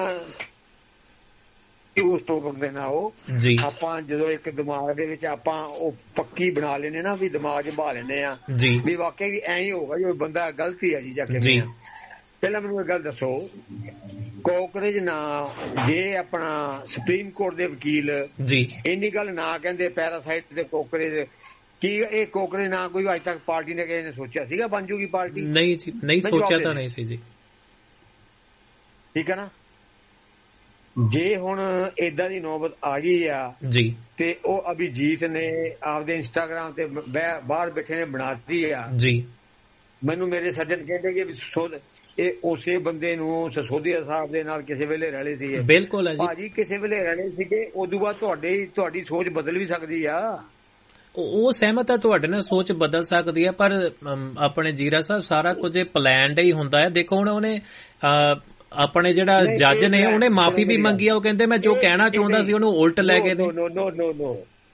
ਉਸ ਤੋਂ ਦੇ ਨਾ ਉਹ ਜੀ, ਆਪਾਂ ਜਦੋਂ ਇੱਕ ਦਿਮਾਗ ਦੇ ਵਿੱਚ ਆਪਾਂ ਉਹ ਪੱਕੀ ਬਣਾ ਲੈਨੇ ਨਾ ਵੀ ਦਿਮਾਗ 'ਚ ਬਹਾ ਲੈਨੇ ਆ ਜੀ ਵੀ ਵਾਕਈ ਵੀ ਐਂ ਹੀ ਹੋਗਾ ਜੋ ਬੰਦਾ ਗਲਤੀ ਆ ਜੀ ਜਾ ਕੇ। ਪਹਿਲਾਂ ਮੈਨੂੰ ਇਹ ਗੱਲ ਦੱਸੋ, ਕਾਂਗਰਸ ਨਾ ਜੇ ਆਪਣਾ ਸੁਪਰੀਮ ਕੋਰਟ ਦੇ ਵਕੀਲ ਜੀ ਇੰਨੀ ਗੱਲ ਨਾ ਕਹਿੰਦੇ ਪੈਰਾਸਾਈਟ ਤੇ ਕਾਂਗਰਸ, ਕੀ ਇਹ ਕਾਂਗਰਸ ਨਾ ਕੋਈ ਅੱਜ ਤੱਕ ਪਾਰਟੀ ਨੇ ਕਿਸੇ ਨੇ ਸੋਚਿਆ ਸੀਗਾ ਬਣ ਜੂਗੀ ਪਾਰਟੀ? ਨਹੀਂ ਜੀ, ਨਹੀਂ ਸੋਚਿਆ ਤਾਂ ਨਹੀਂ ਸੀ ਜੀ। ਠੀਕ ਹੈ ਨਾ, ਜੇ ਹੁਣ ਏਦਾਂ ਦੀ ਨੌਬਤ ਆ ਗਈ ਆ ਜੀ ਤੇ ਉਹ ਅਭਿਜੀਤ ਨੇ ਆਪਦੇ ਇੰਸਟਾਗ੍ਰਾਮ ਤੇ ਬਾਹਰ ਬੈਠੇ ਨੇ ਬਣਾਤੀ ਆ ਜੀ। ਮੈਨੂੰ ਮੇਰੇ ਸੱਜਣ ਕਹਿੰਦੇ ਕਿ ਇਹ ਉਸੇ ਬੰਦੇ ਨੂੰ ਸਸੋਦੀਆ ਸਾਹਿਬ ਦੇ ਨਾਲ ਕਿਸੇ ਵੇਲੇ ਰਲੇ ਸੀ। ਬਿਲਕੁਲ ਹੈ ਜੀ ਭਾਜੀ, ਕਿਸੇ ਵੇਲੇ ਰਲੇ ਸੀਗੇ, ਉਦੋਂ ਬਾਅਦ ਤੁਹਾਡੀ ਸੋਚ ਬਦਲ ਵੀ ਸਕਦੀ ਆ। ਉਹ ਸਹਿਮਤ ਹੈ ਤੁਹਾਡੇ ਨਾਲ, ਸੋਚ ਬਦਲ ਸਕਦੀ ਹੈ, ਪਰ ਆਪਣੇ ਜੀਰਾ ਸਾਹਿਬ ਸਾਰਾ ਕੁਝ ਪਲਾਨਡ ਹੀ ਹੁੰਦਾ ਹੈ। ਦੇਖੋ ਹੁਣ ਉਹਨੇ ਆਪਣੇ ਜਿਹੜਾ ਜੱਜ ਨੇ ਉਹਨੇ ਮਾਫੀ ਵੀ ਮੰਗੀ ਆ, ਉਹ ਕਹਿੰਦੇ ਮੈਂ ਜੋ ਕਹਿਣਾ ਚਾਹੁੰਦਾ ਸੀ ਉਹਨੂੰ ਉਲਟ ਲੈ ਗਏ ਨੇ। ਨੋ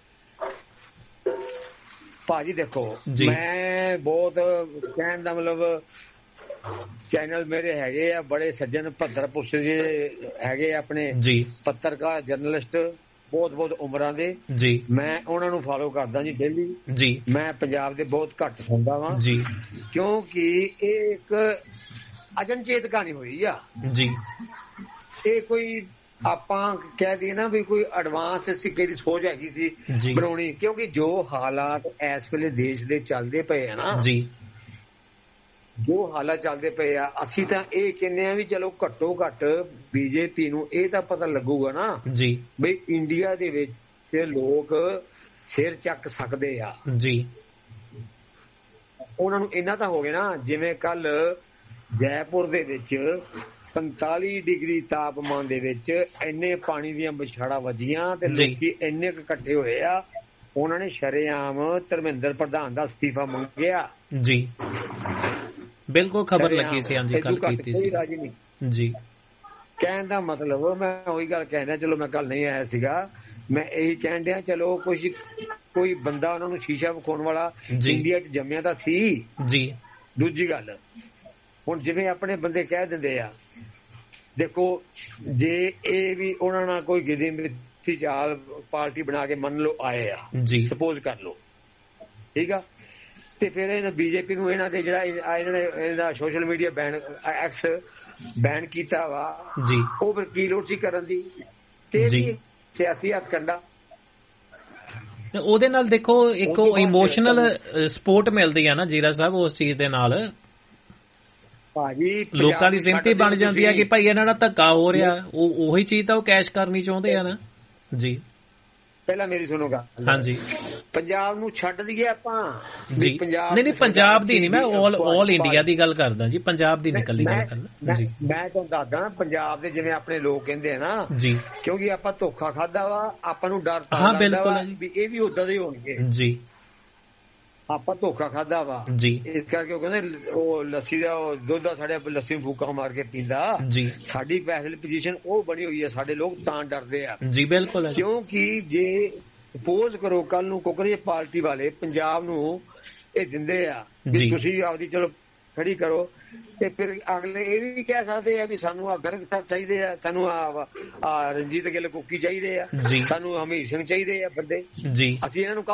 ਭਾਜੀ ਦੇਖੋ, ਮੈਂ ਬਹੁਤ ਕਹਿਣ ਦਾ ਮਤਲਬ ਚੈਨਲ ਮੇਰੇ ਹੈਗੇ ਆ ਬੜੇ ਸੱਜਣ ਭੱਦਰ ਪੁਰਸ਼ ਹੈਗੇ ਆਪਣੇ ਪੱਤਰਕਾਰ ਜਰਨਲਿਸਟ ਬਹੁਤ ਉਮਰਾਂ ਦੇ ਜੀ, ਮੈਂ ਉਹਨਾਂ ਨੂੰ ਫਾਲੋ ਕਰਦਾ ਜੀ ਡੇਲੀ ਜੀ। ਮੈਂ ਪੰਜਾਬ ਦੇ ਬਹੁਤ ਘੱਟ ਸੁਣਦਾ ਵਾਂ ਜੀ, ਕਿਉਂਕਿ ਇਹ ਇੱਕ ਅਚਨਚੇਤ ਕਹਾਣੀ ਹੋਈ ਆ ਜੀ। ਇਹ ਕੋਈ ਆਪਾਂ ਕਹਿ ਦਈਏ ਨਾ ਵੀ ਕੋਈ ਐਡਵਾਂਸ ਸਿੱਕੇ ਦੀ ਸੋਚ ਹੈਗੀ ਸੀ ਬਣਾਉਣੀ, ਕਿਉਂਕਿ ਜੋ ਹਾਲਾਤ ਇਸ ਵੇਲੇ ਦੇਸ਼ ਦੇ ਚੱਲਦੇ ਪਏ ਆ ਨਾ ਜੀ, ਜੋ ਹਾਲਾਤ ਚੱਲਦੇ ਪਏ ਆ, ਅਸੀਂ ਤਾਂ ਇਹ ਕਹਿੰਦੇ ਆ ਵੀ ਚਲੋ ਘੱਟੋ ਘੱਟ ਬੀਜੇਪੀ ਨੂੰ ਇਹ ਤਾਂ ਪਤਾ ਲੱਗੂਗਾ ਨਾ ਜੀ ਬਈ ਇੰਡੀਆ ਦੇ ਵਿੱਚ ਲੋਕ ਸਿਰ ਚੱਕ ਸਕਦੇ ਆ ਜੀ। ਉਹਨਾਂ ਨੂੰ ਇੰਨਾ ਤਾਂ ਹੋ ਗਿਆ ਨਾ, ਜਿਵੇਂ ਕੱਲ ਜੈਪੁਰ ਦੇ ਵਿੱਚ 45 ਡਿਗਰੀ ਤਾਪਮਾਨ ਦੇ ਵਿੱਚ ਇੰਨੇ ਪਾਣੀ ਦੀਆਂ ਵਿਛਾੜਾਂ ਵੱਜੀਆਂ ਤੇ ਲੋਕੀ ਇੰਨੇ ਇਕੱਠੇ ਹੋਏ ਆ, ਉਹਨਾਂ ਨੇ ਸ਼ਰੇਆਮ ਧਰਮਿੰਦਰ ਪ੍ਰਧਾਨ ਦਾ ਅਸਤੀਫਾ ਮੰਗਿਆ ਜੀ। ਬਿਲਕੁਲ ਖਬਰ ਲੱਗੀ ਸੀ, ਹਾਂਜੀ ਕੱਲ ਕੀਤੀ ਸੀ ਜੀ। ਕਹਿਣ ਦਾ ਮਤਲਬ ਮੈਂ ਉਹੀ ਗੱਲ ਕਹਿੰਦਾ, ਚਲੋ ਮੈਂ ਕੱਲ ਨਹੀਂ ਆਇਆ ਸੀਗਾ, ਮੈਂ ਇਹੀ ਕਹਿਣ ਡਿਆ ਚਲੋ ਕੋਈ ਬੰਦਾ ਉਹਨਾਂ ਨੂੰ ਸ਼ੀਸ਼ਾ ਵਿਖਾਉਣ ਵਾਲਾ ਇੰਡੀਆ 'ਚ ਜੰਮਿਆ ਤਾਂ ਸੀ ਜੀ। ਦੂਜੀ ਗੱਲ, ਹੁਣ ਜਿਵੇਂ ਆਪਣੇ ਬੰਦੇ ਕਹਿ ਦਿੰਦੇ ਆ, ਦੇਖੋ ਜੇ ਇਹ ਵੀ ਉਹਨਾਂ ਨਾਲ ਕੋਈ ਗਿਰੀ ਮਿੱਥੀ ਚਾਲ ਪਾਰਟੀ ਬਣਾ ਕੇ ਮੰਨ ਲਓ ਆਏ ਆ ਜੀ, ਸਪੋਜ਼ ਕਰ ਲਓ, ਠੀਕ ਆ, ਤੇ ਫਿਰ ਇਹਨਾਂ ਬੀਜੇਪੀ ਨੂੰ ਇਹਨਾਂ ਦੇ ਜਿਹੜਾ ਇਹਨਾਂ ਨੇ ਇਹਦਾ ਸੋਸ਼ਲ ਮੀਡੀਆ ਬੈਨ ਕੀਤਾ ਵਾ ਜੀ, ਉਹ ਫਿਰ ਕੀ ਲੋੜ ਸੀ ਕਰਨ ਦੀ? ਤੇ ਸਿਆਸੀ ਹੱਥਕੰਡਾ ਉਹਦੇ ਨਾਲ ਦੇਖੋ ਇੱਕ ਇਮੋਸ਼ਨਲ ਸਪੋਰਟ ਮਿਲਦੀ ਆ ਨਾ ਜੀਰਾ ਸਾਹਿਬ ਉਸ ਚੀਜ਼ ਦੇ ਨਾਲ। ਭਾਜੀ ਲੋਕਾਂ ਦੀ ਸਹਿਮਤੀ ਬਣ ਜਾਂਦੀ ਹੈ ਕਿ ਭਾਈ ਇਹਨਾਂ ਨਾਲ ਧੱਕਾ ਹੋ ਰਿਹਾ, ਉਹੀ ਚੀਜ਼ ਤਾਂ ਉਹ ਕੈਸ਼ ਕਰਨੀ ਚਾਹੁੰਦੇ ਆ ਨਾ ਜੀ। ਪਹਿਲਾਂ ਮੇਰੀ ਸੁਣੋ ਗੱਲ। ਹਾਂਜੀ, ਪੰਜਾਬ ਨੂੰ ਛੱਡ ਦਈਏ ਆਪਾਂ ਜੀ। ਨਹੀਂ ਪੰਜਾਬ ਦੀ ਨਹੀਂ, ਮੈਂ ਆਲ ਇੰਡੀਆ ਦੀ ਗੱਲ ਕਰਦਾ ਜੀ, ਪੰਜਾਬ ਦੀ ਨਿਕਲਣੀ ਗੱਲ ਕਰਦਾ ਜੀ। ਮੈਂ ਤੁਹਾਨੂੰ ਦੱਸਦਾ ਪੰਜਾਬ ਦੇ ਜਿਵੇਂ ਆਪਣੇ ਲੋਕ ਕਹਿੰਦੇ ਆ ਨਾ ਜੀ, ਕਿਉਂਕਿ ਆਪਾਂ ਧੋਖਾ ਖਾਦਾ ਵਾ, ਆਪਾਂ ਨੂੰ ਡਰ ਤਾਂ ਲੱਗਦਾ ਵੀ ਇਹ ਵੀ ਉਦਾਂ ਦੇ ਹੋਣਗੇ ਜੀ। ਆਪਾਂ ਧੋਖਾ ਖਾਦਾ ਵਾ ਜੀ, ਇਸ ਕਰਕੇ ਉਹ ਕਹਿੰਦੇ ਉਹ ਲੱਸੀ ਦਾ ਦੁੱਧ ਦਾ ਸਾਡੇ ਲੱਸੀ ਫੂਕਾ ਮਾਰ ਕੇ ਪੀਂਦਾ ਜੀ। ਸਾਡੀ ਪੈਸੇ ਪੋਜੀਸ਼ਨ ਉਹ ਬਣੀ ਹੋਈ ਹੈ, ਸਾਡੇ ਲੋਕ ਤਾਂ ਡਰਦੇ ਆ ਜੀ। ਬਿਲਕੁਲ, ਕਿਉਂਕਿ ਜੇ ਸਪੋਜ਼ ਕਰੋ ਕੱਲ ਨੂੰ ਕਾਂਗਰਸ ਪਾਰਟੀ ਵਾਲੇ ਪੰਜਾਬ ਨੂੰ ਇਹ ਦਿੰਦੇ ਆ ਵੀ ਤੁਸੀਂ ਆਪਦੀ ਚਲੋ ਖੜੀ ਕਰੋ, ਤੇ ਫਿਰ ਅਗਲੇ ਇਹ ਵੀ ਕਹਿ ਸਕਦੇ ਆ ਵੀ ਸਾਨੂੰ ਆ ਗਰਗ ਸਾਹਿਬ ਚਾਹੀਦੇ ਆ, ਸਾਨੂੰ ਆ ਰਣਜੀਤ ਗਿੱਲ ਕੁੱਕੀ ਚਾਹੀਦੇ ਆ, ਸਾਨੂੰ ਹਮੀਰ ਸਿੰਘ ਚਾਹੀਦੇ ਆ ਬੰਦੇ, ਅਸੀਂ ਇਹਨਾਂ ਨੂੰ